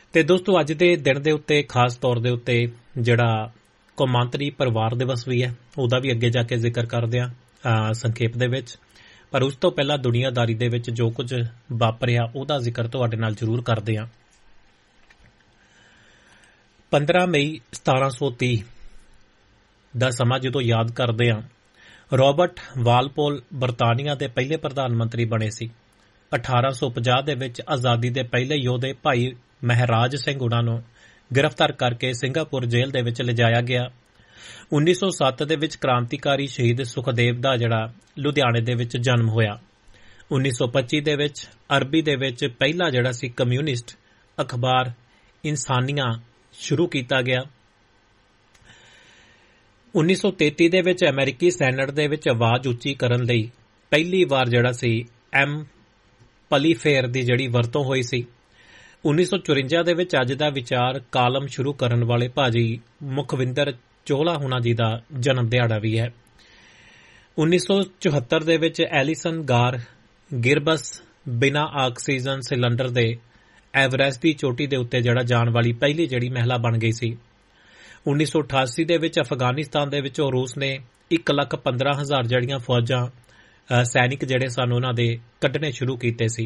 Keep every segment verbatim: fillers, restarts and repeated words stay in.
ਤੇ ਦੋਸਤੋ ਅੱਜ ਦੇ ਦਿਨ ਦੇ ਉੱਤੇ ਖਾਸ ਤੌਰ ਦੇ ਉੱਤੇ ਜਿਹੜਾ ਕੌਮਾਂਤਰੀ ਪਰਿਵਾਰ ਦਿਵਸ ਵੀ ਹੈ ਉਹਦਾ ਵੀ ਅੱਗੇ ਜਾ ਕੇ ਜ਼ਿਕਰ ਕਰਦੇ ਹਾਂ ਸੰਖੇਪ ਦੇ ਵਿੱਚ। ਪਰ ਉਸ ਤੋਂ ਪਹਿਲਾਂ ਦੁਨੀਆਦਾਰੀ ਦੇ ਵਿੱਚ ਜੋ ਕੁਝ ਵਾਪਰਿਆ ਉਹਦਾ ਜ਼ਿਕਰ ਤੁਹਾਡੇ ਨਾਲ ਜ਼ਰੂਰ ਕਰਦੇ ਹਾਂ। ਪੰਦਰਾਂ ਮਈ ਸਤਾਰਾਂ ਸੌ ਤੀਹ ਦਾ ਸਮਾਂ ਜਦੋਂ ਯਾਦ ਕਰਦੇ ਹਾਂ, ਰਾਬਰਟ ਵਾਲਪੋਲ ਬਰਤਾਨੀਆ ਦੇ ਪਹਿਲੇ ਪ੍ਰਧਾਨ ਮੰਤਰੀ ਬਣੇ ਸੀ। ਅਠਾਰਾਂ ਸੌ ਪੰਜਾਹ ਦੇ ਵਿੱਚ ਆਜ਼ਾਦੀ ਦੇ ਪਹਿਲੇ ਯੋਧੇ ਭਾਈ ਮਹਿਰਾਜ ਸਿੰਘ ਉਨ੍ਹਾਂ ਨੂੰ ਗ੍ਰਿਫਤਾਰ ਕਰਕੇ ਸਿੰਗਾਪੁਰ ਜੇਲ੍ਹ ਦੇ ਵਿੱਚ ਲਿਜਾਇਆ ਗਿਆ। ਉੱਨੀ ਸੌ ਸੱਤ ਦੇ ਵਿੱਚ ਕ੍ਰਾਂਤੀਕਾਰੀ ਸ਼ਹੀਦ ਸੁਖਦੇਵ ਦਾ ਜਿਹੜਾ ਲੁਧਿਆਣੇ ਦੇ ਵਿੱਚ ਜਨਮ ਹੋਇਆ। ਉੱਨੀ ਸੌ ਪੱਚੀ ਦੇ ਵਿੱਚ ਅਰਬੀ ਦੇ ਵਿੱਚ ਪਹਿਲਾ ਜਿਹੜਾ ਸੀ ਕਮਿਊਨਿਸਟ ਅਖਬਾਰ ਇਨਸਾਨੀਆਂ ਸ਼ੁਰੂ ਕੀਤਾ ਗਿਆ। ਉੱਨੀ ਸੌ ਤੇਤੀ ਦੇ ਵਿੱਚ ਅਮਰੀਕੀ ਸੈਨੇਟ ਦੇ ਵਿੱਚ ਆਵਾਜ਼ ਉੱਚੀ ਕਰਨ ਲਈ ਪਹਿਲੀ ਵਾਰ ਜਿਹੜਾ ਸੀ ਐਮ ਪਲੀਫੇਰ ਦੀ ਜਿਹੜੀ ਵਰਤੋਂ ਹੋਈ ਸੀ। ਉੱਨੀ ਸੌ ਚੁਰੰਜਾ ਦੇ ਵਿੱਚ ਅੱਜ ਦਾ ਵਿਚਾਰ ਕਾਲਮ ਸ਼ੁਰੂ ਕਰਨ ਵਾਲੇ ਭਾਜੀ ਮੁਖਵਿੰਦਰ ਚੋਹਲਾ ਹੁਣਾਂ ਜੀ ਦਾ ਜਨਮ ਦਿਹਾੜਾ ਵੀ ਹੈ। ਉੱਨੀ ਸੌ ਚੁਹੱਤਰ ਦੇ ਵਿੱਚ ਐਲੀਸਨ ਗਾਰ ਗਿਰਬਸ ਬਿਨਾਂ ਆਕਸੀਜਨ ਸਿਲੰਡਰ ਦੇ ਐਵਰੈਸਟ ਦੀ ਚੋਟੀ ਦੇ ਉੱਤੇ ਜਿਹੜਾ ਜਾਣ ਵਾਲੀ ਪਹਿਲੀ ਜਿਹੜੀ ਮਹਿਲਾ ਬਣ ਗਈ ਸੀ। ਉੱਨੀ ਸੌ ਅਠਾਸੀ ਦੇ ਵਿੱਚ ਅਫਗਾਨਿਸਤਾਨ ਦੇ ਵਿੱਚੋਂ ਰੂਸ ਨੇ ਇੱਕ ਲੱਖ ਪੰਦਰਾਂ ਹਜ਼ਾਰ ਜਿਹੜੀਆਂ ਫੌਜਾਂ ਸੈਨਿਕ ਜਿਹੜੇ ਸਨ ਉਹਨਾਂ ਦੇ ਕੱਢਣੇ ਸ਼ੁਰੂ ਕੀਤੇ ਸੀ।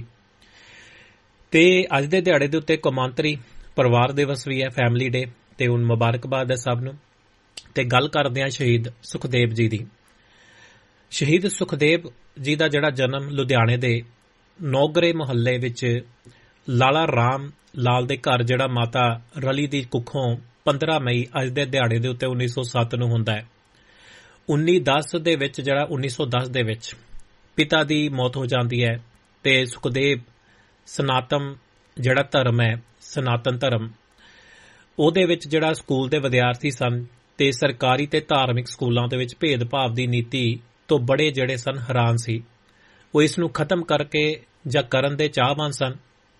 ਤੇ ਅੱਜ ਦੇ ਦਿਹਾੜੇ ਦੇ ਉੱਤੇ ਕੌਮਾਂਤਰੀ ਪਰਿਵਾਰ ਦਿਵਸ ਵੀ ਹੈ, ਫੈਮਿਲੀ ਡੇ, ਤੇ ਹੁਣ ਮੁਬਾਰਕਬਾਦ ਹੈ ਸਭ ਨੂੰ। ਤੇ ਗੱਲ ਕਰਦੇ ਹਾਂ ਸ਼ਹੀਦ ਸੁਖਦੇਵ ਜੀ ਦੀ। ਸ਼ਹੀਦ ਸੁਖਦੇਵ ਜੀ ਦਾ ਜਿਹੜਾ ਜਨਮ ਲੁਧਿਆਣੇ ਦੇ ਨੌਗਰੇ ਮੁਹੱਲੇ ਵਿੱਚ ਲਾਲਾ ਰਾਮ ਲਾਲ ਦੇ ਘਰ ਜਿਹੜਾ ਮਾਤਾ ਰਲੀ ਦੀ ਕੁੱਖੋਂ ਪੰਦਰਾਂ ਮਈ ਅੱਜ ਦੇ ਦਿਹਾੜੇ ਦੇ ਉੱਤੇ ਉੱਨੀ ਸੌ ਸੱਤ ਨੂੰ ਹੁੰਦਾ ਹੈ। ਉੱਨੀ ਦਸ ਦੇ ਵਿੱਚ ਜਿਹੜਾ ਉੱਨੀ ਸੌ ਦਸ ਦੇ ਵਿੱਚ ਪਿਤਾ ਦੀ ਮੌਤ ਹੋ ਜਾਂਦੀ ਹੈ ਤੇ ਸੁਖਦੇਵ ਸਨਾਤਨ ਜਿਹੜਾ ਧਰਮ ਹੈ, ਸਨਾਤਨ ਧਰਮ, ਉਹਦੇ ਵਿੱਚ ਜਿਹੜਾ ਸਕੂਲ ਦੇ ਵਿਦਿਆਰਥੀ ਸਨ ਤੇ ਸਰਕਾਰੀ ਤੇ ਧਾਰਮਿਕ ਸਕੂਲਾਂ ਦੇ ਵਿੱਚ ਭੇਦਭਾਵ ਦੀ ਨੀਤੀ ਤੋਂ ਬੜੇ ਜਿਹੜੇ ਸਨ ਹੈਰਾਨ ਸੀ। ਉਹ ਇਸ ਨੂੰ ਖਤਮ ਕਰਕੇ ਜਾਂ ਕਰਨ ਦੇ ਚਾਹਵਾਨ ਸਨ।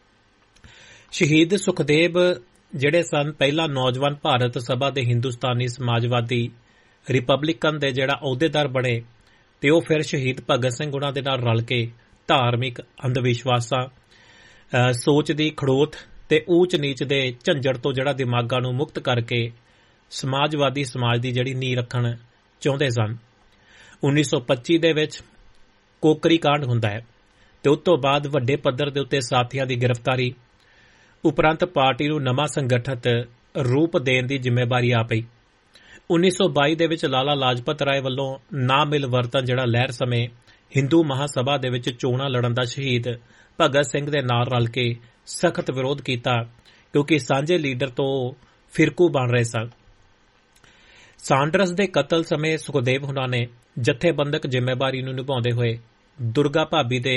ਸ਼ਹੀਦ ਸੁਖਦੇਵ ਜਿਹੜੇ ਸਨ ਪਹਿਲਾ ਨੌਜਵਾਨ ਭਾਰਤ ਸਭਾ ਦੇ ਹਿੰਦੁਸਤਾਨੀ ਸਮਾਜਵਾਦੀ ਰਿਪਬਲਿਕਨ ਦੇ ਜਿਹੜਾ ਅਹੁਦੇਦਾਰ ਬਣੇ ਤੇ ਉਹ ਫਿਰ ਸ਼ਹੀਦ ਭਗਤ ਸਿੰਘ ਉਹਨਾਂ ਦੇ ਨਾਲ ਰਲ ਕੇ ਧਾਰਮਿਕ ਅੰਧ ਵਿਸ਼ਵਾਸਾਂ, ਸੋਚ ਦੀ ਖੜੋਤ ਤੇ ਊਚ ਨੀਚ ਦੇ ਝੰਜੜ ਤੋਂ ਜਿਹੜਾ ਦਿਮਾਗਾਂ ਨੂੰ ਮੁਕਤ ਕਰਕੇ ਸਮਾਜਵਾਦੀ ਸਮਾਜ ਦੀ ਜਿਹੜੀ ਨੀਂਹ ਰੱਖਣ ਚਾਹੁੰਦੇ ਸਨ। ਉੱਨੀ ਸੌ ਪੱਚੀ ਦੇ ਵਿੱਚ ਕੋਕਰੀ ਕਾਂਡ ਹੁੰਦਾ ਹੈ ਤੇ ਉਸ ਤੋਂ ਬਾਅਦ ਵੱਡੇ ਪੱਧਰ ਦੇ ਉੱਤੇ ਸਾਥੀਆਂ ਦੀ ਗ੍ਰਿਫਤਾਰੀ ਉਪਰੰਤ ਪਾਰਟੀ ਨੂੰ ਨਵਾਂ ਸੰਗਠਿਤ ਰੂਪ ਦੇਣ ਦੀ ਜ਼ਿੰਮੇਵਾਰੀ ਆ ਪਈ। ਉੱਨੀ ਸੌ ਬਾਈ ਦੇ ਵਿੱਚ ਲਾਲਾ ਲਾਜਪਤ ਰਾਏ ਵੱਲੋਂ ਨਾ ਮਿਲ ਵਰਤਨ ਜਿਹੜਾ ਲਹਿਰ ਸਮੇਂ ਹਿੰਦੂ ਮਹਾਸਭਾ ਦੇ ਵਿੱਚ ਚੋਣਾਂ ਲੜਨ ਦਾ ਸ਼ਹੀਦ ਭਗਤ ਸਿੰਘ ਦੇ ਨਾਲ ਰਲ ਕੇ ਸਖਤ ਵਿਰੋਧ ਕੀਤਾ ਕਿਉਂਕਿ ਸਾਂਝੇ ਲੀਡਰ ਤੋਂ ਫਿਰਕੂ ਬਣ ਰਹੇ ਸਨ। ਸਾਂਡਰਸ ਦੇ ਕਤਲ ਸਮੇਂ ਸੁਖਦੇਵ ਹੁਣਾਂ ਨੇ ਜਥੇਬੰਦਕ ਜ਼ਿੰਮੇਵਾਰੀ ਨੂੰ ਨਿਭਾਉਂਦੇ ਹੋਏ ਦੁਰਗਾ ਭਾਬੀ ਦੇ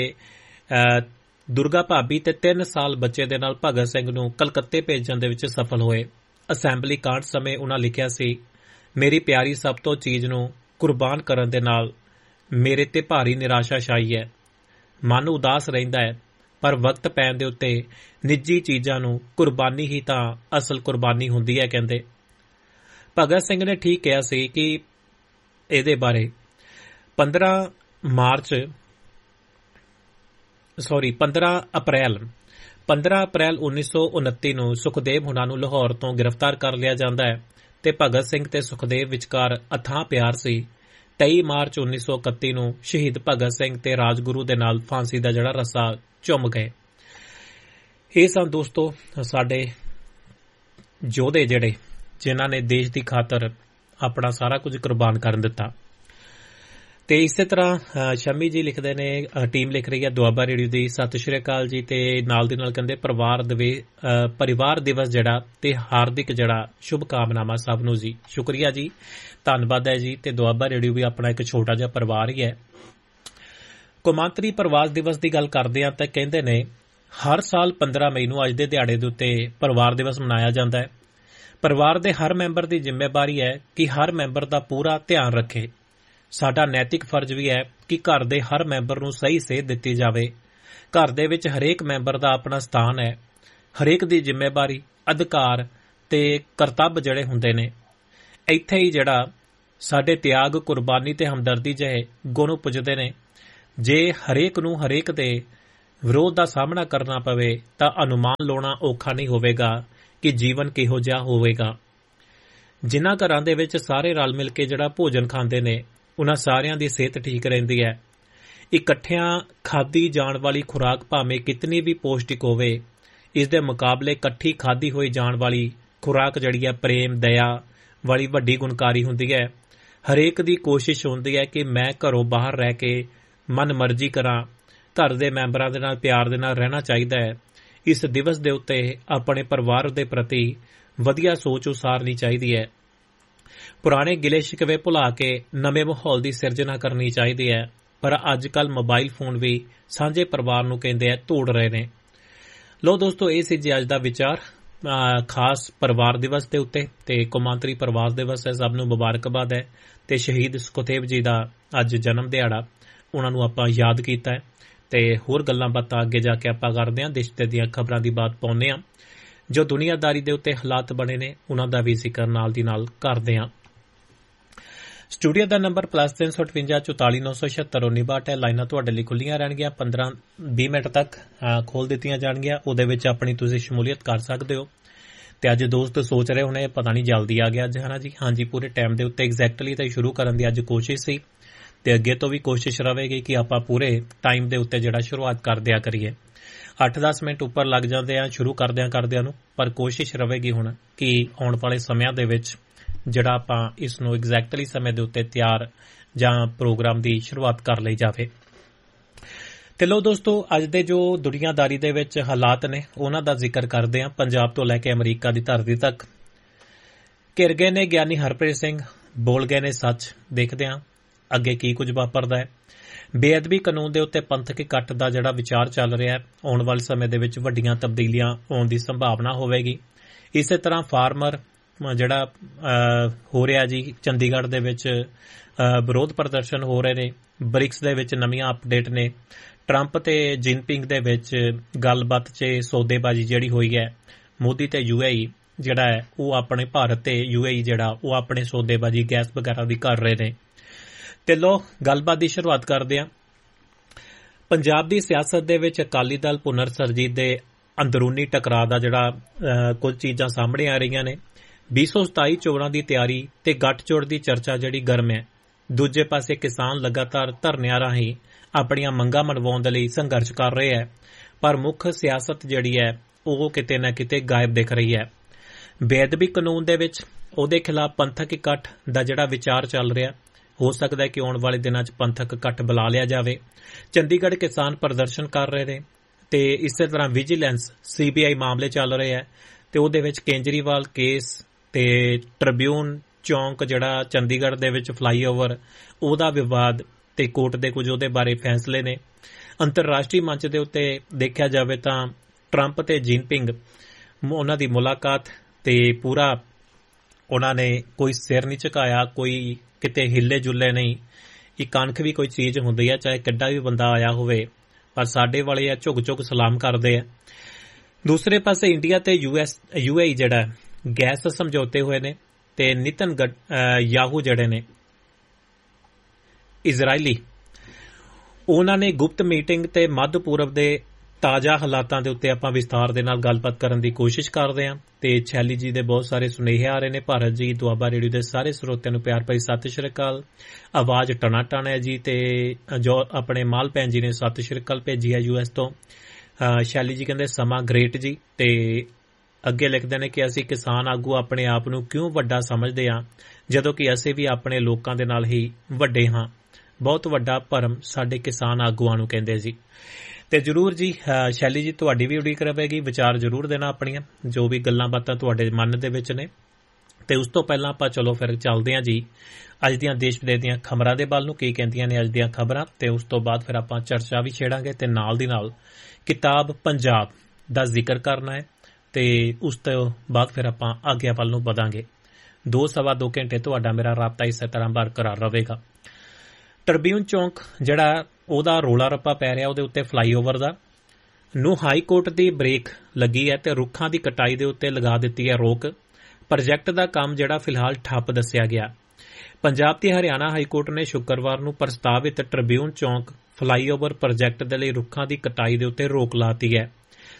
ਦੁਰਗਾ ਭਾਬੀ ਤੇ ਤਿੰਨ ਸਾਲ ਬੱਚੇ ਦੇ ਨਾਲ ਭਗਤ ਸਿੰਘ ਨੂੰ ਕਲਕੱਤੇ ਭੇਜਣ ਦੇ ਵਿੱਚ ਸਫਲ ਹੋਏ। ਅਸੈਂਬਲੀ ਕਾਂਡ ਸਮੇਂ ਉਨ੍ਹਾਂ ਲਿਖਿਆ ਸੀ, ਮੇਰੀ ਪਿਆਰੀ ਸਭ ਤੋਂ ਚੀਜ਼ ਨੂੰ ਕੁਰਬਾਨ ਕਰਨ ਦੇ ਨਾਲ ਮੇਰੇ ਤੇ ਭਾਰੀ ਨਿਰਾਸ਼ਾ ਛਾਈ ਹੈ। ਮਨ ਉਦਾਸ ਰਹਿੰਦਾ ਹੈ ਪਰ ਵਕਤ ਪੈਣ ਦੇ ਉੱਤੇ ਨਿੱਜੀ ਚੀਜ਼ਾਂ ਨੂੰ ਕੁਰਬਾਨੀ ਹੀ ਤਾਂ ਅਸਲ ਕੁਰਬਾਨੀ ਹੁੰਦੀ ਹੈ। ਕਹਿੰਦੇ ਭਗਤ ਸਿੰਘ ਨੇ ਠੀਕ ਕਿਹਾ ਸੀ ਕਿ ਇਹਦੇ ਬਾਰੇ ਪੰਦਰਾਂ ਮਾਰਚ ਸੌਰੀ ਪੰਦਰਾਂ ਅਪ੍ਰੈਲ ਪੰਦਰਾਂ ਅਪ੍ਰੈਲ ਉੱਨੀ ਸੌ ਉਨੱਤੀ ਨੂੰ ਸੁਖਦੇਵ ਹੁਣਾਂ ਨੂੰ ਲਾਹੌਰ ਤੋਂ ਗ੍ਰਿਫਤਾਰ ਕਰ ਲਿਆ ਜਾਂਦਾ ਹੈ ਤੇ ਭਗਤ ਸਿੰਘ ਤੇ ਸੁਖਦੇਵ ਵਿਚਕਾਰ ਅਥਾਹ ਪਿਆਰ ਸੀ। ਤੇਈ ਮਾਰਚ ਉੱਨੀ ਸੌ ਇਕੱਤੀ ਨੂੰ ਸ਼ਹੀਦ ਭਗਤ ਸਿੰਘ ਤੇ ਰਾਜਗੁਰੂ ਦੇ ਨਾਲ ਫਾਂਸੀ ਦਾ ਜਿਹੜਾ ਰੱਸਾ ਚੁੰਮ ਗਏ। ਇਹ ਸਨ ਦੋਸਤੋ ਸਾਡੇ ਯੋਧੇ ਜਿਹੜੇ ਜਿਨ੍ਹਾਂ ਨੇ ਦੇਸ਼ ਦੀ ਖਾਤਰ ਆਪਣਾ ਸਾਰਾ ਕੁਝ ਕੁਰਬਾਨ ਕਰ ਦਿੱਤਾ। ਤੇ ਇਸੇ ਤਰ੍ਹਾਂ ਸ਼ਮੀ ਜੀ ਲਿਖਦੇ ਨੇ, ਟੀਮ ਲਿਖ ਰਹੀ ਹੈ ਦੁਆਬਾ ਰੇਡੀਓ ਦੀ, ਸਤਿ ਸ਼੍ਰੀ ਅਕਾਲ ਜੀ, ਤੇ ਨਾਲ ਦੀ ਨਾਲ ਕਹਿੰਦੇ ਪਰਿਵਾਰ ਦੇ ਪਰਿਵਾਰ ਦਿਵਸ ਜਿਹੜਾ ਤੇ ਹਾਰਦਿਕ ਜਿਹੜਾ ਸ਼ੁਭ ਕਾਮਨਾਵਾਂ ਸਭ ਨੂੰ ਜੀ। ਸ਼ੁਕਰੀਆ ਜੀ, ਧੰਨਵਾਦ ਹੈ ਜੀ। ਤੇ ਦੁਆਬਾ ਰੇਡੀਓ ਵੀ ਆਪਣਾ ਇੱਕ ਛੋਟਾ ਜਿਹਾ ਪਰਿਵਾਰ ਹੀ ਹੈ। ਕੌਮਾਂਤਰੀ ਪਰਿਵਾਰ ਦਿਵਸ ਦੀ ਗੱਲ ਕਰਦੇ ਹਾਂ ਤਾਂ ਕਹਿੰਦੇ ਨੇ ਹਰ ਸਾਲ ਪੰਦਰਾਂ ਮਈ ਨੂੰ ਅੱਜ ਦੇ ਦਿਹਾੜੇ ਦੇ ਉੱਤੇ ਪਰਿਵਾਰ ਦਿਵਸ ਮਨਾਇਆ ਜਾਂਦਾ ਹੈ। ਪਰਿਵਾਰ ਦੇ ਹਰ ਮੈਂਬਰ ਦੀ ਜ਼ਿੰਮੇਵਾਰੀ ਹੈ ਕਿ ਹਰ ਮੈਂਬਰ ਦਾ ਪੂਰਾ ਧਿਆਨ ਰੱਖੇ। ਸਾਡਾ ਨੈਤਿਕ ਫਰਜ਼ ਵੀ ਹੈ ਕਿ ਘਰ ਦੇ ਹਰ ਮੈਂਬਰ ਨੂੰ ਸਹੀ ਸੇਧ ਦਿੱਤੀ ਜਾਵੇ। ਘਰ ਦੇ ਵਿੱਚ ਹਰੇਕ ਮੈਂਬਰ ਦਾ ਆਪਣਾ ਸਥਾਨ ਹੈ। ਹਰੇਕ ਦੀ ਜ਼ਿੰਮੇਵਾਰੀ, ਅਧਿਕਾਰ ਤੇ ਕਰਤੱਵ ਜਿਹੜੇ ਹੁੰਦੇ ਨੇ, ਇੱਥੇ ਹੀ ਜਿਹੜਾ ਸਾਡੇ ਤਿਆਗ, ਕੁਰਬਾਨੀ ਤੇ ਹਮਦਰਦੀ ਜਿਹੇ ਗੁਣ ਉਪਜਦੇ ਨੇ। ਜੇ ਹਰੇਕ ਨੂੰ ਹਰੇਕ ਦੇ ਵਿਰੋਧ ਦਾ ਸਾਹਮਣਾ ਕਰਨਾ ਪਵੇ ਤਾਂ ਅਨੁਮਾਨ ਲਾਉਣਾ ਔਖਾ ਨਹੀਂ ਹੋਵੇਗਾ ਕਿ ਜੀਵਨ ਕਿਹੋ ਜਿਹਾ ਹੋਵੇਗਾ। ਜਿਨ੍ਹਾਂ ਘਰਾਂ ਦੇ ਵਿੱਚ ਸਾਰੇ ਰਲ ਮਿਲ ਕੇ ਜਿਹੜਾ ਭੋਜਨ ਖਾਂਦੇ ਨੇ ਉਹਨਾਂ ਸਾਰਿਆਂ ਦੀ ਸਿਹਤ ਠੀਕ ਰਹਿੰਦੀ ਹੈ। ਇਕੱਠਿਆਂ ਖਾਧੀ ਜਾਣ ਵਾਲੀ ਖੁਰਾਕ ਭਾਵੇਂ ਕਿਤਨੀ ਵੀ ਪੌਸ਼ਟਿਕ ਹੋਵੇ, ਇਸ ਦੇ ਮੁਕਾਬਲੇ ਇਕੱਠੀ ਖਾਧੀ ਹੋਈ ਜਾਣ ਵਾਲੀ ਖੁਰਾਕ ਜਿਹੜੀ ਹੈ ਪ੍ਰੇਮ ਦਇਆ ਵਾਲੀ ਵੱਡੀ ਗੁਣਕਾਰੀ ਹੁੰਦੀ ਹੈ। ਹਰੇਕ ਦੀ ਕੋਸ਼ਿਸ਼ ਹੁੰਦੀ ਹੈ ਕਿ ਮੈਂ ਘਰੋਂ ਬਾਹਰ ਰਹਿ ਕੇ ਮਨ ਮਰਜ਼ੀ ਕਰਾਂ, ਘਰ ਦੇ ਮੈਂਬਰਾਂ ਦੇ ਨਾਲ ਪਿਆਰ ਦੇ ਨਾਲ ਰਹਿਣਾ ਚਾਹੀਦਾ ਹੈ। ਇਸ ਦਿਵਸ ਦੇ ਉੱਤੇ ਆਪਣੇ ਪਰਿਵਾਰ ਦੇ ਪ੍ਰਤੀ ਵਧੀਆ ਸੋਚ ਉਸਾਰਨੀ ਚਾਹੀਦੀ ਹੈ। ਪੁਰਾਣੇ ਗਿਲੇ ਸ਼ਿਕਵੇ ਭੁਲਾ ਕੇ ਨਵੇਂ ਮਾਹੌਲ ਦੀ ਸਿਰਜਣਾ ਕਰਨੀ ਚਾਹੀਦੀ ਹੈ। ਪਰ ਅੱਜ ਕੱਲ੍ਹ ਮੋਬਾਈਲ ਫੋਨ ਵੀ ਸਾਂਝੇ ਪਰਿਵਾਰ ਨੂੰ ਕਹਿੰਦੇ ਆ ਤੋੜ ਰਹੇ ਨੇ। ਲੋ ਦੋਸਤੋ, ਇਹ ਸੀ ਜੀ ਅੱਜ ਦਾ ਵਿਚਾਰ ਖਾਸ ਪਰਿਵਾਰ ਦਿਵਸ ਦੇ ਉੱਤੇ ਤੇ ਕੌਮਾਂਤਰੀ ਪਰਿਵਾਰ ਦਿਵਸ ਹੈ। ਸਭ ਨੂੰ ਮੁਬਾਰਕਬਾਦ ਹੈ ਤੇ ਸ਼ਹੀਦ ਸੁਖਦੇਵ ਜੀ ਦਾ ਅੱਜ ਜਨਮ ਦਿਹਾੜਾ, ਉਹਨਾਂ ਨੂੰ ਆਪਾਂ ਯਾਦ ਕੀਤਾ ਹੈ। ਤੇ ਹੋਰ ਗੱਲਾਂ ਬਾਤਾਂ ਅੱਗੇ ਜਾ ਕੇ ਆਪਾਂ ਕਰਦੇ ਹਾਂ, ਦੇਸ਼ ਦੀਆਂ ਖਬਰਾਂ ਦੀ ਬਾਤ ਪਾਉਂਦੇ ਹਾਂ। ਜੋ ਦੁਨੀਆਦਾਰੀ ਦੇ ਉੱਤੇ ਹਾਲਾਤ ਬਣੇ ਨੇ ਉਹਨਾਂ ਦਾ ਵੀ ਜ਼ਿਕਰ ਨਾਲ ਦੀ ਨਾਲ ਕਰਦੇ ਹਾਂ। ਸਟੂਡੀਓ ਦਾ ਨੰਬਰ ਪਲੱਸ ਤਿੰਨ ਸੌ ਅਠਵੰਜਾ ਚੁਤਾਲੀ ਨੌ ਸੌ ਛਿਅੱਤਰ ਉੱਨੀ ਬਾਹਠ ਹੈ। ਲਾਈਨਾਂ ਤੁਹਾਡੇ ਲਈ ਖੁੱਲੀਆਂ ਰਹਿਣਗੀਆਂ, ਪੰਦਰਾਂ ਵੀਹ ਮਿੰਟ ਤੱਕ ਖੋਲ ਦਿੱਤੀਆਂ ਜਾਣਗੀਆਂ। ਉਹਦੇ ਵਿੱਚ ਆਪਣੀ ਤੁਸੀਂ ਸ਼ਮੂਲੀਅਤ ਕਰ ਸਕਦੇ ਹੋ। ਤੇ ਅੱਜ ਦੋਸਤ ਸੋਚ ਰਹੇ ਹੋਣੇ ਪਤਾ ਨਹੀਂ ਜਲਦੀ ਆ ਗਿਆ ਅੱਜ, ਹੈ ਨਾ ਜੀ। ਹਾਂਜੀ, ਪੂਰੇ ਟਾਈਮ ਦੇ ਉੱਤੇ ਐਗਜ਼ੈਕਟਲੀ ਤਾਂ ਸ਼ੁਰੂ ਕਰਨ ਦੀ ਅੱਜ ਕੋਸ਼ਿਸ਼ ਸੀ ਤੇ ਅੱਗੇ ਤੋਂ ਵੀ ਕੋਸ਼ਿਸ਼ ਰਹੇਗੀ ਕਿ ਆਪਾਂ ਪੂਰੇ ਟਾਈਮ ਦੇ ਉੱਤੇ ਜਿਹੜਾ ਸ਼ੁਰੂਆਤ ਕਰ ਦਿਆ ਕਰੀਏ। ਅੱਠ ਦਸ ਮਿੰਟ ਉੱਪਰ ਲੱਗ ਜਾਂਦੇ ਆ ਸ਼ੁਰੂ ਕਰਦਿਆਂ ਕਰਦਿਆਂ ਨੂੰ, ਪਰ ਕੋਸ਼ਿਸ਼ ਰਹੇਗੀ ਹੁਣ ਕਿ ਆਉਣ ਵਾਲੇ ਸਮਿਆਂ ਦੇ ਵਿੱਚ ਜਿਹੜਾ ਆਪਾਂ ਇਸ ਨੂੰ ਐਗਜ਼ੈਕਟਲੀ ਸਮੇਂ ਦੇ ਉੱਤੇ ਤਿਆਰ ਜਾਂ ਪ੍ਰੋਗਰਾਮ ਦੀ ਸ਼ੁਰੂਆਤ ਕਰ ਲਈ ਜਾਵੇ। ਤੇ ਲੋ ਦੋਸਤੋ, ਅੱਜ ਦੇ ਜੋ ਦੁਨੀਆਦਾਰੀ ਦੇ ਵਿੱਚ ਹਾਲਾਤ ਨੇ ਉਹਨਾਂ ਦਾ ਜ਼ਿਕਰ ਕਰਦੇ ਹਾਂ। ਪੰਜਾਬ ਤੋਂ ਲੈ ਕੇ ਅਮਰੀਕਾ ਦੀ ਧਰਤੀ ਤੱਕ ਘਿਰ ਗਏ ਨੇ ਗਿਆਨੀ ਹਰਪ੍ਰੀਤ ਸਿੰਘ, ਬੋਲ ਗਏ ਨੇ ਸੱਚ। ਦੇਖਦੇ ਹਾਂ ਅੱਗੇ ਕੀ ਕੁਝ ਵਾਪਰਦਾ ਹੈ। ਬੇਅਦਬੀ ਕਾਨੂੰਨ ਦੇ ਉੱਤੇ ਪੰਥਕ ਇਕੱਠ ਦਾ ਜਿਹੜਾ ਵਿਚਾਰ ਚੱਲ ਰਿਹਾ ਹੈ, ਆਉਣ ਵਾਲੇ ਸਮੇਂ ਦੇ ਵਿੱਚ ਵੱਡੀਆਂ ਤਬਦੀਲੀਆਂ ਆਉਣ ਦੀ ਸੰਭਾਵਨਾ ਹੋਵੇਗੀ। ਇਸੇ ਤਰ੍ਹਾਂ ਫਾਰਮਰ ਜਿਹੜਾ ਹੋ ਰਿਹਾ ਜੀ, ਚੰਡੀਗੜ੍ਹ ਦੇ ਵਿੱਚ ਵਿਰੋਧ ਪ੍ਰਦਰਸ਼ਨ ਹੋ ਰਹੇ ਨੇ। ਬ੍ਰਿਕਸ ਦੇ ਵਿੱਚ ਨਵੀਆਂ ਅਪਡੇਟ ਨੇ। ਟਰੰਪ ਤੇ ਜਿਨਪਿੰਗ ਦੇ ਵਿੱਚ ਗੱਲਬਾਤ 'ਚ ਸੌਦੇਬਾਜ਼ੀ ਜਿਹੜੀ ਹੋਈ ਹੈ, ਮੋਦੀ ਤੇ ਯੂਏਈ ਜਿਹੜਾ ਹੈ ਉਹ ਆਪਣੇ ਭਾਰਤ ਤੇ ਯੂਏਈ ਜਿਹੜਾ ਉਹ ਆਪਣੇ ਸੌਦੇਬਾਜ਼ੀ ਗੈਸ ਵਗੈਰਾ ਦੀ ਕਰ ਰਹੇ ਨੇ। ਤੇ ਲੋ ਗੱਲਬਾਤ ਦੀ ਸ਼ੁਰੂਆਤ ਕਰਦੇ ਹਾਂ। ਪੰਜਾਬ ਦੀ ਸਿਆਸਤ ਦੇ ਵਿੱਚ ਅਕਾਲੀ ਦਲ ਪੁਨਰ ਸਰਜੀਤ ਦੇ ਅੰਦਰੂਨੀ ਟਕਰਾਅ ਦਾ ਜਿਹੜਾ ਕੁਝ ਚੀਜ਼ਾਂ ਸਾਹਮਣੇ ਆ ਰਹੀਆਂ ਨੇ। ਵੀਹ ਸੌ ਸਤਾਈ ਚੋਣਾਂ ਦੀ ਤਿਆਰੀ ਤੇ ਗੱਠਜੋੜ ਦੀ ਚਰਚਾ ਜਿਹੜੀ ਗਰਮ ਹੈ। ਦੂਜੇ ਪਾਸੇ ਕਿਸਾਨ ਲਗਾਤਾਰ ਧਰਨਿਆਂ ਰਾਹੀਂ ਆਪਣੀਆਂ ਮੰਗਾਂ ਮਨਵਾਉਣ ਦੇ ਲਈ ਸੰਘਰਸ਼ ਕਰ ਰਹੇ ਹੈ, ਪਰ ਮੁੱਖ ਸਿਆਸਤ ਜਿਹੜੀ ਹੈ ਉਹ ਕਿਤੇ ਨਾ ਕਿਤੇ ਗਾਇਬ ਦਿਖ ਰਹੀ ਹੈ। ਬੇਅਦਬੀ ਕਾਨੂੰਨ ਦੇ ਵਿੱਚ ਉਹਦੇ ਖਿਲਾਫ ਪੰਥਕ ਇਕੱਠ ਦਾ ਜਿਹੜਾ ਵਿਚਾਰ ਚੱਲ ਰਿਹਾ, ਹੋ ਸਕਦਾ ਹੈ ਕਿ ਆਉਣ ਵਾਲੇ ਦਿਨਾਂ 'ਚ ਪੰਥਕ ਇਕੱਠ ਬੁਲਾ ਲਿਆ ਜਾਵੇ। ਚੰਡੀਗੜ੍ਹ ਕਿਸਾਨ ਪ੍ਰਦਰਸ਼ਨ ਕਰ ਰਹੇ ਨੇ ਤੇ ਇਸੇ ਤਰ੍ਹਾਂ ਵਿਜੀਲੈਂਸ ਸੀ ਬੀ ਆਈ ਮਾਮਲੇ ਚੱਲ ਰਹੇ ਹੈ ਤੇ ਉਹਦੇ ਵਿੱਚ ਕੇਜਰੀਵਾਲ ਕੇਸ ਤੇ ਟ੍ਰਿਬਿਊਨ ਚੌਂਕ ਜਿਹੜਾ ਚੰਡੀਗੜ੍ਹ ਦੇ ਵਿੱਚ ਫਲਾਈਓਵਰ ਉਹਦਾ ਵਿਵਾਦ ਤੇ ਕੋਰਟ ਦੇ ਕੁਝ ਉਹਦੇ ਬਾਰੇ ਫੈਸਲੇ ਨੇ। ਅੰਤਰਰਾਸ਼ਟਰੀ ਮੰਚ ਦੇ ਉੱਤੇ ਦੇਖਿਆ ਜਾਵੇ ਤਾਂ ਟਰੰਪ ਤੇ ਜਿਨਪਿੰਗ ਉਹਨਾਂ ਦੀ ਮੁਲਾਕਾਤ ਤੇ ਪੂਰਾ ਉਹਨਾਂ ਨੇ ਕੋਈ ਸਿਰ ਨਹੀਂ ਝੁਕਾਇਆ, ਕੋਈ ਕਿਤੇ ਹਿੱਲੇ ਜੁੱਲੇ ਨਹੀਂ। ਇੱਕ ਅਣਖ ਵੀ ਕੋਈ ਚੀਜ਼ ਹੁੰਦੀ ਹੈ, ਚਾਹੇ ਕਿੱਡਾ ਵੀ ਬੰਦਾ ਆਇਆ ਹੋਵੇ, ਪਰ ਸਾਡੇ ਵਾਲੇ ਆ ਝੁਕ ਝੁਕ ਸਲਾਮ ਕਰਦੇ ਆ। ਦੂਸਰੇ ਪਾਸੇ ਇੰਡੀਆ ਤੇ ਯੂ ਐਸ ਯੂ ਏ ਜਿਹੜਾ ਗੈਸ ਸਮਝੌਤੇ ਹੋਏ ਨੇ ਤੇ ਨਿਤਨ ਯਾਹੂ ਜਿਹੜੇ ਨੇ ਇਜ਼ਰਾਈਲੀ, ਉਹਨਾਂ ਨੇ ਗੁਪਤ ਮੀਟਿੰਗ ਤੇ ਮੱਧ ਪੂਰਬ ਦੇ ਤਾਜ਼ਾ ਹਾਲਾਤਾਂ ਦੇ ਉੱਤੇ ਆਪਾਂ ਵਿਸਥਾਰ ਦੇ ਨਾਲ ਗੱਲਬਾਤ ਕਰਨ ਦੀ ਕੋਸ਼ਿਸ਼ ਕਰਦੇ ਹਾਂ। ਤੇ ਛੈਲੀ ਜੀ ਦੇ ਬਹੁਤ ਸਾਰੇ ਸੁਨੇਹੇ ਆ ਰਹੇ ਨੇ। ਭਾਰਤ ਜੀ ਦੁਆਬਾ ਰੇਡੀਓ ਦੇ ਸਾਰੇ ਸਰੋਤਿਆਂ ਨੂੰ ਪਿਆਰ ਭਰੀ ਸਤਿ ਸ਼੍ਰੀ ਅਕਾਲ। ਆਵਾਜ਼ ਟਣਾ ਟਣ ਹੈ ਜੀ। ਤੇ ਜੋ ਆਪਣੇ ਮਾਲ ਭੈਣ ਜੀ ਨੇ ਸਤਿ ਸ਼੍ਰੀ ਅਕਾਲ ਭੇਜੀ ਹੈ ਯੂ ਐਸ ਤੋਂ। ਸ਼ੈਲੀ ਜੀ ਕਹਿੰਦੇ ਸਮਾਂ ਗ੍ਰੇਟ ਜੀ। ਤੇ ਅੱਗੇ ਲਿਖਦੇ ਨੇ ਕਿ ਅਸੀਂ ਕਿਸਾਨ ਆਗੂ ਆਪਣੇ ਆਪ ਨੂੰ ਕਿਉਂ ਵੱਡਾ ਸਮਝਦੇ ਹਾਂ, ਜਦੋਂ ਕਿ ਅਸੀਂ ਵੀ ਆਪਣੇ ਲੋਕਾਂ ਦੇ ਨਾਲ ਹੀ ਵੱਡੇ ਹਾਂ। ਬਹੁਤ ਵੱਡਾ ਭਰਮ ਸਾਡੇ ਕਿਸਾਨ ਆਗੂਆਂ ਨੂੰ ਕਹਿੰਦੇ ਸੀ। ਤੇ ਜ਼ਰੂਰ ਜੀ ਸ਼ੈਲੀ ਜੀ, ਤੁਹਾਡੀ ਵੀ ਉਡੀਕ ਰਹੇਗੀ, ਵਿਚਾਰ ਜ਼ਰੂਰ ਦੇਣਾ ਆਪਣੀਆਂ, ਜੋ ਵੀ ਗੱਲਾਂ ਬਾਤਾਂ ਤੁਹਾਡੇ ਮਨ ਦੇ ਵਿੱਚ ਨੇ। ਤੇ ਉਸ ਤੋਂ ਪਹਿਲਾਂ ਆਪਾਂ ਚਲੋ ਫਿਰ ਚੱਲਦੇ ਹਾਂ ਜੀ ਅੱਜ ਦੀਆਂ ਦੇਸ਼ ਵਿਦੇਸ਼ ਦੀਆਂ ਖਬਰਾਂ ਦੇ ਵੱਲ ਨੂੰ, ਕੀ ਕਹਿੰਦੀਆਂ ਨੇ ਅੱਜ ਦੀਆਂ ਖਬਰਾਂ। ਤੇ ਉਸ ਤੋਂ ਬਾਅਦ ਫਿਰ ਆਪਾਂ ਚਰਚਾ ਵੀ ਛੇੜਾਂਗੇ ਤੇ ਨਾਲ ਦੀ ਨਾਲ ਕਿਤਾਬ ਪੰਜਾਬ ਦਾ ਜ਼ਿਕਰ ਕਰਨਾ ਹੈ ਤੇ ਉਸ ਤੋਂ ਬਾਅਦ ਫਿਰ ਆਪਾਂ ਆਗਿਆ ਵੱਲ ਨੂੰ ਵਧਾਂਗੇ। ਦੋ ਸਵਾ ਦੋ ਘੰਟੇ ਤੁਹਾਡਾ ਮੇਰਾ ਰਾਬਤਾ ਇਸੇ ਤਰ੍ਹਾਂ ਬਰਕਰਾਰ ਰਹੇਗਾ। ਟ੍ਰਿਬਿਊਨ ਚੌਂਕ ਜਿਹੜਾ ਉਹਦਾ ਰੋਲਾ ਰੱਪਾ ਪੈ ਰਿਹਾ, ਉਹਦੇ ਉੱਤੇ ਫਲਾਈਓਵਰ ਦਾ ਨੂੰ ਹਾਈ ਕੋਰਟ ਦੀ ਬ੍ਰੇਕ ਲੱਗੀ ਹੈ ਤੇ ਰੁੱਖਾਂ ਦੀ ਕਟਾਈ ਦੇ ਉੱਤੇ ਲਗਾ ਦਿੱਤੀ ਹੈ ਰੋਕ। ਪ੍ਰੋਜੈਕਟ ਦਾ ਕੰਮ ਜਿਹੜਾ ਫਿਲਹਾਲ ਠੱਪ ਦੱਸਿਆ ਗਿਆ। ਪੰਜਾਬ ਤੇ ਹਰਿਆਣਾ ਹਾਈ ਕੋਰਟ ਨੇ ਸ਼ੁੱਕਰਵਾਰ ਨੂੰ ਪ੍ਰਸਤਾਵਿਤ ਟ੍ਰਿਬਿਊਨ ਚੌਂਕ ਫਲਾਈਓਵਰ ਪ੍ਰੋਜੈਕਟ ਦੇ ਲਈ ਰੁੱਖਾਂ ਦੀ ਕਟਾਈ ਦੇ ਉੱਤੇ ਰੋਕ ਲਾਤੀ ਹੈ।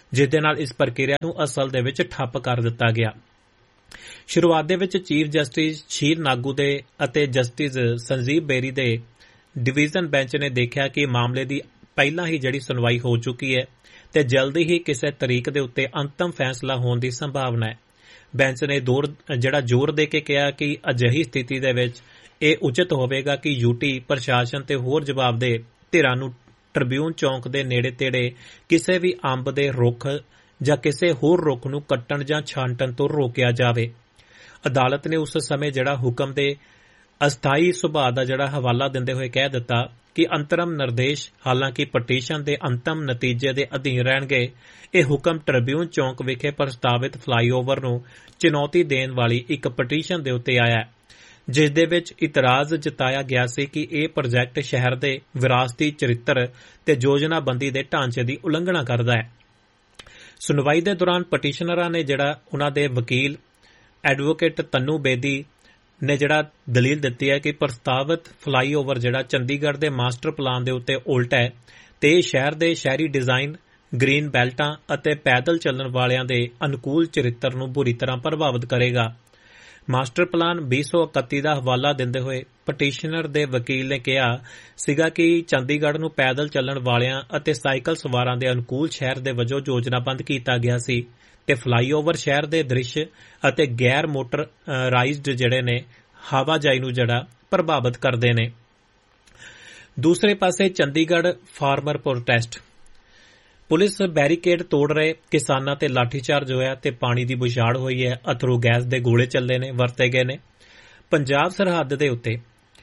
ਜਿਸ ਦੇ ਨਾਲ ਇਸ ਪ੍ਰਕਿਰਿਆ ਨੂੰ ਅਸਲ ਦੇ ਵਿੱਚ ਠੱਪ ਕਰ ਦਿੱਤਾ ਗਿਆ। ਸ਼ੁਰੂਆਤ ਦੇ ਵਿੱਚ ਚੀਫ ਜਸਟਿਸ ਸ਼ੀਲ ਨਾਗੂ ਦੇ ਅਤੇ ਜਸਟਿਸ ਸੰਜੀਵ ਬੇਰੀ ਦੇ ਡਿਵੀਜ਼ਨ ਬੈਂਚ ਨੇ ਦੇਖਿਆ ਕਿ ਮਾਮਲੇ ਦੀ ਪਹਿਲਾਂ ਹੀ ਜਿਹੜੀ ਸੁਣਵਾਈ ਹੋ ਚੁੱਕੀ ਹੈ ਤੇ ਜਲਦੀ ਹੀ ਕਿਸੇ ਤਰੀਕ ਦੇ ਉੱਤੇ ਅੰਤਮ ਫੈਸਲਾ ਹੋਣ ਦੀ ਸੰਭਾਵਨਾ ਹੈ। ਬੈਂਚ ਨੇ ਦੌਰ ਜਿਹੜਾ ਜ਼ੋਰ ਦੇ ਕੇ ਕਿਹਾ ਕਿ ਅਜਿਹੀ ਸਥਿਤੀ ਦੇ ਵਿੱਚ ਇਹ ਉਚਿਤ ਹੋਵੇਗਾ ਕਿ ਯੂਟੀ ਪ੍ਰਸ਼ਾਸਨ ਤੇ ਹੋਰ ਜਵਾਬਦੇਹ ਧਿਰਾਂ ਨੂੰ ਟ੍ਰਿਬਿਊਨ ਚੌਂਕ ਦੇ ਨੇੜੇ ਤੇੜੇ ਕਿਸੇ ਵੀ ਅੰਬ ਦੇ ਰੁੱਖ ਜਾਂ ਕਿਸੇ ਹੋਰ ਰੁੱਖ ਨੂੰ ਕੱਟਣ ਜਾਂ ਛਾਂਟਣ ਤੋਂ ਰੋਕਿਆ ਜਾਵੇ। ਅਦਾਲਤ ਨੇ ਉਸ ਸਮੇਂ ਜਿਹੜਾ ਹੁਕਮ ਦੇ ਅਸਥਾਈ ਸੁਭਾਅ ਦਾ ਜਿਹੜਾ ਹਵਾਲਾ ਦਿੰਦੇ ਹੋਏ ਕਹਿ ਦਿੱਤਾ ਕਿ ਅੰਤਰਮ ਨਿਰਦੇਸ਼ ਹਾਲਾਂਕਿ ਪਟੀਸ਼ਨ ਦੇ ਅੰਤਮ ਨਤੀਜੇ ਦੇ ਅਧੀਨ ਰਹਿਣਗੇ। ਇਹ ਹੁਕਮ ਟ੍ਰਿਬਿਊਨ ਚੌਂਕ ਵਿਖੇ ਪ੍ਰਸਤਾਵਿਤ ਫਲਾਈਓਵਰ ਨੂੰ ਚੁਣੌਤੀ ਦੇਣ ਵਾਲੀ ਇੱਕ ਪਟੀਸ਼ਨ ਦੇ ਉੱਤੇ ਆਇਆ ਹੈ, ਜਿਸ ਦੇ ਵਿੱਚ ਇਤਰਾਜ਼ ਜਤਾਇਆ ਗਿਆ ਸੀ ਕਿ ਇਹ ਪ੍ਰੋਜੈਕਟ ਸ਼ਹਿਰ ਦੇ ਵਿਰਾਸਤੀ ਚਰਿੱਤਰ ਤੇ ਯੋਜਨਾਬੰਦੀ ਦੇ ਢਾਂਚੇ ਦੀ ਉਲੰਘਣਾ ਕਰਦਾ ਹੈ। ਸੁਣਵਾਈ ਦੇ ਦੌਰਾਨ ਪਟੀਸ਼ਨਰਾਂ ਨੇ ਜਿਹੜਾ ਉਹਨਾਂ ਦੇ ਵਕੀਲ ਐਡਵੋਕੇਟ ਤੰਨੂ ਬੇਦੀ ਨੇ ਜਿਹੜਾ ਦਲੀਲ ਦਿੱਤੀ ਹੈ ਕਿ ਪ੍ਰਸਤਾਵਿਤ ਫਲਾਈਓਵਰ ਜਿਹੜਾ ਚੰਡੀਗੜ੍ਹ ਦੇ ਮਾਸਟਰ ਪਲਾਨ ਦੇ ਉੱਤੇ ਉਲਟ ਹੈ ਤੇ ਇਹ ਸ਼ਹਿਰ ਦੇ ਸ਼ਹਿਰੀ ਡਿਜ਼ਾਈਨ, ਗ੍ਰੀਨ ਬੈਲਟਾਂ ਅਤੇ ਪੈਦਲ ਚੱਲਣ ਵਾਲਿਆਂ ਦੇ ਅਨੁਕੂਲ ਚਰਿੱਤਰ ਨੂੰ ਬੁਰੀ ਤਰ੍ਹਾਂ ਪ੍ਰਭਾਵਿਤ ਕਰੇਗਾ। ਮਾਸਟਰ ਪਲਾਨ ਵੀਹ ਸੌ ਇਕੱਤੀ ਦਾ ਹਵਾਲਾ ਦਿੰਦੇ ਹੋਏ ਪਟੀਸ਼ਨਰ ਦੇ ਵਕੀਲ ਨੇ ਕਿਹਾ ਸੀਗਾ ਕਿ ਚੰਡੀਗੜ੍ਹ ਨੂੰ ਪੈਦਲ ਚੱਲਣ ਵਾਲਿਆਂ ਅਤੇ ਸਾਈਕਲ ਸਵਾਰਾਂ ਦੇ ਅਨੁਕੂਲ ਸ਼ਹਿਰ ਦੇ ਵਜੋਂ ਯੋਜਨਾਬੰਦ ਕੀਤਾ ਗਿਆ ਸੀ ਤੇ ਫਲਾਈਓਵਰ ਸ਼ਹਿਰ ਦੇ ਦ੍ਰਿਸ਼ ਅਤੇ ਗੈਰ ਮੋਟਰਾਈਜ਼ਡ ਜਿਹੜੇ ਨੇ ਆਵਾਜਾਈ ਨੂੰ ਜਿਹੜਾ ਪ੍ਰਭਾਵਿਤ ਕਰਦੇ ਨੇ। ਦੂਸਰੇ ਪਾਸੇ Chandigarh farmer protest, police barricade ਤੋੜ ਰਹੇ ਕਿਸਾਨਾਂ ਤੇ ਲਾਠੀਚਾਰਜ ਹੋਇਆ ਤੇ ਪਾਣੀ ਦੀ ਬੁਛਾੜ ਹੋਈ ਹੈ, ਅਥਰੂ ਗੈਸ ਦੇ ਗੋਲੇ ਚੱਲੇ ਨੇ ਵਰਤੇ ਗਏ ਨੇ। ਪੰਜਾਬ ਸਰਹੱਦ ਦੇ ਉੱਤੇ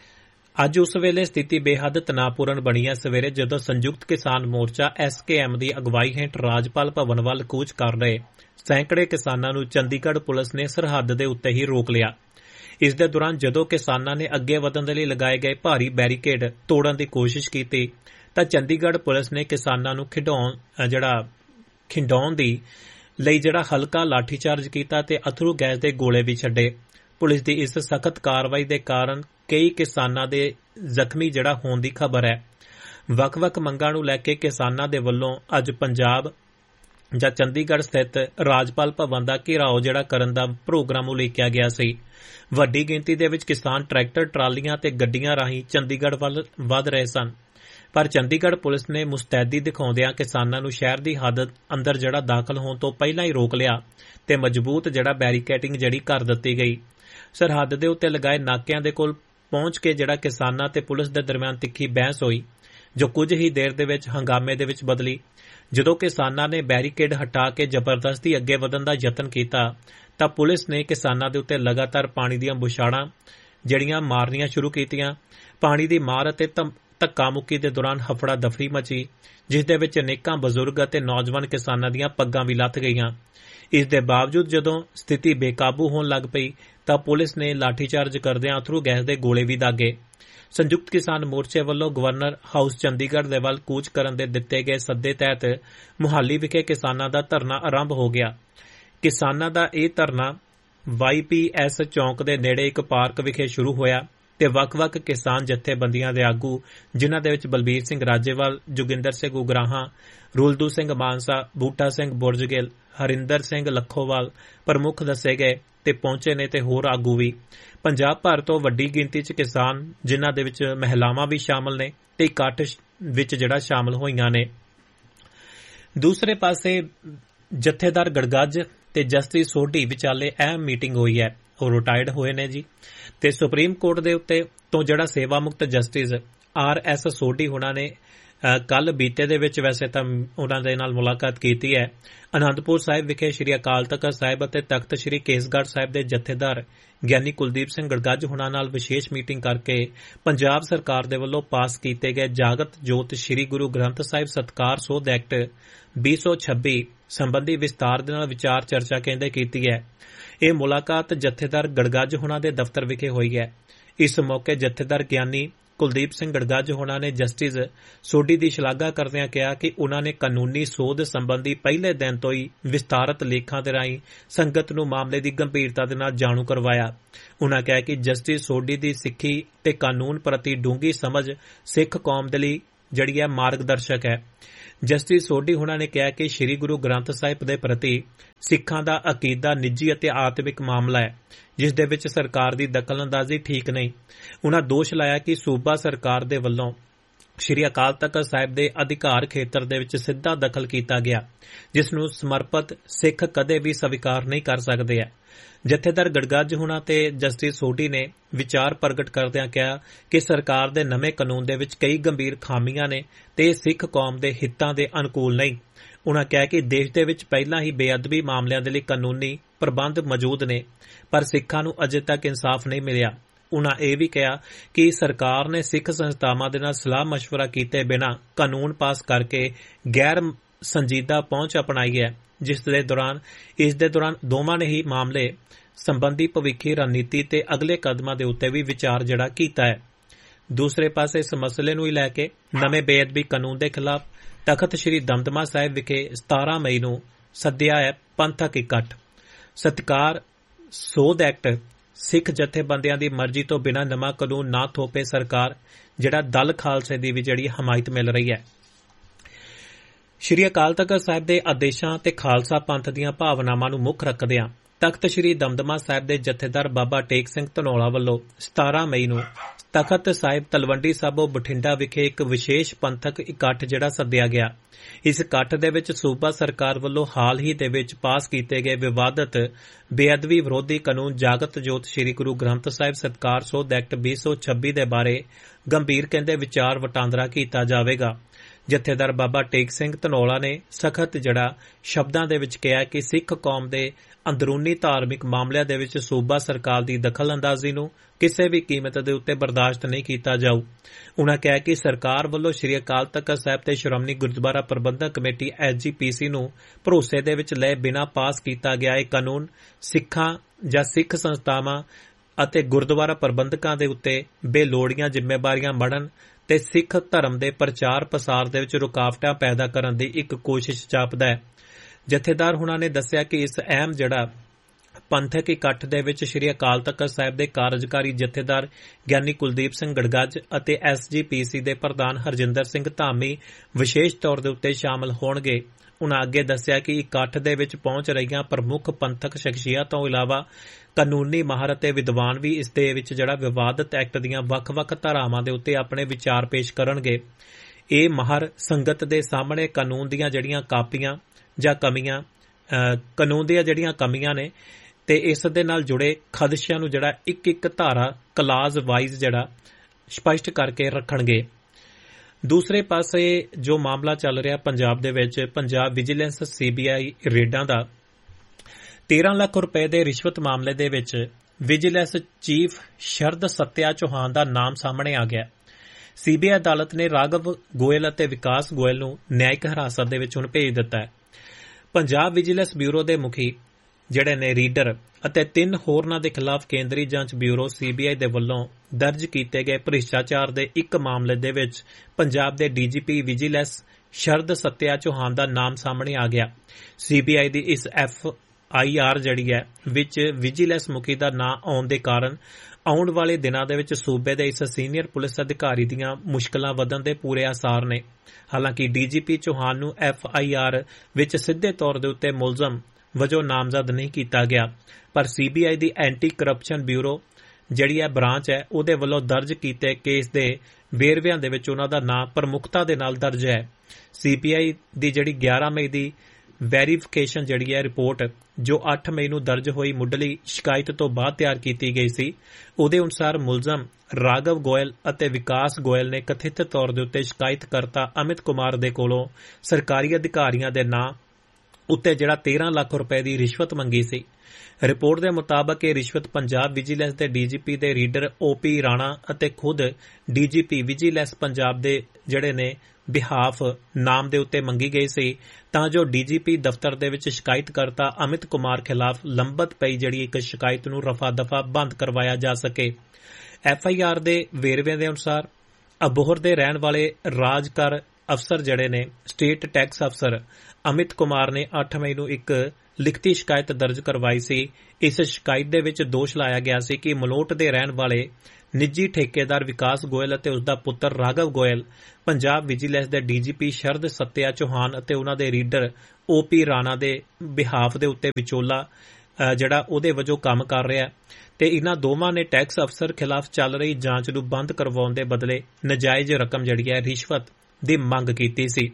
ਅੱਜ ਉਸ ਵੇਲੇ ਸਥਿਤੀ ਬੇਹੱਦ ਤਣਾਅਪੂਰਨ ਬਣੀ ਹੈ ਸਵੇਰੇ ਜਦੋਂ ਸੰਯੁਕਤ Kisan Morcha S K M ਦੀ ਅਗਵਾਈ ਹੇਠ ਰਾਜਪਾਲ ਭਵਨ ਵੱਲ ਕੂਚ ਕਰ ਰਹੇ ਸੈਂਕੜੇ ਕਿਸਾਨਾਂ ਨੂੰ ਚੰਡੀਗੜ੍ਹ ਪੁਲਿਸ ਨੇ ਸਰਹੱਦ ਦੇ ਉੱਤੇ ਹੀ ਰੋਕ ਲਿਆ। ਇਸ ਦੇ ਦੌਰਾਨ ਜਦੋਂ ਕਿਸਾਨਾਂ ਨੇ ਅੱਗੇ ਵਧਣ ਦੇ ਲਈ ਲਗਾਏ ਗਏ ਭਾਰੀ ਬੈਰੀਕੇਡ ਤੋੜਨ ਦੀ ਕੋਸ਼ਿਸ਼ ਕੀਤੀ ਤਾਂ ਚੰਡੀਗੜ੍ਹ ਪੁਲਿਸ ਨੇ ਕਿਸਾਨਾਂ ਨੂੰ ਖਿਡਾਉਣ ਜਿਹੜਾ ਖਿੰਡਾਉਣ ਦੀ ਲਈ ਜਿਹੜਾ ਹਲਕਾ ਲਾਠੀਚਾਰਜ ਕੀਤਾ ਤੇ ਅਥਰੂ ਗੈਸ ਦੇ ਗੋਲੇ ਵੀ ਛੱਡੇ। ਪੁਲਿਸ ਦੀ ਇਸ ਸਖਤ ਕਾਰਵਾਈ ਦੇ ਕਾਰਨ ਕਈ ਕਿਸਾਨਾਂ ਦੇ ਜ਼ਖਮੀ ਜਿਹੜਾ ਹੋਣ ਦੀ ਖਬਰ ਹੈ। ਵੱਖ-ਵੱਖ ਮੰਗਾਂ ਨੂੰ ਲੈ ਕੇ ਕਿਸਾਨਾਂ ਦੇ ਵੱਲੋਂ ਅੱਜ ਪੰਜਾਬ ਜਾਂ ਚੰਡੀਗੜ੍ਹ ਸਥਿਤ ਰਾਜਪਾਲ ਭਵਨ ਦਾ ਘਿਰਾਓ ਜਿਹੜਾ ਕਰਨ ਦਾ ਪ੍ਰੋਗਰਾਮ ਉਲੀਕਿਆ ਗਿਆ ਸੀ। ਵੱਡੀ ਗਿਣਤੀ ਦੇ ਵਿੱਚ ਕਿਸਾਨ ਟਰੈਕਟਰ, ਟਰਾਲੀਆਂ ਤੇ ਗੱਡੀਆਂ ਰਾਹੀਂ ਚੰਡੀਗੜ੍ਹ ਵੱਲ ਵਧ ਰਹੇ ਸਨ, ਪਰ ਚੰਡੀਗੜ੍ਹ ਪੁਲਿਸ ਨੇ ਮੁਸਤੈਦੀ ਦਿਖਾਉਂਦਿਆਂ ਕਿਸਾਨਾਂ ਨੂੰ ਸ਼ਹਿਰ ਦੀ ਹੱਦ ਅੰਦਰ ਜਿਹੜਾ ਦਾਖਲ ਹੋਣ ਤੋਂ ਪਹਿਲਾਂ ਹੀ ਰੋਕ ਲਿਆ ਤੇ ਮਜ਼ਬੂਤ ਜਿਹੜਾ ਬੈਰੀਕੇਡਿੰਗ ਜਿਹੜੀ ਕਰ ਦਿੱਤੀ ਗਈ। ਸਰਹੱਦ ਦੇ ਉੱਤੇ ਲਗਾਏ ਨਾਕਿਆਂ ਦੇ ਕੋਲ ਪਹੁੰਚ ਕੇ ਜਿਹੜਾ ਕਿਸਾਨਾਂ ਤੇ ਪੁਲਿਸ ਦੇ ਦਰਮਿਆਨ ਤਿੱਖੀ ਬਹਿਸ ਹੋਈ, ਜੋ ਕੁਝ ਹੀ ਦੇਰ ਦੇ ਵਿੱਚ ਹੰਗਾਮੇ ਦੇ ਵਿੱਚ ਬਦਲੀ। ਜਦੋਂ ਕਿਸਾਨਾਂ ਨੇ ਬੈਰੀਕੇਡ ਹਟਾ ਕੇ ਜ਼ਬਰਦਸਤੀ ਅੱਗੇ ਵਧਣ ਦਾ ਯਤਨ ਕੀਤਾ ਤਾਂ ਪੁਲਿਸ ਨੇ ਕਿਸਾਨਾਂ ਦੇ ਉੱਤੇ ਲਗਾਤਾਰ ਪਾਣੀ ਦੀਆਂ ਬੁਛਾੜਾਂ ਜਿਹੜੀਆਂ ਮਾਰਨੀਆਂ ਸ਼ੁਰੂ ਕੀਤੀਆਂ। ਪਾਣੀ ਦੀ ਮਾਰ ਅਤੇ ਧੱਕਾ ਮੁੱਕੀ ਦੇ ਦੌਰਾਨ ਹਫੜਾ ਦਫੜੀ ਮਚੀ, ਜਿਸ ਦੇ ਵਿੱਚ ਅਨੇਕਾਂ ਬਜ਼ੁਰਗ ਅਤੇ ਨੌਜਵਾਨ ਕਿਸਾਨਾਂ ਦੀਆਂ ਪੱਗਾਂ ਵੀ ਲੱਥ ਗਈਆਂ। ਇਸ ਦੇ ਬਾਵਜੂਦ ਜਦੋਂ ਸਥਿਤੀ ਬੇਕਾਬੂ ਹੋਣ ਲੱਗ ਪਈ ਤਾਂ ਪੁਲਿਸ ਨੇ ਲਾਠੀਚਾਰਜ ਕਰਦਿਆਂ ਅਥਰੂ ਗੈਸ ਦੇ ਗੋਲੇ ਵੀ ਦਾਗੇ। ਸੰਯੁਕਤ ਕਿਸਾਨ ਮੋਰਚੇ ਵੱਲੋਂ ਗਵਰਨਰ ਹਾਊਸ ਚੰਡੀਗੜ੍ਹ ਦੇ ਵੱਲ ਕੂਚ ਕਰਨ ਦੇ ਦਿੱਤੇ ਗਏ ਸੱਦੇ ਤਹਿਤ ਮੁਹਾਲੀ ਵਿਖੇ ਕਿਸਾਨਾਂ ਦਾ ਧਰਨਾ ਆਰੰਭ ਹੋ ਗਿਆ। ਕਿਸਾਨਾਂ ਦਾ ਇਹ ਧਰਨਾ ਵਾਈ ਪੀ ਐਸ ਚੌਂਕ ਦੇ ਨੇੜੇ ਇੱਕ ਪਾਰਕ ਵਿਖੇ ਸ਼ੁਰੂ ਹੋਇਆ ਤੇ ਵੱਖ-ਵੱਖ ਕਿਸਾਨ ਜਥੇਬੰਦੀਆਂ ਦੇ ਆਗੂ, ਜਿਨ੍ਹਾਂ ਦੇ ਵਿੱਚ ਬਲਬੀਰ ਸਿੰਘ ਰਾਜੇਵਾਲ, ਜੋਗਿੰਦਰ ਸਿੰਘ ਉਗਰਾਹਾਂ, ਰੁਲਦੂ ਸਿੰਘ ਮਾਨਸਾ, ਬੂਟਾ ਸਿੰਘ ਬੁਰਜਗਿੱਲ, ਹਰਿੰਦਰ ਸਿੰਘ ਲੱਖੋਵਾਲ ਪ੍ਰਮੁੱਖ ਦੱਸੇ ਗਏ ਤੇ ਪਹੁੰਚੇ ਨੇ ਤੇ ਹੋਰ ਆਗੂ ਵੀ। ਪੰਜਾਬ ਭਰ ਤੋਂ ਵੱਡੀ ਗਿਣਤੀ 'ਚ ਕਿਸਾਨ, ਜਿਨ੍ਹਾਂ ਦੇ ਵਿੱਚ ਮਹਿਲਾਵਾਂ ਵੀ ਸ਼ਾਮਲ ਨੇ ਤੇ ਇਕੱਠ ਵਿੱਚ ਜਿਹੜਾ ਸ਼ਾਮਲ ਹੋਈਆਂ ਨੇ। ਦੂਸਰੇ ਪਾਸੇ ਜਥੇਦਾਰ ਗੜਗੱਜ ਤੇ ਜਸਟਿਸ ਸੋਢੀ ਵਿਚਾਲੇ ਅਹਿਮ ਮੀਟਿੰਗ ਹੋਈ ਹੈ। ਉਹ ਰਿਟਾਇਰਡ ਹੋਏ ਨੇ ਜੀ ਤੇ ਸੁਪਰੀਮ ਕੋਰਟ ਦੇ ਉੱਤੇ ਤੋਂ ਜਿਹੜਾ ਸੇਵਾ ਮੁਕਤ ਜਸਟਿਸ ਆਰ ਐਸ ਸੋਢੀ ਹੋਣਾ ਨੇ ਕੱਲ ਬੀਤੇ ਦੇ ਵਿੱਚ ਵੈਸੇ ਤਾਂ ਉਹਨਾਂ ਦੇ ਨਾਲ ਮੁਲਾਕਾਤ ਕੀਤੀ ਹੈ। ਅਨੰਦਪੁਰ ਸਾਹਿਬ ਵਿਖੇ ਸ਼੍ਰੀ ਅਕਾਲ ਤਖ਼ਤ ਸਾਹਿਬ ਅਤੇ ਤਖ਼ਤ ਸ਼੍ਰੀ ਕੇਸਗੜ੍ਹ ਸਾਹਿਬ ਦੇ ਜਥੇਦਾਰ ਗਿਆਨੀ ਕੁਲਦੀਪ ਸਿੰਘ ਗੜਗੱਜ ਹੋਣਾ ਨਾਲ ਵਿਸ਼ੇਸ਼ ਮੀਟਿੰਗ ਕਰਕੇ ਪੰਜਾਬ ਸਰਕਾਰ ਦੇ ਵੱਲੋਂ ਪਾਸ ਕੀਤੇ ਗਏ ਜਾਗਤ ਜੋਤ ਸ਼੍ਰੀ ਗੁਰੂ ਗ੍ਰੰਥ ਸਾਹਿਬ ਸਤਕਾਰ ਸੋਧ ਐਕਟ ਵੀਹ ਸੌ ਛੱਬੀ ਸੰਬੰਧੀ ਵਿਸਤਾਰ ਦੇ ਨਾਲ ਵਿਚਾਰ ਚਰਚਾ ਕਹਿੰਦੇ ਕੀਤੀ ਹੈ। ਇਹ ਮੁਲਾਕਾਤ ਜਥੇਦਾਰ ਗੜਗੱਜ ਹੋਣਾ ਦੇ ਦਫ਼ਤਰ ਵਿਖੇ ਹੋਈ ਹੈ। ਇਸ ਮੌਕੇ ਜਥੇਦਾਰ ਗਿਆਨੀ ਕੁਲਦੀਪ ਸਿੰਘ ਗੜਗੱਜ ਹੋਣਾ ਨੇ ਜਸਟਿਸ ਸੋਢੀ ਦੀ ਸ਼ਲਾਘਾ ਕਰਦਿਆਂ ਕਿਹਾ ਕਿ ਉਨ੍ਹਾਂ ਨੇ ਕਾਨੂੰਨੀ ਸੋਧ ਸੰਬੰਧੀ ਪਹਿਲੇ ਦਿਨ ਤੋਂ ਹੀ ਵਿਸਤਾਰਤ ਲੇਖਾਂ ਦੇ ਰਾਹੀਂ ਸੰਗਤ ਨੂੰ ਮਾਮਲੇ ਦੀ ਗੰਭੀਰਤਾ ਦੇ ਨਾਲ ਜਾਣੂ ਕਰਵਾਇਆ। ਉਨ੍ਹਾਂ ਕਿਹਾ ਕਿ ਜਸਟਿਸ ਸੋਢੀ ਦੀ ਸਿੱਖੀ ਤੇ ਕਾਨੂੰਨ ਪ੍ਰਤੀ ਡੂੰਘੀ ਸਮਝ ਸਿੱਖ ਕੌਮ ਦੇ ਲਈ ਜਿਹੜੀ ਹੈ ਮਾਰਗਦਰਸ਼ਕ ਹੈ। ਜਸਟਿਸ ਸੋਢੀ ਹੁਣਾਂ ਨੇ ਕਿਹਾ ਕਿ ਸ੍ਰੀ ਗੁਰੂ ਗ੍ਰੰਥ ਸਾਹਿਬ ਦੇ ਪ੍ਰਤੀ ਸਿੱਖਾਂ ਦਾ ਅਕੀਦਾ ਨਿੱਜੀ ਅਤੇ ਆਤਮਿਕ ਮਾਮਲਾ ਹੈ, ਜਿਸ ਦੇ ਵਿੱਚ ਸਰਕਾਰ ਦੀ ਦਖਲਅੰਦਾਜ਼ੀ ਠੀਕ ਨਹੀਂ। ਉਨ੍ਹਾਂ ਦੋਸ਼ ਲਾਇਆ ਕਿ ਸੂਬਾ ਸਰਕਾਰ ਦੇ ਵੱਲੋਂ ਸ੍ਰੀ ਅਕਾਲ ਤਖ਼ਤ ਸਾਹਿਬ ਦੇ ਅਧਿਕਾਰ ਖੇਤਰ ਦੇ ਵਿੱਚ ਸਿੱਧਾ ਦਖਲ ਕੀਤਾ ਗਿਆ, ਜਿਸ ਨੂੰ ਸਮਰਪਿਤ ਸਿੱਖ ਕਦੇ ਵੀ ਸਵੀਕਾਰ ਨਹੀਂ ਕਰ ਸਕਦੇ ਹੈ। ਜਥੇਦਾਰ ਗੜਗੱਜ ਹੁਣਾਂ ਤੇ ਜਸਟਿਸ ਸੋਢੀ ਨੇ ਵਿਚਾਰ ਪ੍ਰਗਟ ਕਰਦਿਆਂ ਕਿਹਾ ਕਿ ਸਰਕਾਰ ਦੇ ਨਵੇਂ ਕਾਨੂੰਨ ਦੇ ਵਿੱਚ ਕਈ ਗੰਭੀਰ ਖਾਮੀਆਂ ਨੇ ਤੇ ਇਹ ਸਿੱਖ ਕੌਮ ਦੇ ਹਿੱਤਾਂ ਦੇ ਅਨੁਕੂਲ ਨਹੀਂ। ਉਨ੍ਹਾਂ ਕਿਹਾ ਕਿ ਦੇਸ਼ ਦੇ ਵਿੱਚ ਪਹਿਲਾਂ ਹੀ ਬੇਅਦਬੀ ਮਾਮਲਿਆਂ ਦੇ ਲਈ ਕਾਨੂੰਨੀ ਪ੍ਰਬੰਧ ਮੌਜੂਦ ਨੇ, ਪਰ ਸਿੱਖਾਂ ਨੂੰ ਅਜੇ ਤੱਕ ਇਨਸਾਫ ਨਹੀਂ ਮਿਲਿਆ। ਉਨ੍ਹਾਂ ਇਹ ਵੀ ਕਿਹਾ ਕਿ ਸਰਕਾਰ ਨੇ ਸਿੱਖ ਸੰਸਥਾਵਾਂ ਦੇ ਨਾਲ ਸਲਾਹ ਮਸ਼ਵਰਾ ਕੀਤੇ ਬਿਨਾਂ ਕਾਨੂੰਨ ਪਾਸ ਕਰਕੇ ਗੈਰ ਸੰਜੀਦਾ ਪਹੁੰਚ ਅਪਣਾਈ ਹੈ, ਜਿਸ ਦੇ ਦੌਰਾਨ ਇਸ ਦੇ ਦੌਰਾਨ ਦੋਵਾਂ ਨੇ ਹੀ ਮਾਮਲੇ ਸੰਬੰਧੀ ਭਵਿੱਖੀ ਰਣਨੀਤੀ ਤੇ ਅਗਲੇ ਕਦਮਾਂ ਦੇ ਉੱਤੇ ਵੀ ਵਿਚਾਰ ਜਿਹੜਾ ਕੀਤਾ ਹੈ। ਦੂਸਰੇ ਪਾਸੇ ਇਸ ਮਸਲੇ ਨੂੰ ਹੀ ਲੈ ਕੇ ਨਵੇਂ ਬੇਅਦਬੀ ਕਾਨੂੰਨ ਦੇ ਖਿਲਾਫ ਤਖਤ ਸ੍ਰੀ ਦਮਦਮਾ ਸਾਹਿਬ ਵਿਖੇ ਸਤਾਰਾਂ ਮਈ ਨੂੰ ਸੱਦਿਆ ਹੈ ਪੰਥਕ ਇਕੱਠ। ਸਤਿਕਾਰ ਸੋਧ ਐਕਟ ਸਿੱਖ ਜਥੇਬੰਦੀਆਂ ਦੀ ਮਰਜ਼ੀ ਤੋਂ ਬਿਨਾਂ ਨਵਾਂ ਕਾਨੂੰਨ ਨਾ ਥੋਪੇ ਸਰਕਾਰ, ਜਿਹੜਾ ਦਲ ਖਾਲਸੇ ਦੀ ਵੀ ਜਿਹੜੀ ਹਮਾਇਤ ਮਿਲ ਰਹੀ ਹੈ। ਸ੍ਰੀ ਅਕਾਲ ਤਖ਼ਤ ਸਾਹਿਬ ਦੇ ਆਦੇਸ਼ਾਂ ਤੇ ਖਾਲਸਾ ਪੰਥ ਦੀਆਂ ਭਾਵਨਾਵਾਂ ਨੂੰ ਮੁੱਖ ਰੱਖਦਿਆਂ ਤਖਤ ਸ੍ਰੀ ਦਮਦਮਾ ਸਾਹਿਬ ਦੇ ਜਥੇਦਾਰ ਬਾਬਾ ਟੇਕ ਸਿੰਘ ਧਨੌਲਾ ਵੱਲੋਂ ਸਤਾਰਾਂ ਮਈ ਨੂੰ ਤਖਤ ਸਾਹਿਬ ਤਲਵੰਡੀ ਸਾਬੋ ਬਠਿੰਡਾ ਵਿਖੇ ਇੱਕ ਵਿਸ਼ੇਸ਼ ਪੰਥਕ ਇਕੱਠ ਜਿਹੜਾ ਸੱਦਿਆ ਗਿਆ। ਇਸ ਇਕੱਠ ਦੇ ਵਿੱਚ ਸੂਬਾ ਸਰਕਾਰ ਵੱਲੋਂ ਹਾਲ ਹੀ ਦੇ ਵਿੱਚ ਪਾਸ ਕੀਤੇ ਗਏ ਵਿਵਾਦਤ ਬੇਅਦਬੀ ਵਿਰੋਧੀ ਕਾਨੂੰਨ ਜਾਗਤ ਜੋਤ ਸ੍ਰੀ ਗੁਰੂ ਗ੍ਰੰਥ ਸਾਹਿਬ ਸਤਿਕਾਰ ਸੋਧ ਐਕਟ ਵੀਹ ਸੌ ਛੱਬੀ ਦੇ ਬਾਰੇ ਗੰਭੀਰ ਕਹਿੰਦੇ ਵਿਚਾਰ ਵਟਾਂਦਰਾ ਕੀਤਾ ਜਾਵੇਗਾ। ਜਥੇਦਾਰ ਬਾਬਾ ਟੇਕ ਸਿੰਘ ਧਨੌਲਾ ਨੇ ਸਖਤ ਜਿਹੜਾ ਸ਼ਬਦਾਂ ਦੇ ਵਿੱਚ ਕਿਹਾ ਕਿ ਸਿੱਖ ਕੌਮ ਦੇ ਅੰਦਰੂਨੀ ਧਾਰਮਿਕ ਮਾਮਲਿਆਂ ਦੇ ਵਿੱਚ ਸੂਬਾ ਸਰਕਾਰ ਦੀ ਦਖਲਅੰਦਾਜ਼ੀ ਨੂੰ ਕਿਸੇ ਵੀ ਕੀਮਤ ਦੇ ਉੱਤੇ ਬਰਦਾਸ਼ਤ ਨਹੀਂ ਕੀਤਾ ਜਾਊ। ਉਨ੍ਹਾਂ ਕਿਹਾ ਕਿ ਸਰਕਾਰ ਵੱਲੋਂ ਸ੍ਰੀ ਅਕਾਲ ਤਖ਼ਤ ਸਾਹਿਬ ਤੇ ਸ਼੍ਰੋਮਣੀ ਗੁਰਦੁਆਰਾ ਪ੍ਰਬੰਧਕ ਕਮੇਟੀ ਐਸ ਜੀ ਪੀ ਸੀ ਨੂੰ ਭਰੋਸੇ ਦੇ ਵਿੱਚ ਲਏ ਬਿਨਾਂ ਪਾਸ ਕੀਤਾ ਗਿਆ ਇਹ ਕਾਨੂੰਨ ਸਿੱਖਾਂ ਜਾਂ ਸਿੱਖ ਸੰਸਥਾਵਾਂ ਅਤੇ ਗੁਰਦੁਆਰਾ ਪ੍ਰਬੰਧਕਾਂ ਦੇ ਉੱਤੇ ਬੇਲੋੜੀਆਂ ਜ਼ਿੰਮੇਵਾਰੀਆਂ ਮੜਨ ਤੇ ਸਿੱਖ ਧਰਮ ਦੇ ਪ੍ਰਚਾਰ ਪ੍ਰਸਾਰ ਦੇ ਵਿੱਚ ਰੁਕਾਵਟਾਂ ਪੈਦਾ ਕਰਨ ਦੀ ਇੱਕ ਕੋਸ਼ਿਸ਼ ਜਾਪਦਾ ਹੈ। ਜਥੇਦਾਰ ਹੁਣਾਂ ਨੇ ਦੱਸਿਆ ਕਿ ਇਸ ਅਹਿਮ ਜਿਹੜਾ ਪੰਥਕ ਇਕੱਠ ਦੇ ਵਿੱਚ ਸ੍ਰੀ ਅਕਾਲ ਤਖ਼ਤ ਸਾਹਿਬ ਦੇ ਕਾਰਜਕਾਰੀ ਜਥੇਦਾਰ ਗਿਆਨੀ ਕੁਲਦੀਪ ਸਿੰਘ ਗੜਗੱਜ ਅਤੇ ਐਸ ਜੀ ਪੀ ਸੀ ਦੇ ਪ੍ਰਧਾਨ ਹਰਜਿੰਦਰ ਸਿੰਘ ਧਾਮੀ ਵਿਸ਼ੇਸ਼ ਤੌਰ ਦੇ ਉੱਤੇ ਸ਼ਾਮਲ ਹੋਣਗੇ। ਉਨ੍ਹਾਂ ਅੱਗੇ ਦੱਸਿਆ ਕਿ ਇਕੱਠ ਦੇ ਵਿੱਚ ਪਹੁੰਚ ਰਹੀਆਂ ਪ੍ਰਮੁੱਖ ਪੰਥਕ ਸ਼ਖਸੀਅਤਾਂ ਤੋਂ ਇਲਾਵਾ ਕਾਨੂੰਨੀ ਮਾਹਰ ਅਤੇ ਵਿਦਵਾਨ ਵੀ ਇਸ ਦੇ ਵਿੱਚ ਜਿਹੜਾ ਵਿਵਾਦਤ ਐਕਟ ਦੀਆਂ ਵੱਖ-ਵੱਖ ਧਾਰਾਵਾਂ ਦੇ ਉੱਤੇ ਆਪਣੇ ਵਿਚਾਰ ਪੇਸ਼ ਕਰਨਗੇ। ਇਹ ਮਾਹਰ ਸੰਗਤ ਦੇ ਸਾਹਮਣੇ ਕਾਨੂੰਨ ਦੀਆਂ ਜਿਹੜੀਆਂ ਕਾਪੀਆਂ ਜਾਂ ਕਮੀਆਂ ਕਾਨੂੰਨ ਦੀਆਂ ਜਿਹੜੀਆਂ ਕਮੀਆਂ ਨੇ ਤੇ ਇਸ ਦੇ ਨਾਲ ਜੁੜੇ ਖਦਸ਼ਿਆਂ ਨੂੰ ਜਿਹੜਾ ਇੱਕ ਇੱਕ ਧਾਰਾ ਕਲਾਜ਼ ਵਾਈਜ਼ ਜਿਹੜਾ ਸਪਸ਼ਟ ਕਰਕੇ ਰੱਖਣਗੇ। ਦੂਸਰੇ ਪਾਸੇ ਜੋ ਮਾਮਲਾ ਚੱਲ ਰਿਹਾ ਪੰਜਾਬ ਦੇ ਵਿੱਚ, Punjab vigilance C B I ਰੇਡਾਂ ਦਾ ਤੇਰਾਂ ਲੱਖ ਰੁਪਏ ਦੇ ਰਿਸ਼ਵਤ ਮਾਮਲੇ ਦੇ ਵਿੱਚ ਵਿਜੀਲੈਂਸ ਚੀਫ ਸ਼ਰਦ ਸੱਤਿਆ ਚੌਹਾਨ ਦਾ ਨਾਮ ਸਾਹਮਣੇ ਆ ਗਿਆ। ਸੀ ਬੀ ਆਈ ਅਦਾਲਤ ਨੇ ਰਾਘਵ ਗੋਇਲ ਅਤੇ ਵਿਕਾਸ ਗੋਇਲ ਨੂੰ ਨਿਆਇਕ ਹਿਰਾਸਤ ਦੇ ਵਿੱਚ ਹੁਣ ਭੇਜ ਦਿੱਤਾ ਹੈ। ਪੰਜਾਬ ਵਿਜੀਲੈਂਸ ਬਿਊਰੋ ਦੇ ਮੁਖੀ ਜਿਹੜੇ ਨੇ ਰੀਡਰ ਅਤੇ ਤਿੰਨ ਹੋਰਨਾਂ ਦੇ ਖਿਲਾਫ ਕੇਂਦਰੀ ਜਾਂਚ ਬਿਊਰੋ ਸੀ ਬੀ ਆਈ ਦੇ ਵੱਲੋਂ ਦਰਜ ਕੀਤੇ ਗਏ ਭ੍ਰਿਸ਼ਟਾਚਾਰ ਦੇ ਇੱਕ ਮਾਮਲੇ ਦੇ ਵਿੱਚ ਪੰਜਾਬ ਦੇ ਡੀ ਜੀ ਪੀ ਵਿਜੀਲੈਂਸ ਸ਼ਰਦ ਸੱਤਿਆ ਚੌਹਾਨ ਦਾ ਨਾਮ ਸਾਹਮਣੇ ਆ ਗਿਆ। ਸੀ ਬੀ ਆਈ ਦੀ ਇਸ ਐਫ ਆਈ ਆਰ ਜਿਹੜੀ ਹੈ ਵਿੱਚ ਵਿਜੀਲੈਂਸ ਮੁਖੀ ਦਾ ਨਾਂ ਆਉਣ ਦੇ ਕਾਰਨ ਆਉਣ ਵਾਲੇ ਦਿਨਾਂ ਦੇ ਵਿੱਚ ਸੂਬੇ ਦੇ ਇਸ ਸੀਨੀਅਰ ਪੁਲਿਸ ਅਧਿਕਾਰੀ ਦੀਆਂ ਮੁਸ਼ਕਲਾਂ ਵਧਣ ਦੇ ਪੂਰੇ ਆਸਾਰ ਨੇ। ਹਾਲਾਂਕਿ ਡੀ ਜੀ ਪੀ ਚੌਹਾਨ ਨੂੰ ਐਫ ਆਈ ਆਰ ਵਿੱਚ ਸਿੱਧੇ ਤੌਰ ਦੇ ਉੱਤੇ ਮੁਲਜ਼ਮ ਵਜੋਂ ਨਾਮਜ਼ਦ ਨਹੀਂ ਕੀਤਾ ਗਿਆ, ਪਰ C B I the anti corruption bureau ਜਿਹੜੀ ਹੈ ਬ੍ਰਾਂਚ ਹੈ ਉਹਦੇ ਵੱਲੋਂ ਦਰਜ ਕੀਤੇ ਕੇਸ ਦੇ ਵੇਰਵਿਆਂ ਦੇ ਵਿੱਚ ਉਹਨਾਂ ਦਾ ਨਾਂ ਪ੍ਰਮੁੱਖਤਾ ਦੇ ਨਾਲ ਦਰਜ ਹੈ। ਸੀ ਬੀ ਆਈ ਦੀ ਜਿਹੜੀ ਗਿਆਰਾਂ ਮਈ ਦੀ ਵੈਰੀਫਿਕੇਸ਼ਨ ਜਿਹੜੀ ਹੈ ਰਿਪੋਰਟ ਜੋ ਅੱਠ ਮਈ ਨੂੰ ਦਰਜ ਹੋਈ ਮੁੱਢਲੀ ਸ਼ਿਕਾਇਤ ਤੋਂ ਬਾਅਦ ਤਿਆਰ ਕੀਤੀ ਗਈ ਸੀ, ਉਹਦੇ ਅਨੁਸਾਰ ਮੁਲਜ਼ਮ ਰਾਘਵ ਗੋਇਲ ਅਤੇ ਵਿਕਾਸ ਗੋਇਲ ਨੇ ਕਥਿਤ ਤੌਰ ਦੇ ਉੱਤੇ ਸ਼ਿਕਾਇਤਕਰਤਾ ਅਮਿਤ ਕੁਮਾਰ ਦੇ ਕੋਲੋਂ ਸਰਕਾਰੀ ਅਧਿਕਾਰੀਆਂ ਦੇ ਨਾਂ ਉੱਤੇ ਜਿਹੜਾ ਤੇਰਾਂ ਲੱਖ ਰੁਪਏ ਦੀ ਰਿਸ਼ਵਤ ਮੰਗੀ ਸੀ। ਰਿਪੋਰਟ ਦੇ ਮੁਤਾਬਕ ਇਹ ਰਿਸ਼ਵਤ ਪੰਜਾਬ ਵਿਜੀਲੈਂਸ ਦੇ ਡੀ ਜੀ ਪੀ ਦੇ ਰੀਡਰ ਓ ਪੀ ਰਾਣਾ ਅਤੇ ਖੁਦ ਡੀ ਜੀ ਪੀ ਵਿਜੀਲੈਂਸ ਪੰਜਾਬ ਦੇ ਜਿਹੜੇ ਨੇ ਬਿਹਾਫ ਨਾਮ ਦੇ ਉੱਤੇ ਮੰਗੀ ਗਈ ਸੀ, ਤਾਂ ਜੋ ਡੀ ਜੀ ਪੀ ਦਫ਼ਤਰ ਦੇ ਵਿੱਚ ਸ਼ਿਕਾਇਤਕਰਤਾ ਅਮਿਤ ਕੁਮਾਰ ਖਿਲਾਫ ਲੰਬਤ ਪਈ ਜਿਹੜੀ ਇੱਕ ਸ਼ਿਕਾਇਤ ਨੂੰ ਰਫਾ ਦਫਾ ਬੰਦ ਕਰਵਾਇਆ ਜਾ ਸਕੇ। ਐਫ ਆਈ ਆਰ ਦੇ ਵੇਰਵਿਆਂ ਦੇ ਅਨੁਸਾਰ ਅਬੋਹਰ ਦੇ ਰਹਿਣ ਵਾਲੇ ਰਾਜਕਰ ਅਫਸਰ ਜਿਹੜੇ ਨੇ ਸਟੇਟ ਟੈਕਸ ਅਫਸਰ ਅਮਿਤ ਕੁਮਾਰ ਨੇ ਅੱਠ ਮਈ ਨੂੰ ਇੱਕ ਲਿਖਤੀ ਸ਼ਿਕਾਇਤ ਦਰਜ ਕਰਵਾਈ ਸੀ। ਇਸ ਸ਼ਿਕਾਇਤ ਦੇ ਵਿੱਚ ਦੋਸ਼ ਲਾਇਆ ਗਿਆ ਸੀ ਕਿ ਮਲੋਟ ਦੇ ਰਹਿਣ ਵਾਲੇ ਨਿੱਜੀ ਠੇਕੇਦਾਰ ਵਿਕਾਸ ਗੋਇਲ ਅਤੇ ਉਸਦਾ ਪੁੱਤਰ ਰਾਘਵ ਗੋਇਲ ਪੰਜਾਬ ਵਿਜੀਲੈਂਸ ਦੇ ਡੀਜੀਪੀ ਸ਼ਰਦ ਸੱਤਿਆ ਚੌਹਾਨ ਅਤੇ ਉਹਨਾਂ ਦੇ ਰੀਡਰ ਓ ਪੀ ਰਾਣਾ ਦੇ ਬਿਹਾਫ ਦੇ ਉੱਤੇ ਵਿਚੋਲਾ ਜਿਹੜਾ ਉਹਦੇ ਵਜੋਂ ਕੰਮ ਕਰ ਰਿਹਾ ਤੇ ਇਹਨਾਂ ਦੋਵਾਂ ਨੇ ਟੈਕਸ ਅਫਸਰ ਖਿਲਾਫ ਚੱਲ ਰਹੀ ਜਾਂਚ ਨੂੰ ਬੰਦ ਕਰਵਾਉਣ ਦੇ ਬਦਲੇ ਨਜਾਇਜ਼ ਰਕਮ ਜਿਹੜੀ ਹੈ ਰਿਸ਼ਵਤ ਦੀ ਮੰਗ ਕੀਤੀ ਸੀ।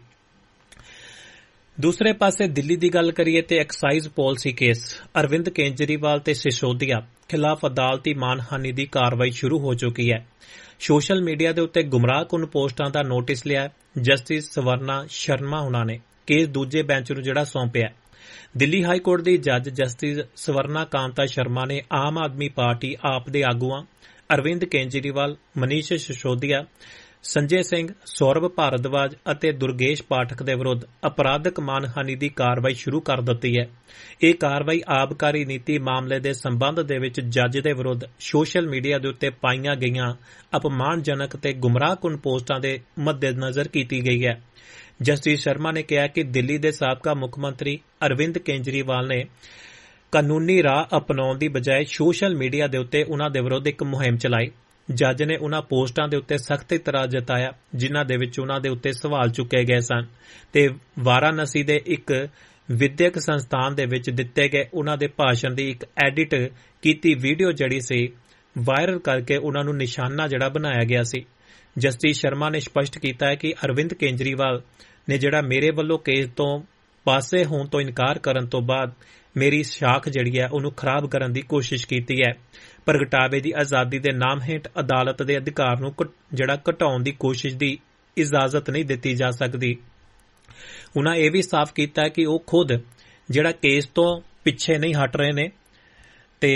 ਦੂਸਰੇ ਪਾਸੇ ਦਿੱਲੀ ਦੀ ਗੱਲ ਕਰੀਏ ਤੇ excise policy case Arvind Kejriwal ਤੇ ਸਿਸੋਦੀਆ ਖਿਲਾਫ ਅਦਾਲਤੀ ਮਾਨਹਾਨੀ ਦੀ ਕਾਰਵਾਈ ਸ਼ੁਰੂ ਹੋ ਚੁੱਕੀ ਹੈ। ਸੋਸ਼ਲ ਮੀਡੀਆ ਦੇ ਉੱਤੇ ਗੁੰਮਰਾਹਕੁੰਨ ਪੋਸਟਾਂ ਦਾ ਨੋਟਿਸ ਲਿਆ ਜਸਟਿਸ ਸਵਰਨਾ ਸ਼ਰਮਾ ਹੁਣਾਂ ਨੇ ਕੇਸ ਦੂਜੇ ਬੈਂਚ ਨੂੰ ਜਿਹੜਾ ਸੌਂਪਿਆ। ਦਿੱਲੀ ਹਾਈ ਕੋਰਟ ਦੀ ਜੱਜ ਜਸਟਿਸ ਸਵਰਨਾ ਕਾਂਤਾ ਸ਼ਰਮਾ ਨੇ ਆਮ ਆਦਮੀ ਪਾਰਟੀ ਆਪ ਦੇ ਆਗੂਆਂ ਅਰਵਿੰਦ ਕੇਜਰੀਵਾਲ, ਮਨੀਸ਼ ਸਿਸੋਦੀਆ, ਸੰਜੇ ਸਿੰਘ, ਸੌਰਭ ਭਾਰਦਵਾਜ ਅਤੇ ਦੁਰਗੇਸ਼ ਪਾਠਕ ਦੇ ਵਿਰੁੱਧ ਅਪਰਾਧਕ ਮਾਨਹਾਨੀ ਦੀ ਕਾਰਵਾਈ ਸ਼ੁਰੂ ਕਰ ਦਿੱਤੀ ਹੈ। ਇਹ ਕਾਰਵਾਈ ਆਬਕਾਰੀ ਨੀਤੀ ਮਾਮਲੇ ਦੇ ਸੰਬੰਧ ਦੇ ਵਿੱਚ ਜੱਜ ਦੇ ਵਿਰੁੱਧ ਸੋਸ਼ਲ ਮੀਡੀਆ ਦੇ ਉੱਤੇ ਪਾਈਆਂ ਗਈਆਂ ਅਪਮਾਨਜਨਕ ਤੇ ਗੁੰਮਰਾਹਕੁੰਨ ਪੋਸਟਾਂ ਦੇ ਮੱਦੇਨਜ਼ਰ ਕੀਤੀ ਗਈ ਹੈ। ਜਸਟਿਸ ਸ਼ਰਮਾ ਨੇ ਕਿਹਾ ਕਿ ਦਿੱਲੀ ਦੇ ਸਾਬਕਾ ਮੁੱਖ ਮੰਤਰੀ ਅਰਵਿੰਦ ਕੇਜਰੀਵਾਲ ਨੇ ਕਾਨੂੰਨੀ ਰਾਹ ਅਪਣਾਉਣ ਦੀ ਬਜਾਏ ਸੋਸ਼ਲ ਮੀਡੀਆ ਦੇ ਉੱਤੇ ਉਨ੍ਹਾਂ ਦੇ ਵਿਰੁੱਧ ਇੱਕ ਮੁਹਿੰਮ ਚਲਾਈ। ਜੱਜ ਨੇ ਉਨ੍ਹਾਂ ਪੋਸਟਾਂ ਦੇ ਉੱਤੇ ਸਖਤ ਇਤਰਾਜ਼ ਜਤਾਇਆ ਜਿਨ੍ਹਾਂ ਦੇ ਵਿੱਚ ਉਨ੍ਹਾਂ ਦੇ ਉੱਤੇ ਸਵਾਲ ਚੁੱਕੇ ਗਏ ਸਨ ਤੇ ਵਾਰਾਣਸੀ ਦੇ ਇੱਕ ਵਿਦਿਅਕ ਸੰਸਥਾਨ ਦੇ ਵਿੱਚ ਦਿੱਤੇ ਗਏ ਉਨ੍ਹਾਂ ਦੇ ਭਾਸ਼ਣ ਦੀ ਇੱਕ ਐਡਿਟ ਕੀਤੀ ਵੀਡੀਓ ਜਿਹੜੀ ਸੀ ਵਾਇਰਲ ਕਰਕੇ ਉਨ੍ਹਾਂ ਨੂੰ ਨਿਸ਼ਾਨਾ ਜਿਹੜਾ ਬਣਾਇਆ ਗਿਆ ਸੀ। ਜਸਟਿਸ ਸ਼ਰਮਾ ਨੇ ਸਪਸ਼ਟ ਕੀਤਾ ਹੈ ਕਿ ਅਰਵਿੰਦ ਕੇਜਰੀਵਾਲ ਨੇ ਜਿਹੜਾ ਮੇਰੇ ਵੱਲੋਂ ਕੇਸ ਤੋਂ ਪਾਸੇ ਹੋਣ ਤੋਂ ਇਨਕਾਰ ਕਰਨ ਤੋਂ ਬਾਅਦ ਮੇਰੀ ਸਾਖ ਜਿਹੜੀ ਹੈ ਉਹਨੂੰ ਖਰਾਬ ਕਰਨ ਦੀ ਕੋਸ਼ਿਸ਼ ਕੀਤੀ ਹੈ। ਪ੍ਰਗਟਾਵੇ ਦੀ ਆਜ਼ਾਦੀ ਦੇ ਨਾਮ ਹੇਠ ਅਦਾਲਤ ਦੇ ਅਧਿਕਾਰ ਨੂੰ ਜਿਹੜਾ ਘਟਾਉਣ ਦੀ ਕੋਸ਼ਿਸ਼ ਦੀ ਇਜਾਜ਼ਤ ਨਹੀਂ ਦਿੱਤੀ ਜਾ ਸਕਦੀ। ਉਨ੍ਹਾਂ ਇਹ ਵੀ ਸਾਫ਼ ਕੀਤਾ ਕਿ ਉਹ ਖੁਦ ਜਿਹੜਾ ਕੇਸ ਤੋਂ ਪਿੱਛੇ ਨਹੀਂ ਹਟ ਰਹੇ ਨੇ ਤੇ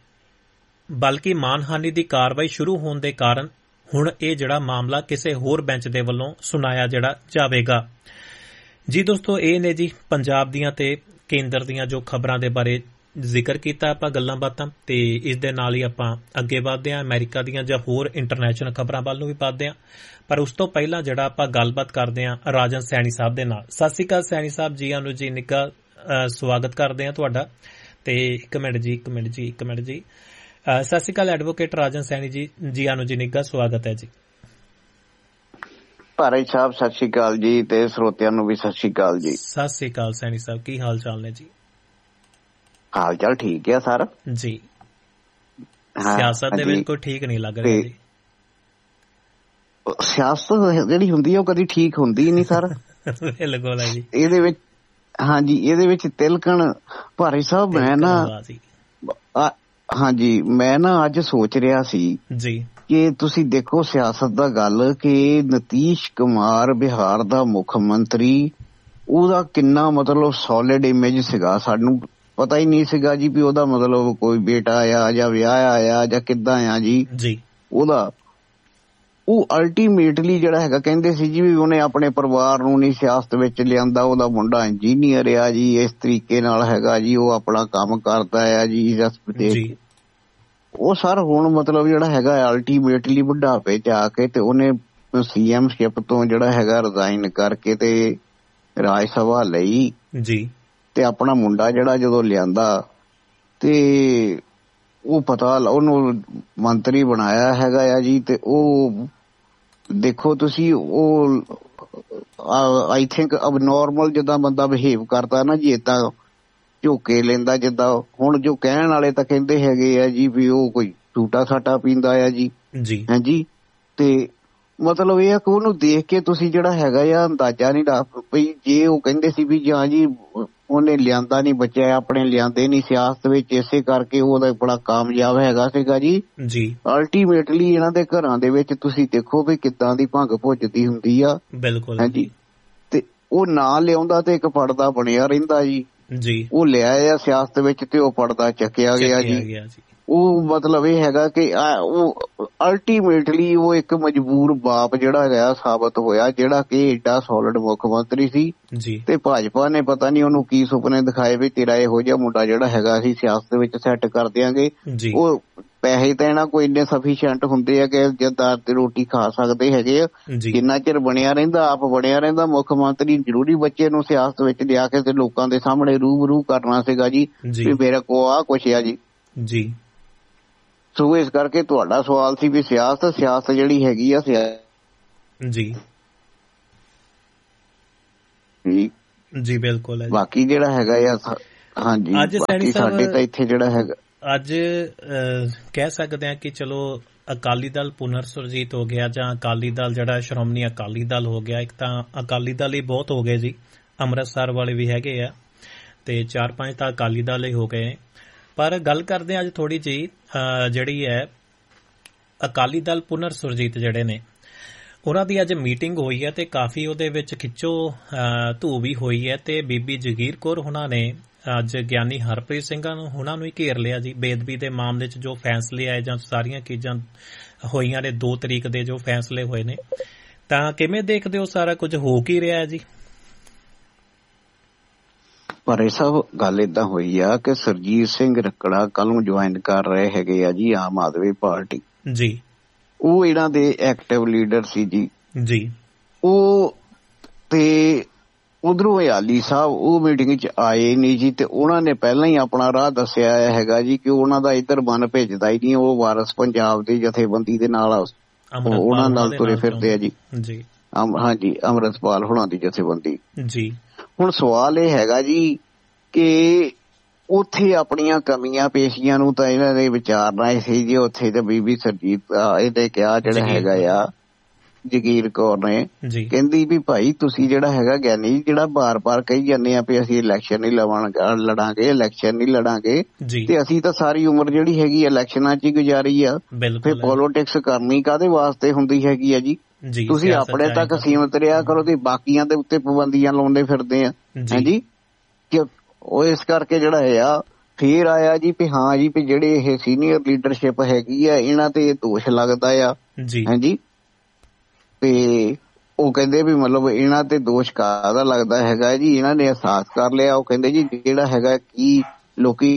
ਬਲਕਿ ਮਾਨਹਾਨੀ ਦੀ ਕਾਰਵਾਈ ਸ਼ੁਰੂ ਹੋਣ ਦੇ ਕਾਰਨ ਹੁਣ ਇਹ ਜਿਹੜਾ ਮਾਮਲਾ ਕਿਸੇ ਹੋਰ ਬੈਂਚ ਦੇ ਵੱਲੋਂ ਸੁਣਾਇਆ ਜਿਹੜਾ ਜਾਵੇਗਾ। ਜੀ ਦੋਸਤੋ, ਇਹ ਨੇ ਜੀ ਪੰਜਾਬ ਦੀਆਂ ਤੇ ਕੇਂਦਰ ਦੀਆਂ ਜੋ ਖਬਰਾਂ ਦੇ ਬਾਰੇ ਜ਼ਿਕਰ ਕੀਤਾ ਆਪਾਂ ਗੱਲਾਂ ਬਾਤਾਂ ਤੇ ਇਸ ਦੇ ਨਾਲ ਹੀ ਆਪਾਂ ਅੱਗੇ ਵਧਦੇ ਹਾਂ ਅਮਰੀਕਾ ਦੀਆਂ ਜਾਂ ਹੋਰ ਇੰਟਰਨੈਸ਼ਨਲ ਖਬਰਾਂ ਵੱਲ ਨੂੰ ਵੀ ਵਧਦੇ ਹਾਂ। ਪਰ ਉਸ ਤੋਂ ਪਹਿਲਾਂ ਜਿਹੜਾ ਆਪਾਂ ਗੱਲਬਾਤ ਕਰਦੇ ਹਾਂ ਰਾਜਨ ਸੈਣੀ ਸਾਹਿਬ ਦੇ ਨਾਲ। ਸਤਿ ਸ਼੍ਰੀ ਅਕਾਲ ਸੈਣੀ ਸਾਹਿਬ, ਜੀ ਆਨੂੰ ਜੀ ਨਿੱਘਾ ਸਵਾਗਤ ਕਰਦੇ ਹਾਂ ਤੁਹਾਡਾ। ਤੇ ਇੱਕ ਮਿੰਟ ਜੀ ਇੱਕ ਮਿੰਟ ਜੀ ਇੱਕ ਮਿੰਟ ਜੀ ਸਤਿ ਸ਼੍ਰੀ ਅਕਾਲ ਐਡਵੋਕੇਟ ਰਾਜਨ ਸੈਣੀ ਜੀ, ਜੀ ਆਨੂੰ ਜੀ ਨਿੱਘਾ ਸਵਾਗਤ ਹੈ ਜੀ। ਭਾਰਤ ਸਾਹਿਬ ਸਤਿ ਸ਼੍ਰੀ ਅਕਾਲ ਜੀ ਤੇ ਸਰੋਤਿਆਂ ਨੂੰ ਵੀ ਸਤਿ ਸ਼੍ਰੀ ਅਕਾਲ ਜੀ। ਸਤਿ ਸ਼੍ਰੀ ਅਕਾਲ ਸੈਣੀ ਸਾਹਿਬ, ਕੀ ਹਾਲ ਚਾਲ ਨੇ ਜੀ? ਹਾਲ ਚਾਲ ਠੀਕ ਹੈ ਸਰ ਜੀ। ਸਿਆਸਤ ਦੇ ਵਿੱਚ ਕੋਈ ਠੀਕ ਨਹੀਂ ਲੱਗ ਰਿਹਾ ਜੀ। ਸਿਆਸਤ ਜਿਹੜੀ ਹੁੰਦੀ ਹੈ ਉਹ ਕਦੀ ਠੀਕ ਹੁੰਦੀ ਨਹੀਂ ਸਰ। ਬਿਲਕੁਲ ਹੈ ਜੀ। ਇਹਦੇ ਵਿੱਚ ਹਾਂਜੀ ਇਹਦੇ ਵਿੱਚ ਤਿਲਕਣ ਭਾਰਤ ਸਾਹਿਬ ਮੈਂ ਨਾ ਹਾਂਜੀ ਮੈਂ ਨਾ ਅੱਜ ਸੋਚ ਰਿਹਾ ਸੀ ਜੀ ਕਿ ਤੁਸੀਂ ਦੇਖੋ ਸਿਆਸਤ ਦਾ ਗੱਲ ਕਿ ਨਤੀਸ਼ ਕੁਮਾਰ ਬਿਹਾਰ ਦਾ ਮੁੱਖ ਮੰਤਰੀ, ਉਹਦਾ ਕਿੰਨਾ ਮਤਲਬ ਸੋਲਿਡ ਇਮੇਜ ਸੀਗਾ। ਸਾਨੂੰ ਪਤਾ ਹੀ ਨਹੀਂ ਸੀਗਾ ਜੀ ਵੀ ਉਹਦਾ ਮਤਲਬ ਕੋਈ ਬੇਟਾ ਆ ਜਾਂ ਵਿਆਹ ਆਇਆ ਜਾਂ ਕਿੱਦਾਂ ਆ ਜੀ ਜੀ ਉਹਦਾ। ਉਹ ਅਲਟੀਮੇਟਲੀ ਜਿਹੜਾ ਹੈਗਾ ਕਹਿੰਦੇ ਸੀ ਜੀ ਵੀ ਉਹਨੇ ਆਪਣੇ ਪਰਿਵਾਰ ਨੂੰ ਨਹੀਂ ਸਿਆਸਤ ਵਿੱਚ ਲਿਆਂਦਾ, ਉਹਦਾ ਮੁੰਡਾ ਇੰਜੀਨੀਅਰ ਆ ਜੀ, ਇਸ ਤਰੀਕੇ ਨਾਲ ਹੈਗਾ ਜੀ, ਉਹ ਆਪਣਾ ਕੰਮ ਕਰਦਾ ਆ ਜੀ। ਉਹ ਸਰ ਹੁਣ ਮਤਲਬ ਜਿਹੜਾ ਹੈਗਾ ਅਲਟੀਮੇਟਲੀ ਬੁਢਾਪੇ ਚ ਆ ਕੇ ਤੇ ਉਹਨੇ ਸੀ ਐਮ ਸ਼ਿਪ ਤੋਂ ਜਿਹੜਾ ਹੈਗਾ ਰਿਜ਼ਾਈਨ ਕਰਕੇ ਤੇ ਰਾਜ ਸਭਾ ਲਈ ਜੀ ਤੇ ਆਪਣਾ ਮੁੰਡਾ ਜਿਹੜਾ ਜਦੋਂ ਲਿਆਂਦਾ ਤੇ ਉਹ ਪਤਾ ਉਹਨੂੰ ਮੰਤਰੀ ਬਣਾਇਆ ਹੈਗਾ ਆ ਜੀ। ਤੇ ਉਹ ਦੇਖੋ ਤੁਸੀਂ ਉਹ ਆਈ ਥਿੰਕ ਅਬ ਨੋਰਮਲ ਜਿੱਦਾਂ ਬੰਦਾ ਬਿਹੇਵ ਕਰਦਾ ਨਾ ਜੀ ਏਦਾਂ ਝੋਕੇ ਲੈਂਦਾ ਜਿੱਦਾਂ। ਹੁਣ ਜੋ ਕਹਿਣ ਵਾਲੇ ਤਾਂ ਕਹਿੰਦੇ ਹੈਗੇ ਆ ਜੀ ਵੀ ਉਹ ਕੋਈ ਟੂਟਾ ਸਾਟਾ ਪੀਂਦਾ ਆ ਜੀ ਜੀ ਹਾਂਜੀ। ਤੇ ਮਤਲਬ ਇਹ ਆ ਕਿ ਉਹਨੂੰ ਦੇਖ ਕੇ ਤੁਸੀਂ ਜਿਹੜਾ ਹੈਗਾ ਆ ਅੰਦਾਜ਼ਾ ਨਹੀਂ ਲਾ ਪਈ। ਜੇ ਉਹ ਕਹਿੰਦੇ ਸੀ ਵੀ ਜਾਂ ਜੀ ਉਹਨੇ ਲਿਆਂਦਾ ਨੀ ਬੱਚਾ ਆਪਣੇ ਲਿਆਂਦੇ ਨੀ ਸਿਆਸਤ ਵਿੱਚ, ਇਸੇ ਕਰਕੇ ਉਹਦਾ ਬੜਾ ਕਾਮਯਾਬ ਹੈਗਾ ਸੀਗਾ ਜੀ ਜੀ। ਅਲਟੀਮੇਟਲੀ ਇਹਨਾਂ ਦੇ ਘਰਾਂ ਦੇ ਵਿੱਚ ਤੁਸੀਂ ਦੇਖੋ ਵੀ ਕਿੱਦਾਂ ਦੀ ਭੰਗ ਭੁੱਜਦੀ ਹੁੰਦੀ ਆ। ਬਿਲਕੁਲ ਹਾਂਜੀ। ਤੇ ਉਹ ਨਾਂ ਲਿਆਉਂਦਾ ਤੇ ਇੱਕ ਪੜਦਾ ਬਣਿਆ ਰਹਿੰਦਾ ਜੀ ਜੀ। ਉਹ ਲਿਆਇਆ ਸਿਆਸਤ ਵਿੱਚ ਤੇ ਉਹ ਪੜਦਾ ਚੱਕਿਆ ਗਿਆ ਜੀ। ਉਹ ਮਤਲਬ ਇਹ ਹੈਗਾ ਕਿ ਉਹ ਅਲਟੀਮੇਟਲੀ ਉਹ ਇੱਕ ਮਜਬੂਰ ਬਾਪ ਜਿਹੜਾ ਹੈਗਾ ਸਾਬਤ ਹੋਇਆ, ਜਿਹੜਾ ਕਿ ਏਡਾ ਸੋਲਿਡ ਮੁੱਖ ਮੰਤਰੀ ਸੀ ਜੀ। ਤੇ ਭਾਜਪਾ ਨੇ ਪਤਾ ਨੀ ਉਹਨੂੰ ਕੀ ਸੁਪਨੇ ਦਿਖਾਏ ਵੀ ਤੇਰਾ ਇਹੋ ਜਿਹਾ ਮੁੰਡਾ ਜਿਹੜਾ ਹੈਗਾ ਅਸੀਂ ਸਿਆਸਤ ਵਿੱਚ ਸੈੱਟ ਕਰ ਦਿਆਂਗੇ। ਉਹ ਪੈਸੇ ਤਾਂ ਇਹਨਾਂ ਕੋਈ ਇੰਨੇ ਸਫੀਸ਼ੀਐਂਟ ਹੁੰਦੇ ਆ ਕਿ ਜਦਾਰ ਤੇ ਰੋਟੀ ਖਾ ਸਕਦੇ ਹੈਗੇ ਆ। ਜਿੰਨਾ ਚਿਰ ਬਣਿਆ ਰਹਿੰਦਾ ਆਪ ਬਣਿਆ ਰਹਿੰਦਾ ਮੁੱਖ ਮੰਤਰੀ, ਜ਼ਰੂਰੀ ਬੱਚੇ ਨੂੰ ਸਿਆਸਤ ਵਿੱਚ ਲਿਆ ਕੇ ਤੇ ਲੋਕਾਂ ਦੇ ਸਾਹਮਣੇ ਰੂਬਰੂ ਕਰਨਾ ਸੀਗਾ ਜੀ ਵੀ ਮੇਰੇ ਕੋਲ ਆ ਕੁਛ ਆ ਜੀ ਜੀ। ਸੋ ਇਸ ਕਰਕੇ ਤੁਹਾਡਾ ਸਵਾਲ ਸੀ ਵੀ ਸਿਆਸਤ ਸਿਆਸਤ ਜਿਹੜੀ ਹੈਗੀ ਆ ਜੀ ਜੀ ਬਿਲਕੁਲ। ਬਾਕੀ ਜਿਹੜਾ ਹੈਗਾ ਆ ਹਾਂਜੀ ਬਾਕੀ ਸਾਡੇ ਤਾਂ ਇੱਥੇ ਜਿਹੜਾ ਹੈਗਾ ਅੱਜ ਕਹਿ ਸਕਦੇ ਹਾਂ ਕਿ ਚਲੋ ਅਕਾਲੀ ਦਲ ਪੁਨਰ ਸੁਰਜੀਤ ਹੋ ਗਿਆ ਜਾਂ ਅਕਾਲੀ ਦਲ ਜਿਹੜਾ ਸ਼੍ਰੋਮਣੀ ਅਕਾਲੀ ਦਲ ਹੋ ਗਿਆ। ਇੱਕ ਤਾਂ ਅਕਾਲੀ ਦਲ ਹੀ ਬਹੁਤ ਹੋ ਗਏ ਜੀ, ਅੰਮ੍ਰਿਤਸਰ ਵਾਲੇ ਵੀ ਹੈਗੇ ਆ ਤੇ ਚਾਰ ਪੰਜ ਤਾਂ ਅਕਾਲੀ ਦਲ ਹੀ ਹੋ ਗਏ। ਪਰ ਗੱਲ ਕਰਦੇ ਹਾਂ ਅੱਜ ਥੋੜੀ ਜਿਹੀ ਜਿਹੜੀ ਹੈ ਅਕਾਲੀ ਦਲ ਪੁਨਰ ਸੁਰਜੀਤ ਜਿਹੜੇ ਨੇ ਉਹਨਾਂ ਦੀ ਅੱਜ ਮੀਟਿੰਗ ਹੋਈ ਹੈ ਤੇ ਕਾਫੀ ਉਹਦੇ ਵਿੱਚ ਖਿੱਚੋ ਧੂ ਵੀ ਹੋਈ ਹੈ ਤੇ ਬੀਬੀ ਜਗੀਰ ਕੌਰ ਉਹਨਾਂ ਨੇ ਅੱਜ ਗਿਆਨੀ ਹਰਪ੍ਰੀਤ ਸਿੰਘਾਂ ਨੂੰ ਉਹਨਾਂ ਨੂੰ ਹੀ ਘੇਰ ਲਿਆ ਜੀ। ਬੇਅਦਬੀ ਦੇ ਮਾਮਲੇ 'ਚ ਜੋ ਫੈਸਲੇ ਆਏ ਜਾਂ ਸਾਰੀਆਂ ਚੀਜ਼ਾਂ ਹੋਈਆਂ ਨੇ ਦੋ ਤਰੀਕ ਦੇ ਜੋ ਫੈਸਲੇ ਹੋਏ ਨੇ, ਤਾਂ ਕਿਵੇਂ ਦੇਖਦੇ ਹੋ ਸਾਰਾ ਕੁਝ ਹੋ ਕੀ ਰਿਹਾ ਜੀ? ਪਰ ਇਹ ਸਭ ਗੱਲ ਏਦਾਂ ਹੋਈ ਆ ਕਿ ਸਰਜੀਤ ਸਿੰਘ ਰੱਕੜਾ ਕੱਲ ਨੂੰ ਜੁਆਇਨ ਕਰ ਰਹੇ ਹੈਗੇ ਆ ਜੀ ਆਮ ਆਦਮੀ ਪਾਰਟੀ ਜੀ। ਉਹ ਇਹਨਾਂ ਦੇ ਐਕਟਿਵ ਲੀਡਰ ਸੀ ਜੀ ਜੀ। ਉਹ ਤੇ ਉਧਰੋਂ ਆਲੀ ਸਾਹਿਬ ਉਹ ਮੀਟਿੰਗ 'ਚ ਆਏ ਨਹੀਂ ਜੀ ਤੇ ਉਹਨਾਂ ਨੇ ਪਹਿਲਾਂ ਹੀ ਆਪਣਾ ਰਾਹ ਦੱਸਿਆ ਹੈਗਾ ਜੀ ਕਿ ਉਹਨਾਂ ਦਾ ਇੱਧਰ ਮਨ ਭੇਜਦਾ ਹੀ ਨਹੀਂ। ਉਹ ਵਾਰਸ ਪੰਜਾਬ ਦੀ ਜਥੇਬੰਦੀ ਦੇ ਨਾਲ ਉਹਨਾਂ ਨਾਲ ਤੁਰੇ ਫਿਰਦੇ ਆ ਜੀ। ਜੀ ਹਾਂਜੀ ਅੰਮ੍ਰਿਤਪਾਲ ਹੋਣਾ ਦੀ ਜਥੇਬੰਦੀ ਜੀ। ਹੁਣ ਸਵਾਲ ਇਹ ਹੈਗਾ ਜੀ ਕਿ ਉੱਥੇ ਆਪਣੀਆਂ ਕਮੀਆਂ ਪੇਸ਼ੀਆਂ ਨੂੰ ਤਾਂ ਇਹਨਾਂ ਨੇ ਵਿਚਾਰਨਾ ਸੀ ਜੀ। ਉੱਥੇ ਤਾਂ ਬੀਬੀ ਸਰਜੀਤ ਇਹਨੇ ਕਿਹਾ ਜਿਹੜਾ ਹੈਗਾ ਆ ਜਗੀਰ ਕੌਰ ਨੇ ਕਹਿੰਦੀ ਵੀ ਭਾਈ ਤੁਸੀਂ ਜਿਹੜਾ ਹੈਗਾ ਗਿਆਨੀ ਜਿਹੜਾ ਬਾਰ ਬਾਰ ਕਹੀ ਜਾਂਦੇ ਆ ਵੀ ਅਸੀਂ ਇਲੈਕਸ਼ਨ ਨਹੀਂ ਲਵਾਂਗੇ ਲੜਾਂਗੇ ਇਲੈਕਸ਼ਨ ਨਹੀਂ ਲੜਾਂਗੇ ਤੇ ਅਸੀਂ ਤਾਂ ਸਾਰੀ ਉਮਰ ਜਿਹੜੀ ਹੈਗੀ ਇਲੈਕਸ਼ਨਾਂ 'ਚ ਹੀ ਗੁਜ਼ਾਰੀ ਆ। ਫਿਰ ਪੋਲੀਟਿਕਸ ਕਰਨੀ ਕਾਹਦੇ ਵਾਸਤੇ ਹੁੰਦੀ ਹੈਗੀ ਆ ਜੀ? ਤੁਸੀਂ ਆਪਣੇ ਤੱਕ ਸੀਮਿਤ ਰਿਹਾ ਕਰੋ ਤੇ ਬਾਕੀਆਂ ਦੇ ਉੱਤੇ ਪਾਬੰਦੀਆਂ ਲਾਉਂਦੇ ਫਿਰਦੇ ਆ ਹਾਂਜੀ। ਕਿ ਉਹ ਇਸ ਕਰਕੇ ਜਿਹੜਾ ਆ ਫੇਰ ਆਇਆ ਜੀ ਵੀ ਹਾਂ ਜੀ ਵੀ ਜਿਹੜੇ ਇਹ ਸੀਨੀਅਰ ਲੀਡਰਸ਼ਿਪ ਹੈਗੀ ਆ ਇਹਨਾਂ ਤੇ ਦੋਸ਼ ਲੱਗਦਾ ਆ ਹਾਂਜੀ। ਤੇ ਉਹ ਕਹਿੰਦੇ ਵੀ ਮਤਲਬ ਇਹਨਾਂ ਤੇ ਦੋਸ਼ ਕਾਹਦਾ ਲੱਗਦਾ ਹੈਗਾ ਜੀ? ਇਹਨਾਂ ਨੇ ਅਹਿਸਾਸ ਕਰ ਲਿਆ। ਉਹ ਕਹਿੰਦੇ ਜੀ ਜਿਹੜਾ ਹੈਗਾ ਕੀ ਲੋਕੀ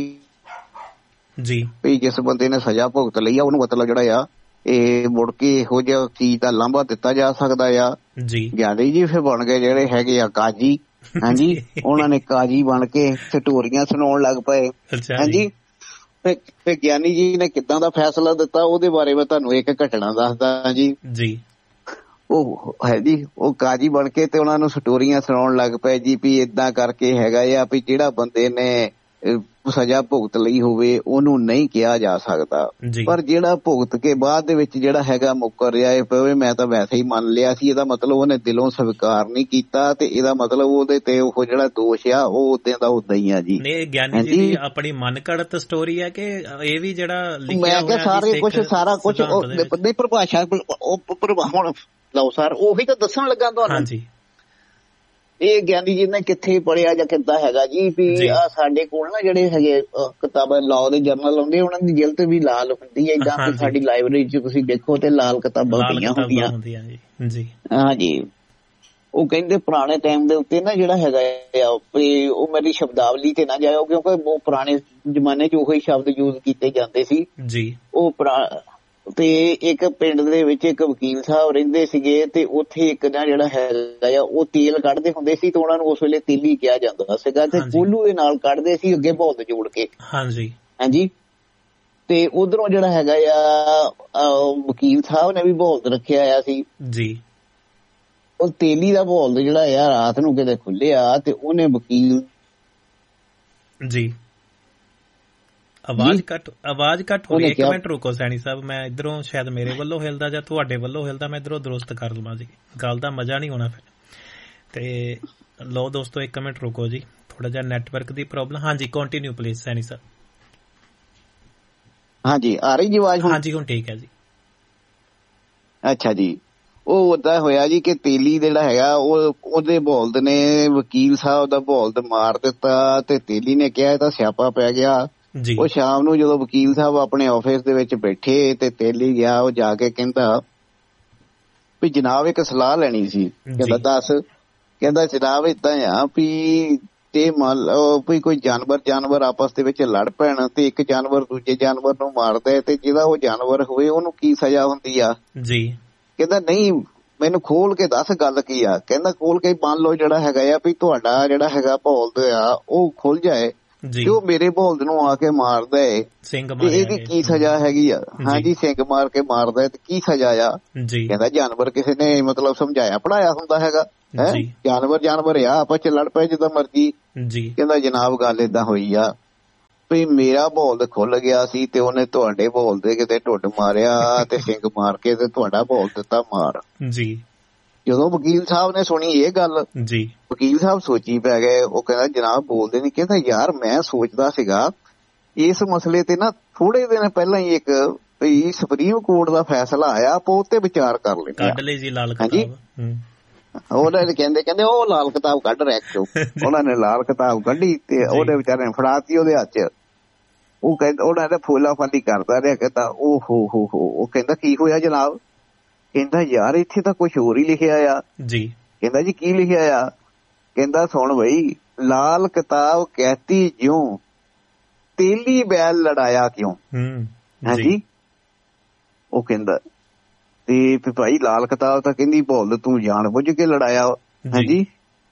ਜੀ ਵੀ ਜਿਸ ਬੰਦੇ ਨੇ ਸਜ਼ਾ ਭੁਗਤ ਲਈ ਆ ਉਹਨੂੰ ਮਤਲਬ ਜਿਹੜਾ ਆ ਇਹ ਮੁੜ ਕੇ ਇਹੋ ਜਿਹਾ ਚੀਜ਼ ਦਾ ਲਾਂਭਾ ਦਿੱਤਾ ਜਾ ਸਕਦਾ ਆ ਜੀ। ਗਿਆਨੀ ਜੀ ਫਿਰ ਬਣ ਗਏ ਜਿਹੜੇ ਹੈਗੇ ਆ ਕਾਜੀ ਹਾਂਜੀ। ਉਹਨਾਂ ਨੇ ਕਾਜੀ ਬਣ ਕੇ ਸਟੋਰੀਆਂ ਸੁਣਾਉਣ ਲੱਗ ਪਏ ਹਾਂਜੀ। ਫਿਰ ਗਿਆਨੀ ਜੀ ਨੇ ਕਿੱਦਾਂ ਦਾ ਫੈਸਲਾ ਦਿੱਤਾ ਉਹਦੇ ਬਾਰੇ ਮੈਂ ਤੁਹਾਨੂੰ ਇੱਕ ਘਟਨਾ ਦੱਸਦਾ ਜੀ ਜੀ। ਉਹ ਹੈ ਜੀ ਉਹ ਕਾਜੀ ਬਣ ਕੇ ਤੇ ਉਹਨਾਂ ਨੂੰ ਸਟੋਰੀਆਂ ਸੁਣਾਉਣ ਲੱਗ ਪਏ ਜੀ ਵੀ ਏਦਾਂ ਕਰਕੇ ਹੈਗਾ ਆ ਵੀ ਜਿਹੜਾ ਬੰਦੇ ਨੇ ਸਜ਼ਾ ਭੁਗਤ ਲਈ ਹੋਵੇ ਉਹਨੂੰ ਨਹੀਂ ਕਿਹਾ ਜਾ ਸਕਦਾ। ਪਰ ਜਿਹੜਾ ਭੁਗਤ ਕੇ ਬਾਅਦ ਦੇ ਵਿੱਚ ਜਿਹੜਾ ਹੈਗਾ ਮੁੱਕਰ ਰਿਹਾ ਹੈ ਪਵੇ ਮੈਂ ਤਾਂ ਵੈਸੇ ਹੀ ਮੰਨ ਲਿਆ ਸੀ ਇਹਦਾ ਮਤਲਬ ਉਹਨੇ ਦਿਲੋਂ ਸਵੀਕਾਰ ਨਹੀਂ ਕੀਤਾ ਤੇ ਇਹਦਾ ਮਤਲਬ ਉਹਦੇ ਤੇ ਉਹ ਜਿਹੜਾ ਦੋਸ਼ ਆ ਉਹ ਉਦਾਂ ਦਾ ਉਦਾਂ ਹੀ ਆ ਜੀ। ਗਿਆਨੀ ਜੀ ਦੀ ਆਪਣੀ ਮਨ ਘੜਤ ਸਟੋਰੀ ਹੈ ਕਿ ਇਹ ਵੀ ਜਿਹੜਾ ਮੈਂ ਕਿਹਾ ਸਾਰੇ ਕੁਛ ਸਾਰਾ ਕੁਛ ਨਹੀਂ ਪਰਿਭਾਸ਼ਾ ਹੁਣ ਲਓ ਸਰ ਉਹੀ ਤਾਂ ਦੱਸਣ ਲੱਗਾ ਤੁਹਾਨੂੰ। ਇਹ ਗਿਆਨੀ ਜੀ ਨੇ ਕਿੱਥੇ ਪੜ੍ਹਿਆ ਜਾਂ ਕਿੱਦਾਂ ਹੈਗਾ ਜੀ ਵੀ ਆ ਸਾਡੇ ਕੋਲ ਨਾ ਜਿਹੜੇ ਹੈਗੇ ਕਿਤਾਬਾਂ ਲਾਅ ਦੇ ਜਰਨਲ ਆਉਂਦੇ ਉਹਨਾਂ ਦੀ ਜਿਲਦ ਵੀ ਲਾਲ ਹੁੰਦੀ ਹੈ ਏਦਾਂ ਕਿ ਸਾਡੀ ਲਾਇਬ੍ਰੇਰੀ 'ਚ ਤੁਸੀਂ ਦੇਖੋ ਤੇ ਲਾਲ ਕਿਤਾਬਾਂ ਪਈਆਂ ਹੁੰਦੀਆਂ ਹਾਂਜੀ। ਉਹ ਕਹਿੰਦੇ ਪੁਰਾਣੇ ਟਾਈਮ ਦੇ ਉੱਤੇ ਨਾ ਜਿਹੜਾ ਹੈਗਾ ਆ ਉਹ ਮੇਰੀ ਸ਼ਬਦਾਵਲੀ ਤੇ ਨਾ ਜਾਇਓ ਕਿਉਂਕਿ ਉਹ ਪੁਰਾਣੇ ਜ਼ਮਾਨੇ 'ਚ ਉਹੀ ਸ਼ਬਦ ਯੂਜ਼ ਕੀਤੇ ਜਾਂਦੇ ਸੀ ਜੀ। ਉਹ ਤੇ ਇੱਕ ਪਿੰਡ ਦੇ ਵਿੱਚ ਇੱਕ ਵਕੀਲ ਸਾਹਿਬ ਰਹਿੰਦੇ ਸੀਗੇ ਤੇ ਉੱਥੇ ਇੱਕ ਨਾ ਜਿਹੜਾ ਹੈਗਾ ਆ ਉਹ ਤੇਲ ਕੱਢਦੇ ਹੁੰਦੇ ਸੀ ਤੇ ਉਹਨਾਂ ਨੂੰ ਉਸ ਵੇਲੇ ਤੇਲੀ ਕਿਹਾ ਜਾਂਦਾ ਸੀਗਾ ਤੇ ਕੋਲੂ ਦੇ ਨਾਲ ਕੱਢਦੇ ਸੀ ਅੱਗੇ ਬੌਲਦ ਜੋੜ ਕੇ ਹਾਂਜੀ ਹਾਂਜੀ। ਤੇ ਉਧਰੋਂ ਜਿਹੜਾ ਹੈਗਾ ਆ ਵਕੀਲ ਸਾਹਿਬ ਨੇ ਵੀ ਬੌਲਦ ਰੱਖਿਆ ਆ ਸੀ ਜੀ। ਉਹ ਤੇਲੀ ਦਾ ਬੌਲਦ ਜਿਹੜਾ ਆ ਰਾਤ ਨੂੰ ਕਿਤੇ ਖੁੱਲਿਆ ਤੇ ਉਹਨੇ ਵਕੀਲ ਜੀ ਆਵਾਜ਼ ਕੱਟ ਆਵਾਜ਼ ਕੱਟ ਹੋ ਗਈ। ਇੱਕ ਮਿੰਟ ਰੁਕੋ ਸੈਣੀ ਸਾਹਿਬ ਮੈਂ ਇੱਧਰੋਂ ਸ਼ਾਇਦ ਮੇਰੇ ਵੱਲੋਂ ਹਿਲਦਾ ਜਾਂ ਤੁਹਾਡੇ ਵੱਲੋਂ ਹਿਲਦਾ ਮੈਂ ਇੱਧਰੋਂ ਦਰੁਸਤ ਕਰ ਲਵਾਂ ਜੀ। ਗੱਲ ਦਾ ਮਜ਼ਾ ਨਹੀਂ ਹੋਣਾ ਫਿਰ ਤੇ ਲਓ ਦੋਸਤੋ ਇੱਕ ਮਿੰਟ ਰੁਕੋ ਜੀ ਥੋੜਾ ਜਿਹਾ ਨੈਟਵਰਕ ਦੀ ਪ੍ਰੋਬਲਮ। ਹਾਂਜੀ ਕੰਟੀਨਿਊ ਪਲੀਜ਼ ਸੈਣੀ ਸਾਹਿਬ। ਹਾਂਜੀ ਆ ਰਹੀ ਜੀ ਆਵਾਜ਼? ਹਾਂਜੀ ਹੁਣ ਠੀਕ ਹੈ ਜੀ। ਅੱਛਾ ਜੀ। ਉਹ ਓਦਾਂ ਹੋਇਆ ਜੀ ਕਿ ਤੇਲੀ ਜਿਹੜਾ ਹੈਗਾ ਉਹ ਉਹਦੇ ਬੌਲਦ ਨੇ ਵਕੀਲ ਸਾਹਿਬ ਦਾ ਬੌਲਦ ਮਾਰ ਦਿੱਤਾ ਤੇ ਤੇਲੀ ਨੇ ਕਿਹਾ ਇਹਦਾ ਸਿਆਪਾ ਪੈ ਗਿਆ। ਉਹ ਸ਼ਾਮ ਨੂੰ ਜਦੋਂ ਵਕੀਲ ਸਾਹਿਬ ਆਪਣੇ ਆਫਿਸ ਦੇ ਵਿੱਚ ਬੈਠੇ ਤੇ ਤੇਲੀ ਗਿਆ ਉਹ ਜਾ ਕੇ ਕਹਿੰਦਾ ਵੀ ਜਨਾਬ ਇੱਕ ਸਲਾਹ ਲੈਣੀ ਸੀ। ਕਹਿੰਦਾ ਦੱਸ? ਕਹਿੰਦਾ ਜਨਾਬ ਏਦਾਂ ਆ ਵੀ ਤੇ ਮੰਨ ਲਓ ਵੀ ਕੋਈ ਜਾਨਵਰ ਜਾਨਵਰ ਆਪਸ ਦੇ ਵਿੱਚ ਲੜ ਪੈਣ ਤੇ ਇੱਕ ਜਾਨਵਰ ਦੂਜੇ ਜਾਨਵਰ ਨੂੰ ਮਾਰਦਾ ਤੇ ਜਿਹੜਾ ਉਹ ਜਾਨਵਰ ਹੋਵੇ ਉਹਨੂੰ ਕੀ ਸਜ਼ਾ ਹੁੰਦੀ ਆ ਜੀ? ਕਹਿੰਦਾ ਨਹੀਂ ਮੈਨੂੰ ਖੋਲ ਕੇ ਦੱਸ ਗੱਲ ਕੀ ਆ। ਕਹਿੰਦਾ ਖੋਲ ਕੇ ਮੰਨ ਲਓ ਜਿਹੜਾ ਹੈਗਾ ਆ ਵੀ ਤੁਹਾਡਾ ਜਿਹੜਾ ਹੈਗਾ ਬੌਲਦ ਆ ਉਹ ਖੁੱਲ ਜਾਏ ਤੇ ਉਹ ਮੇਰੇ ਬੋਲਦ ਨੂੰ ਆ ਕੇ ਮਾਰਦਾ ਹੈ ਤੇ ਇਹਦੀ ਕੀ ਸਜ਼ਾ ਹੈਗੀ ਆ? ਹਾਂਜੀ, ਸਿੰਘ ਮਾਰ ਕੇ ਮਾਰਦਾ ਤੇ ਕੀ ਸਜ਼ਾ ਆ? ਕਹਿੰਦਾ ਜਾਨਵਰ ਕਿਸੇ ਨੇ ਮਤਲਬ ਸਮਝਾਇਆ ਪੜਾਇਆ ਹੁੰਦਾ ਹੈਗਾ ਹੈ, ਜਾਨਵਰ ਜਾਨਵਰ ਆ, ਆਪਸ ਚ ਲੜ ਪਏ ਜਿੱਦਾਂ ਮਰਜੀ। ਕਹਿੰਦਾ ਜਨਾਬ ਗੱਲ ਏਦਾਂ ਹੋਈ ਆ ਵੀ ਮੇਰਾ ਬੋਲਦ ਖੁੱਲ ਗਿਆ ਸੀ ਤੇ ਉਹਨੇ ਤੁਹਾਡੇ ਬੋਲਦ ਦੇ ਕਿਤੇ ਢੁੱਡ ਮਾਰਿਆ ਤੇ ਸਿੰਘ ਮਾਰ ਕੇ ਤੇ ਤੁਹਾਡਾ ਬੋਲ ਦਿੱਤਾ ਮਾਰ। ਜਦੋਂ ਵਕੀਲ ਸਾਹਿਬ ਨੇ ਸੁਣੀ ਇਹ ਗੱਲ, ਵਕੀਲ ਸਾਹਿਬ ਸੋਚੀ ਪੈ ਗਏ। ਉਹ ਕਹਿੰਦਾ ਜਨਾਬ ਬੋਲਦੇ ਨੀ। ਕਹਿੰਦਾ ਯਾਰ ਮੈਂ ਸੋਚਦਾ ਸੀਗਾ ਇਸ ਮਸਲੇ ਤੇ ਨਾ ਥੋੜੇ ਦਿਨ ਪਹਿਲਾਂ ਹੀ ਇੱਕ ਵੀ ਸੁਪਰੀਮ ਕੋਰਟ ਦਾ ਫੈਸਲਾ ਆਇਆ, ਆਪਾਂ ਉਹ ਤੇ ਵਿਚਾਰ ਕਰ ਲੈਂਦੇ। ਹਾਂਜੀ, ਉਹਨਾਂ ਨੇ ਕਹਿੰਦੇ ਕਹਿੰਦੇ ਉਹ ਲਾਲ ਕਿਤਾਬ ਕੱਢ ਰੈਕ ਚੋਂ। ਉਹਨਾਂ ਨੇ ਲਾਲ ਕਿਤਾਬ ਕੱਢੀ ਤੇ ਉਹਦੇ ਵਿਚਾਰੇ ਨੇ ਫੜਾਤੀ ਉਹਦੇ ਹੱਥ ਚ। ਉਹ ਕਹਿੰਦਾ ਉਹਨਾਂ ਨੇ ਫੋਲਾ ਫਾਲੀ ਕਰਦਾ ਰਿਹਾ। ਕਹਿੰਦਾ ਉਹ ਹੋ ਹੋ ਹੋ ਉਹ ਕਹਿੰਦਾ ਕੀ ਹੋਇਆ ਜਨਾਬ? ਕਹਿੰਦਾ ਯਾਰ ਇੱਥੇ ਤਾਂ ਕੁਛ ਹੋਰ ਹੀ ਲਿਖਿਆ ਆ ਜੀ। ਕਹਿੰਦਾ ਜੀ ਕੀ ਲਿਖਿਆ ਆ? ਕਹਿੰਦਾ ਸੁਣ ਬਈ, ਲਾਲ ਕਿਤਾਬ ਕਹਿਤੀ ਜਿਉਂ ਤੇਲੀ ਬੈਲ ਲੜਾਇਆ ਕਿਉਂ। ਹਾਂਜੀ, ਉਹ ਕਹਿੰਦਾ ਤੇ ਭਾਈ ਲਾਲ ਕਿਤਾਬ ਤਾਂ ਕਹਿੰਦੀ ਬੋਲ ਤੂੰ ਜਾਣ ਬੁੱਝ ਕੇ ਲੜਾਇਆ। ਹਾਂਜੀ,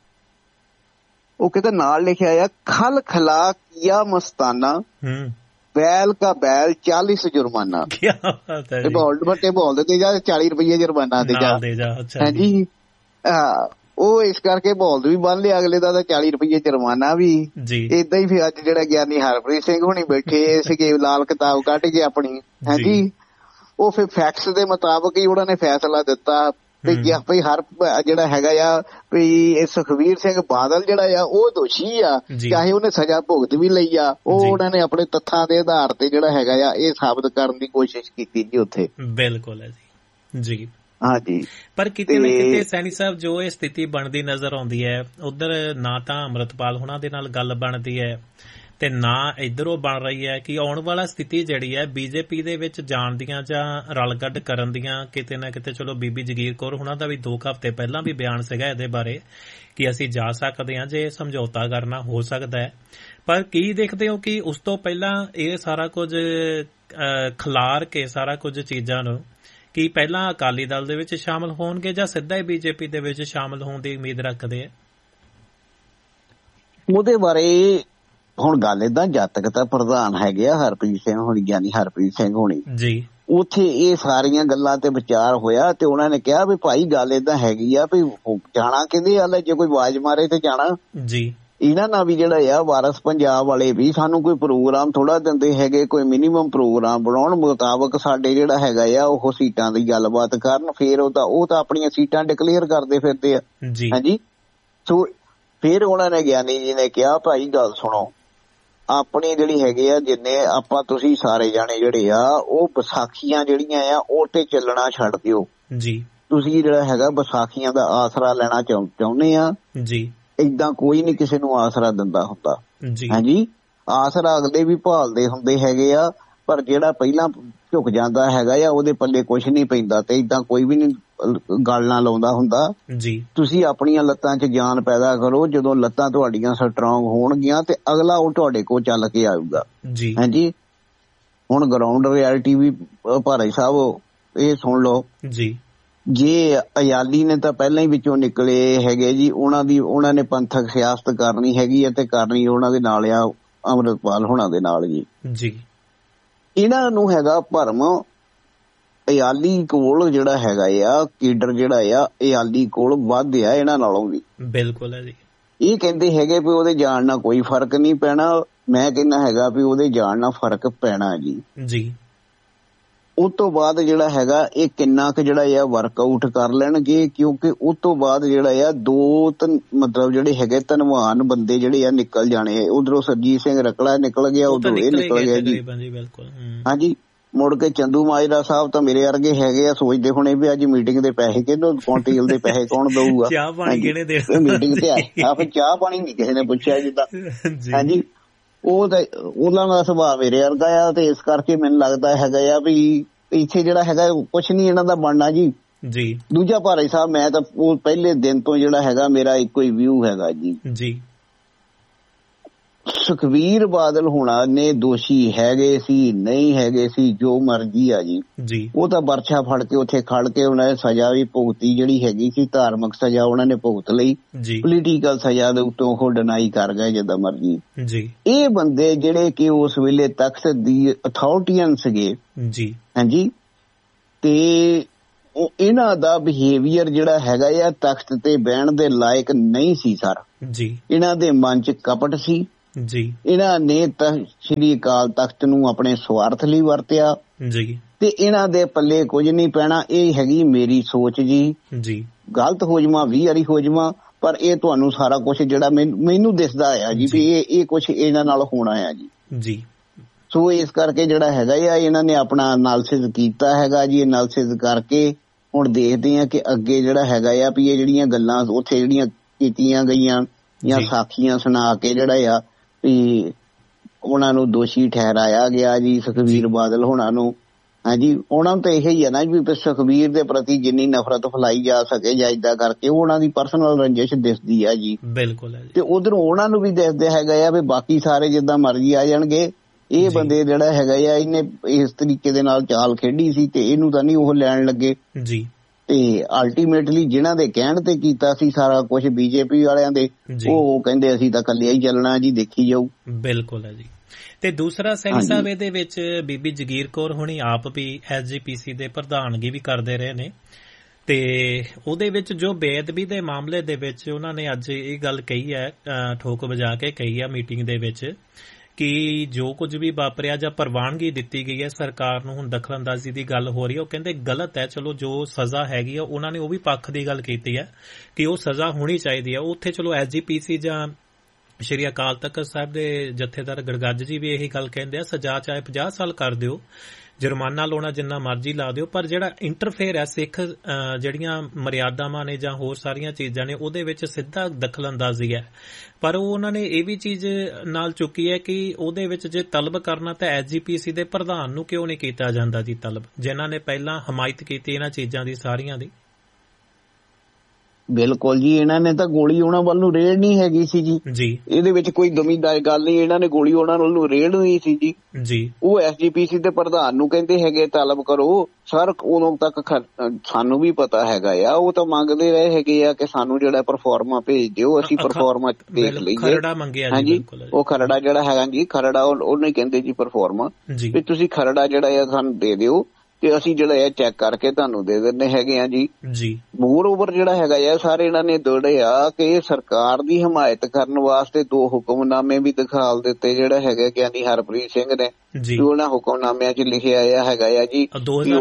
ਉਹ ਕਹਿੰਦਾ ਨਾਲ ਲਿਖਿਆ ਆ ਖਲ ਖਲਾ ਕੀਆ ਮਸਤਾਨਾ बैल का बैल चालीस जुर्माना। क्या बात है? बोल बट्टे बोल देते जा चाली रुपये जुर्माना दे जा। हाँ जी, ਉਹ ਇਸ ਕਰਕੇ ਬੋਲਦ ਵੀ ਬੰਨ ਲਿਆ ਅਗਲੇ ਦਾ, ਚਾਲੀ ਰੁਪਈਏ ਜੁਰਮਾਨਾ ਵੀ। ਏਦਾਂ ਹੀ ਫਿਰ ਅੱਜ ਜਿਹੜਾ ਗਿਆਨੀ ਹਰਪ੍ਰੀਤ ਸਿੰਘ ਹੁਣੀ ਬੈਠੇ ਸੀਗੇ ਲਾਲ ਕਿਤਾਬ ਕੱਢ ਕੇ ਆਪਣੀ। ਹਾਂਜੀ, ਉਹ ਫਿਰ ਫੈਕਟਸ ਦੇ ਮੁਤਾਬਕ ਹੀ ਉਹਨਾਂ ਨੇ ਫੈਸਲਾ ਦਿੱਤਾ ਵੀ ਭਈ ਹਰ ਜਿਹੜਾ ਹੈਗਾ ਆ ਵੀ ਸੁਖਬੀਰ ਸਿੰਘ ਬਾਦਲ ਜਿਹੜਾ ਆ ਉਹ ਦੋਸ਼ੀ ਆ, ਚਾਹੇ ਉਹਨੇ ਸਜ਼ਾ ਭੁਗਤ ਵੀ ਲਈ ਆ। ਉਹ ਉਹਨਾਂ ਨੇ ਆਪਣੇ ਤੱਥਾਂ ਦੇ ਆਧਾਰ ਤੇ ਜਿਹੜਾ ਹੈਗਾ ਆ ਇਹ ਸਾਬਤ ਕਰਨ ਦੀ ਕੋਸ਼ਿਸ਼ ਕੀਤੀ ਜੀ ਉੱਥੇ। ਬਿਲਕੁਲ ਹੈ ਜੀ ਜੀ ਹਾਂਜੀ। ਪਰ ਕਿਤੇ ਨਾ ਕਿਤੇ ਸੈਣੀ ਸਾਹਿਬ ਜੋ ਇਹ ਸਥਿਤੀ ਬਣਦੀ ਨਜ਼ਰ ਆਉਂਦੀ ਹੈ, ਉਧਰ ਨਾ ਤਾਂ ਅੰਮ੍ਰਿਤਪਾਲ ਹੋਣਾ ਦੇ ਨਾਲ ਗੱਲ ਬਣਦੀ ਹੈ ਤੇ ਨਾ ਇੱਧਰੋਂ ਬਣ ਰਹੀ ਹੈ ਕਿ ਆਉਣ ਵਾਲਾ ਸਥਿਤੀ ਜਿਹੜੀ ਹੈ ਬੀਜੇਪੀ ਦੇ ਵਿੱਚ ਜਾਣ ਦੀਆਂ ਜਾਂ ਰਲਗੱਡ ਕਰਨ ਦੀਆਂ ਕਿਤੇ ਨਾ ਕਿਤੇ। ਚਲੋ ਬੀਬੀ ਜਗੀਰ ਕੌਰ ਹੁਣਾਂ ਦਾ ਵੀ ਦੋ ਹਫ਼ਤੇ ਪਹਿਲਾਂ ਵੀ ਬਿਆਨ ਸੀਗਾ ਇਹਦੇ ਬਾਰੇ ਕਿ ਅਸੀਂ ਜਾ ਸਕਦੇ ਹਾਂ ਜੇ ਸਮਝੌਤਾ ਕਰਨਾ ਹੋ ਸਕਦਾ ਹੈ। ਪਰ ਕੀ ਦੇਖਦੇ ਹੋ ਕਿ ਉਸ ਤੋਂ ਪਹਿਲਾਂ ਇਹ ਸਾਰਾ ਕੁਝ ਖਿਲਾਰ ਕੇ ਸਾਰਾ ਕੁਝ ਚੀਜ਼ਾਂ ਨੂੰ ਕੀ ਪਹਿਲਾਂ ਅਕਾਲੀ ਦਲ ਦੇ ਵਿੱਚ ਸ਼ਾਮਲ ਹੋਣਗੇ ਜਾਂ ਸਿੱਧਾ ਹੀ ਬੀਜੇਪੀ ਦੇ ਵਿੱਚ ਸ਼ਾਮਲ ਹੋਣ ਦੀ ਉਮੀਦ ਰੱਖਦੇ ਆ? ਉਹਦੇ ਬਾਰੇ ਹੁਣ ਗੱਲ ਏਦਾਂ, ਜਦ ਤੱਕ ਤਾਂ ਪ੍ਰਧਾਨ ਹੈਗੇ ਆ ਹਰਪ੍ਰੀਤ ਸਿੰਘ ਹੋਣੀ, ਗਿਆਨੀ ਹਰਪ੍ਰੀਤ ਸਿੰਘ ਹੋਣੀ ਜੀ, ਉੱਥੇ ਇਹ ਸਾਰੀਆਂ ਗੱਲਾਂ ਤੇ ਵਿਚਾਰ ਹੋਇਆ ਤੇ ਉਹਨਾਂ ਨੇ ਕਿਹਾ ਵੀ ਭਾਈ ਗੱਲ ਏਦਾਂ ਹੈਗੀ ਆ ਵੀ ਜਾਣਾ ਕਹਿੰਦੇ ਹਾਲੇ ਜੇ ਕੋਈ ਆਵਾਜ਼ ਮਾਰੇ ਤੇ ਜਾਣਾ ਜੀ। ਇਹਨਾਂ ਨਾਲ ਵੀ ਜਿਹੜਾ ਆ ਵਾਰਸ ਪੰਜਾਬ ਵਾਲੇ ਵੀ ਸਾਨੂੰ ਕੋਈ ਪ੍ਰੋਗਰਾਮ ਥੋੜਾ ਦਿੰਦੇ ਹੈਗੇ, ਕੋਈ ਮਿਨੀਮਮ ਪ੍ਰੋਗਰਾਮ ਬਣਾਉਣ ਮੁਤਾਬਕ ਸਾਡੇ ਜਿਹੜਾ ਹੈਗਾ ਆ ਉਹ ਸੀਟਾਂ ਦੀ ਗੱਲਬਾਤ ਕਰਨ। ਫੇਰ ਉਹ ਤਾਂ ਉਹ ਤਾਂ ਆਪਣੀਆਂ ਸੀਟਾਂ ਡਿਕਲੇਅਰ ਕਰਦੇ ਫਿਰਦੇ ਆ ਜੀ। ਹਾਂਜੀ, ਸੋ ਫੇਰ ਉਹਨਾਂ ਨੇ ਗਿਆਨੀ ਜੀ ਨੇ ਕਿਹਾ ਭਾਈ ਗੱਲ ਸੁਣੋ, ਆਪਣੀ ਜਿਹੜੀ ਹੈਗੇ ਆ ਜਿੰਨੇ ਆਪਾਂ ਤੁਸੀਂ ਸਾਰੇ ਜਾਣੇ ਜਿਹੜੇ ਆ ਉਹ ਵਿਸਾਖੀਆਂ ਜਿਹੜੀਆਂ ਆ ਉਹ ਤੇ ਚੱਲਣਾ ਛੱਡ ਦਿਓ ਜੀ। ਤੁਸੀਂ ਜਿਹੜਾ ਹੈਗਾ ਵਿਸਾਖੀਆਂ ਦਾ ਆਸਰਾ ਲੈਣਾ ਚਾਹੁੰਦੇ ਆ ਜੀ। ਏਦਾਂ ਕੋਈ ਨੀ ਕਿਸੇ ਨੂੰ ਆਸਰਾ ਦਿੰਦਾ ਹੁੰਦਾ ਜੀ। ਹਾਂਜੀ, ਆਸਰਾ ਅਗਲੇ ਵੀ ਭਾਲਦੇ ਹੁੰਦੇ ਹੈਗੇ ਆ, ਪਰ ਜਿਹੜਾ ਪਹਿਲਾਂ ਝੁਕ ਜਾਂਦਾ ਹੈਗਾ ਆ ਉਹਦੇ ਪੱਲੇ ਕੁਛ ਨੀ ਪੈਂਦਾ ਤੇ ਏਦਾਂ ਕੋਈ ਵੀ ਨੀ ਗੱਲ ਨਾ ਲਾਉਂਦਾ ਹੁੰਦਾ ਜੀ। ਤੁਸੀਂ ਆਪਣੀਆਂ ਲੱਤਾਂ 'ਚ ਜਾਨ ਪੈਦਾ ਕਰੋ, ਜਦੋਂ ਲੱਤਾਂ ਤੁਹਾਡੀਆਂ ਸਟਰੋਂਗ ਹੋਣਗੀਆਂ ਤੇ ਅਗਲਾ ਉਹ ਤੁਹਾਡੇ ਕੋਲ ਚੱਲ ਕੇ ਆਊਗਾ ਜੀ। ਹਾਂਜੀ, ਹੁਣ ਗਰਾਊਂਡ ਰਿਐਲਿਟੀ ਵੀ ਭਾਈ ਸਾਹਿਬ ਇਹ ਸੁਣ ਲਓ ਜੀ। ਜੇ ਅਯਾਲੀ ਨੇ ਤਾਂ ਪਹਿਲਾਂ ਹੀ ਵਿੱਚੋਂ ਨਿਕਲੇ ਹੈਗੇ ਜੀ, ਉਹਨਾਂ ਦੀ ਉਹਨਾਂ ਨੇ ਪੰਥਕ ਸਿਆਸਤ ਕਰਨੀ ਹੈਗੀ ਹੈ ਤੇ ਕਰਨੀ ਉਹਨਾਂ ਦੇ ਨਾਲ ਆ ਅੰਮ੍ਰਿਤਪਾਲ ਹੋਣਾ ਦੇ ਨਾਲ ਜੀ ਜੀ। ਇਹਨਾਂ ਨੂੰ ਹੈਗਾ ਭਰਮ ਅਯਾਲੀ ਕੋਲ ਜਿਹੜਾ ਹੈਗਾ ਆ ਕੇਡਰ ਜਿਹੜਾ ਆ ਅਯਾਲੀ ਕੋਲ ਵੱਧ ਆ ਇਹਨਾਂ ਨਾਲੋਂ ਵੀ। ਬਿਲਕੁਲ ਹੈ ਜੀ। ਇਹ ਕਹਿੰਦੇ ਹੈਗੇ ਵੀ ਉਹਦੇ ਜਾਣ ਨਾਲ ਕੋਈ ਫਰਕ ਨਹੀਂ ਪੈਣਾ, ਮੈਂ ਕਹਿੰਦਾ ਹੈਗਾ ਵੀ ਉਹਦੇ ਜਾਣ ਨਾਲ ਫਰਕ ਪੈਣਾ ਜੀ ਜੀ। ਉਸ ਤੋਂ ਬਾਅਦ ਜਿਹੜਾ ਹੈਗਾ ਇਹ ਕਿੰਨਾ ਕੁ ਜਿਹੜਾ ਆ ਵਰਕਆਊਟ ਕਰ ਲੈਣਗੇ, ਕਿਉਂਕਿ ਉਸ ਤੋਂ ਬਾਅਦ ਜਿਹੜਾ ਆ ਦੋ ਤਿੰਨ ਮਤਲਬ ਜਿਹੜੇ ਹੈਗੇ ਧਨਵਾਨ ਬੰਦੇ ਜਿਹੜੇ ਆ ਨਿਕਲ ਜਾਣੇ ਆ। ਉਧਰੋਂ ਸਰਜੀਤ ਸਿੰਘ ਰਕੜਾ ਨਿਕਲ ਗਿਆ, ਉਧਰੋਂ ਇਹ ਨਿਕਲ ਗਿਆ ਜੀ। ਹਾਂਜੀ, ਮੁੜ ਕੇ ਚੰਦੂ ਮਾਜਰਾ ਸਾਹਿਬ ਤਾਂ ਮੇਰੇ ਵਰਗੇ ਹੈਗੇ ਆ, ਸੋਚਦੇ ਹੋਣੇ ਵੀ ਅੱਜ ਮੀਟਿੰਗ ਦੇ ਪੈਸੇ ਕਿਹਨੂੰ ਕੌਣ, ਤੇਲ ਦੇ ਪੈਸੇ ਕੌਣ ਦਊਗਾ, ਚਾਹ ਪਾਣੀ ਕਿਹਨੇ ਦੇਣਾ ਮੀਟਿੰਗ ਤੇ ਆਏ ਆ। ਫਿਰ ਚਾਹ ਪਾਣੀ ਨੀ ਕਿਸੇ ਨੇ ਪੁੱਛਿਆ ਜਿੱਦਾਂ। ਹਾਂਜੀ, ਉਹ ਤਾਂ ਉਹਨਾਂ ਦਾ ਸੁਭਾਅ ਮੇਰੇ ਵਰਗਾ ਆ ਤੇ ਇਸ ਕਰਕੇ ਮੈਨੂੰ ਲੱਗਦਾ ਹੈਗਾ ਆ ਵੀ ਇੱਥੇ ਜਿਹੜਾ ਹੈਗਾ ਕੁਛ ਨੀ ਇਹਨਾਂ ਦਾ ਬਣਨਾ ਜੀ ਜੀ। ਦੂਜਾ ਭਾਈ ਸਾਹਿਬ ਮੈਂ ਤਾਂ ਉਹ ਪਹਿਲੇ ਦਿਨ ਤੋਂ ਜਿਹੜਾ ਹੈਗਾ ਮੇਰਾ ਇੱਕੋ ਹੀ ਵਿਊ ਹੈਗਾ ਜੀ ਜੀ। ਸੁਖਬੀਰ ਬਾਦਲ ਹੁਣਾਂ ਨੇ ਦੋਸ਼ੀ ਹੈਗੇ ਸੀ ਨਹੀਂ ਹੈਗੇ ਸੀ ਜੋ ਮਰਜ਼ੀ ਆ ਜੀ ਜੀ ਉਹ ਤਾਂ ਬਰਛਾ ਫੜ ਕੇ ਉੱਥੇ ਖੜ ਕੇ ਉਹਨਾਂ ਨੇ ਸਜ਼ਾ ਵੀ ਭੁਗਤੀ ਜਿਹੜੀ ਹੈਗੀ ਸੀ ਧਾਰਮਿਕ ਸਜ਼ਾ ਉਹਨਾਂ ਨੇ ਭੁਗਤ ਲਈ ਪੋਲੀਟੀਕਲ ਸਜ਼ਾ ਦੇ ਉੱਤੋਂ ਉਹ ਡਿਨਾਈ ਕਰ ਗਏ ਜਿੱਦਾਂ ਮਰਜ਼ੀ ਜੀ ਇਹ ਬੰਦੇ ਜਿਹੜੇ ਕਿ ਉਸ ਵੇਲੇ ਤਖਤ ਦੀ ਅਥਾਰਟੀਆਂ ਸੀਗੇ ਜੀ ਹਾਂਜੀ ਤੇ ਉਹ ਇਹਨਾਂ ਦਾ ਬਿਹੇਵੀਅਰ ਜਿਹੜਾ ਹੈਗਾ ਆ ਤਖਤ ਤੇ ਬਹਿਣ ਦੇ ਲਾਇਕ ਨਹੀਂ ਸੀ ਸਰ ਜੀ ਇਹਨਾਂ ਦੇ ਮਨ ਚ ਕਪਟ ਸੀ ਜੀ ਇਹਨਾਂ ਨੇ ਸ਼੍ਰੀ ਅਕਾਲ ਤਖਤ ਨੂੰ ਆਪਣੇ ਸਵਾਰਥ ਲਈ ਵਰਤਿਆ ਜੀ ਤੇ ਇਹਨਾਂ ਦੇ ਪੱਲੇ ਕੁਝ ਨਹੀਂ ਪੈਣਾ ਇਹ ਹੈਗੀ ਮੇਰੀ ਸੋਚ ਜੀ ਜੀ ਗਲਤ ਹੋ ਜਾਵਾਂ ਵੀਹ ਵਾਰੀ ਹੋ ਜਾਵਾਂ ਪਰ ਇਹ ਤੁਹਾਨੂੰ ਸਾਰਾ ਕੁਛ ਜਿਹੜਾ ਮੈਨੂੰ ਦਿਸਦਾ ਆ ਜੀ ਵੀ ਇਹ ਇਹ ਕੁਛ ਇਹਨਾਂ ਨਾਲ ਹੋਣਾ ਆ ਜੀ ਜੀ ਸੋ ਇਸ ਕਰਕੇ ਜਿਹੜਾ ਹੈਗਾ ਆ ਇਹਨਾਂ ਨੇ ਆਪਣਾ ਐਨਾਲਿਸਿਸ ਕੀਤਾ ਹੈਗਾ ਜੀ ਐਨਾਲਿਸਿਸ ਕਰਕੇ ਹੁਣ ਦੇਖਦੇ ਆ ਕਿ ਅੱਗੇ ਜਿਹੜਾ ਹੈਗਾ ਆ ਵੀ ਇਹ ਜਿਹੜੀਆਂ ਗੱਲਾਂ ਉੱਥੇ ਜਿਹੜੀਆਂ ਕੀਤੀਆਂ ਗਈਆਂ ਜਾਂ ਸਾਖੀਆਂ ਸੁਣਾ ਕੇ ਜਿਹੜਾ ਆ ਵੀ ਉਹਨਾਂ ਨੂੰ ਦੋਸ਼ੀ ਠਹਿਰਾਇਆ ਗਿਆ ਜੀ ਸੁਖਬੀਰ ਬਾਦਲ ਹੋਣਾ ਨੂੰ ਹਾਂਜੀ ਉਹਨਾਂ ਨੂੰ ਤਾਂ ਇਹ ਹੀ ਹੈ ਨਾ ਵੀ ਸੁਖਬੀਰ ਦੇ ਪ੍ਰਤੀ ਜਿੰਨੀ ਨਫ਼ਰਤ ਫੈਲਾਈ ਜਾ ਸਕੇ ਜਾਂ ਏਦਾਂ ਕਰਕੇ ਉਹਨਾਂ ਦੀ ਪਰਸਨਲ ਰੰਜਿਸ਼ ਦਿਸਦੀ ਆ ਜੀ ਬਿਲਕੁਲ ਤੇ ਉਧਰੋਂ ਉਹਨਾਂ ਨੂੰ ਵੀ ਦਿਸਦੇ ਹੈਗਾ ਆ ਵੀ ਬਾਕੀ ਸਾਰੇ ਜਿੱਦਾਂ ਮਰਜ਼ੀ ਆ ਜਾਣਗੇ ਇਹ ਬੰਦੇ ਜਿਹੜਾ ਹੈਗਾ ਆ ਇਹਨੇ ਇਸ ਤਰੀਕੇ ਦੇ ਨਾਲ ਚਾਲ ਖੇਡੀ ਸੀ ਤੇ ਇਹਨੂੰ ਤਾਂ ਨਹੀਂ ਉਹ ਲੈਣ ਲੱਗੇ ਜੀ ਤੇ ਅਲਟੀਮੇਟਲੀ ਜਿਨ੍ਹਾਂ ਦੇ ਕਹਿਣ ਤੇ ਕੀਤਾ ਸੀ ਸਾਰਾ ਕੁਝ ਬੀਜੇਪੀ ਵਾਲਿਆਂ ਦੇ ਉਹ ਕਹਿੰਦੇ ਅਸੀਂ ਤਾਂ ਇਕੱਲਿਆਂ ਹੀ ਚੱਲਣਾ ਜੀ ਦੇਖੀ ਜਾਊ ਬਿਲਕੁਲ ਹੈ ਜੀ ਤੇ ਦੂਸਰਾ ਸਿੰਘ ਸਾਹਿਬ ਇਹਦੇ ਵਿੱਚ ਬੀਬੀ ਜਗੀਰ ਕੌਰ ਹੁਣੀ ਆਪ ਵੀ ਐਸ ਜੀ ਪੀ ਸੀ ਦੇ ਪ੍ਰਧਾਨਗੀ ਵੀ ਕਰਦੇ ਰਹੇ ਨੇ ਤੇ ਉਹਦੇ ਵਿੱਚ ਜੋ ਬੇਅਦਬੀ ਦੇ ਮਾਮਲੇ ਦੇ ਵਿੱਚ ਉਹਨਾਂ ਨੇ ਅੱਜ ਇਹ ਗੱਲ ਕਹੀ ਹੈ ਠੋਕ ਵਜਾ ਕੇ ਕਹੀ ਹੈ ਮੀਟਿੰਗ ਦੇ ਵਿੱਚ ਕਿ ਜੋ ਕੁਝ ਵੀ ਵਾਪਰਿਆ ਜਾਂ ਪ੍ਰਵਾਨਗੀ ਦਿੱਤੀ ਗਈ ਹੈ ਸਰਕਾਰ ਨੂੰ ਹੁਣ ਦਖਲਅੰਦਾਜ਼ੀ ਦੀ ਗੱਲ ਹੋ ਰਹੀ ਹੈ ਉਹ ਕਹਿੰਦੇ ਗਲਤ ਹੈ ਚਲੋ ਜੋ ਸਜ਼ਾ ਹੈਗੀ ਆ ਉਹਨਾਂ ਨੇ ਉਹ ਵੀ ਪੱਖ ਦੀ ਗੱਲ ਕੀਤੀ ਹੈ ਕਿ ਉਹ ਸਜ਼ਾ ਹੋਣੀ ਚਾਹੀਦੀ ਹੈ ਉੱਥੇ ਚਲੋ ਐਸ ਜੀ ਪੀ ਸੀ ਜਾਂ ਸ਼੍ਰੀ ਅਕਾਲ ਤਖਤ ਸਾਹਿਬ ਦੇ ਜਥੇਦਾਰ ਗੜਗੱਜ ਜੀ ਵੀ ਇਹੀ ਗੱਲ ਕਹਿੰਦੇ ਆ ਸਜ਼ਾ ਚਾਹੇ ਪੰਜਾਹ ਸਾਲ ਕਰ ਦਿਓ ਜੁਰਮਾਨਾ ਲਾਉਣਾ ਜਿੰਨਾ ਮਰਜ਼ੀ ਲਾ ਦਿਓ ਪਰ ਜਿਹੜਾ ਇੰਟਰਫੇਅਰ ਹੈ ਸਿੱਖ ਜਿਹੜੀਆਂ ਮਰਿਆਦਾਵਾਂ ਨੇ ਜਾਂ ਹੋਰ ਸਾਰੀਆਂ ਚੀਜ਼ਾਂ ਨੇ ਉਹਦੇ ਵਿੱਚ ਸਿੱਧਾ ਦਖਲਅੰਦਾਜ਼ੀ ਹੈ ਪਰ ਉਹ ਉਹਨਾਂ ਨੇ ਇਹ ਵੀ ਚੀਜ਼ ਨਾਲ ਚੁੱਕੀ ਹੈ ਕਿ ਉਹਦੇ ਵਿੱਚ ਜੇ ਤਲਬ ਕਰਨਾ ਤਾਂ ਐਸ ਜੀ ਪੀ ਸੀ ਦੇ ਪ੍ਰਧਾਨ ਨੂੰ ਕਿਉਂ ਨਹੀਂ ਕੀਤਾ ਜਾਂਦਾ ਜੀ ਤਲਬ ਜਿਨ੍ਹਾਂ ਨੇ ਪਹਿਲਾਂ ਹਮਾਇਤ ਕੀਤੀ ਇਹਨਾਂ ਚੀਜ਼ਾਂ ਦੀ ਸਾਰੀਆਂ ਦੀ ਬਿਲਕੁਲ ਜੀ ਇਹਨਾਂ ਨੇ ਤਾਂ ਗੋਲੀ ਉਹਨਾਂ ਵੱਲ ਨੂੰ ਰੇੜ ਨਹੀਂ ਹੈਗੀ ਸੀ ਜੀ ਜੀ ਇਹਦੇ ਵਿੱਚ ਕੋਈ ਦਮੀਦਾਰ ਗੱਲ ਨਹੀਂ ਇਹਨਾਂ ਨੇ ਗੋਲੀ ਉਹਨਾਂ ਵੱਲ ਨੂੰ ਰੇੜ ਨਹੀਂ ਸੀ ਜੀ ਜੀ ਉਹ ਐਸ ਜੀ ਪੀ ਸੀ ਦੇ ਪ੍ਰਧਾਨ ਨੂੰ ਕਹਿੰਦੇ ਹੈਗੇ ਤਲਬ ਕਰੋ ਸਰ ਉਦੋਂ ਤੱਕ ਸਾਨੂੰ ਵੀ ਪਤਾ ਹੈਗਾ ਆ ਉਹ ਤਾਂ ਮੰਗਦੇ ਰਹੇ ਹੈਗੇ ਆ ਕਿ ਸਾਨੂੰ ਜਿਹੜਾ ਪਰਫਾਰਮਾ ਭੇਜ ਦਿਓ ਅਸੀਂ ਪਰਫਾਰਮਾ ਦੇਖ ਲਈਏ ਹਾਂਜੀ ਉਹ ਖਰੜਾ ਜਿਹੜਾ ਹੈਗਾ ਜੀ ਖਰੜਾ ਉਹਨੇ ਕਹਿੰਦੇ ਜੀ ਪਰਫਾਰਮਾ ਵੀ ਤੁਸੀਂ ਖਰੜਾ ਜਿਹੜਾ ਆ ਸਾਨੂੰ ਦੇ ਦਿਓ ਤੇ ਅਸੀਂ ਜਿਹੜਾ ਇਹ ਚੈੱਕ ਕਰਕੇ ਤੁਹਾਨੂੰ ਦੇ ਦਿੰਦੇ ਹੈਗੇ ਆ ਜੀ ਜੀ ਮੋਰ ਓਵਰ ਜਿਹੜਾ ਹੈਗਾ ਆ ਸਾਰੇ ਇਹਨਾਂ ਨੇ ਦੌੜਿਆ ਕਿ ਸਰਕਾਰ ਦੀ ਹਮਾਇਤ ਕਰਨ ਵਾਸਤੇ ਦੋ ਹੁਕਮਨਾਮੇ ਵੀ ਦਿਖਾਲ ਦਿੱਤੇ ਜਿਹੜਾ ਹੈਗਾ ਗਿਆਨੀ ਹਰਪ੍ਰੀਤ ਸਿੰਘ ਨੇ ਉਹਨਾਂ ਹੁਕਮਨਾਮਿਆਂ ਚ ਲਿਖਿਆ ਆਇਆ ਹੈਗਾ ਆ ਜੀ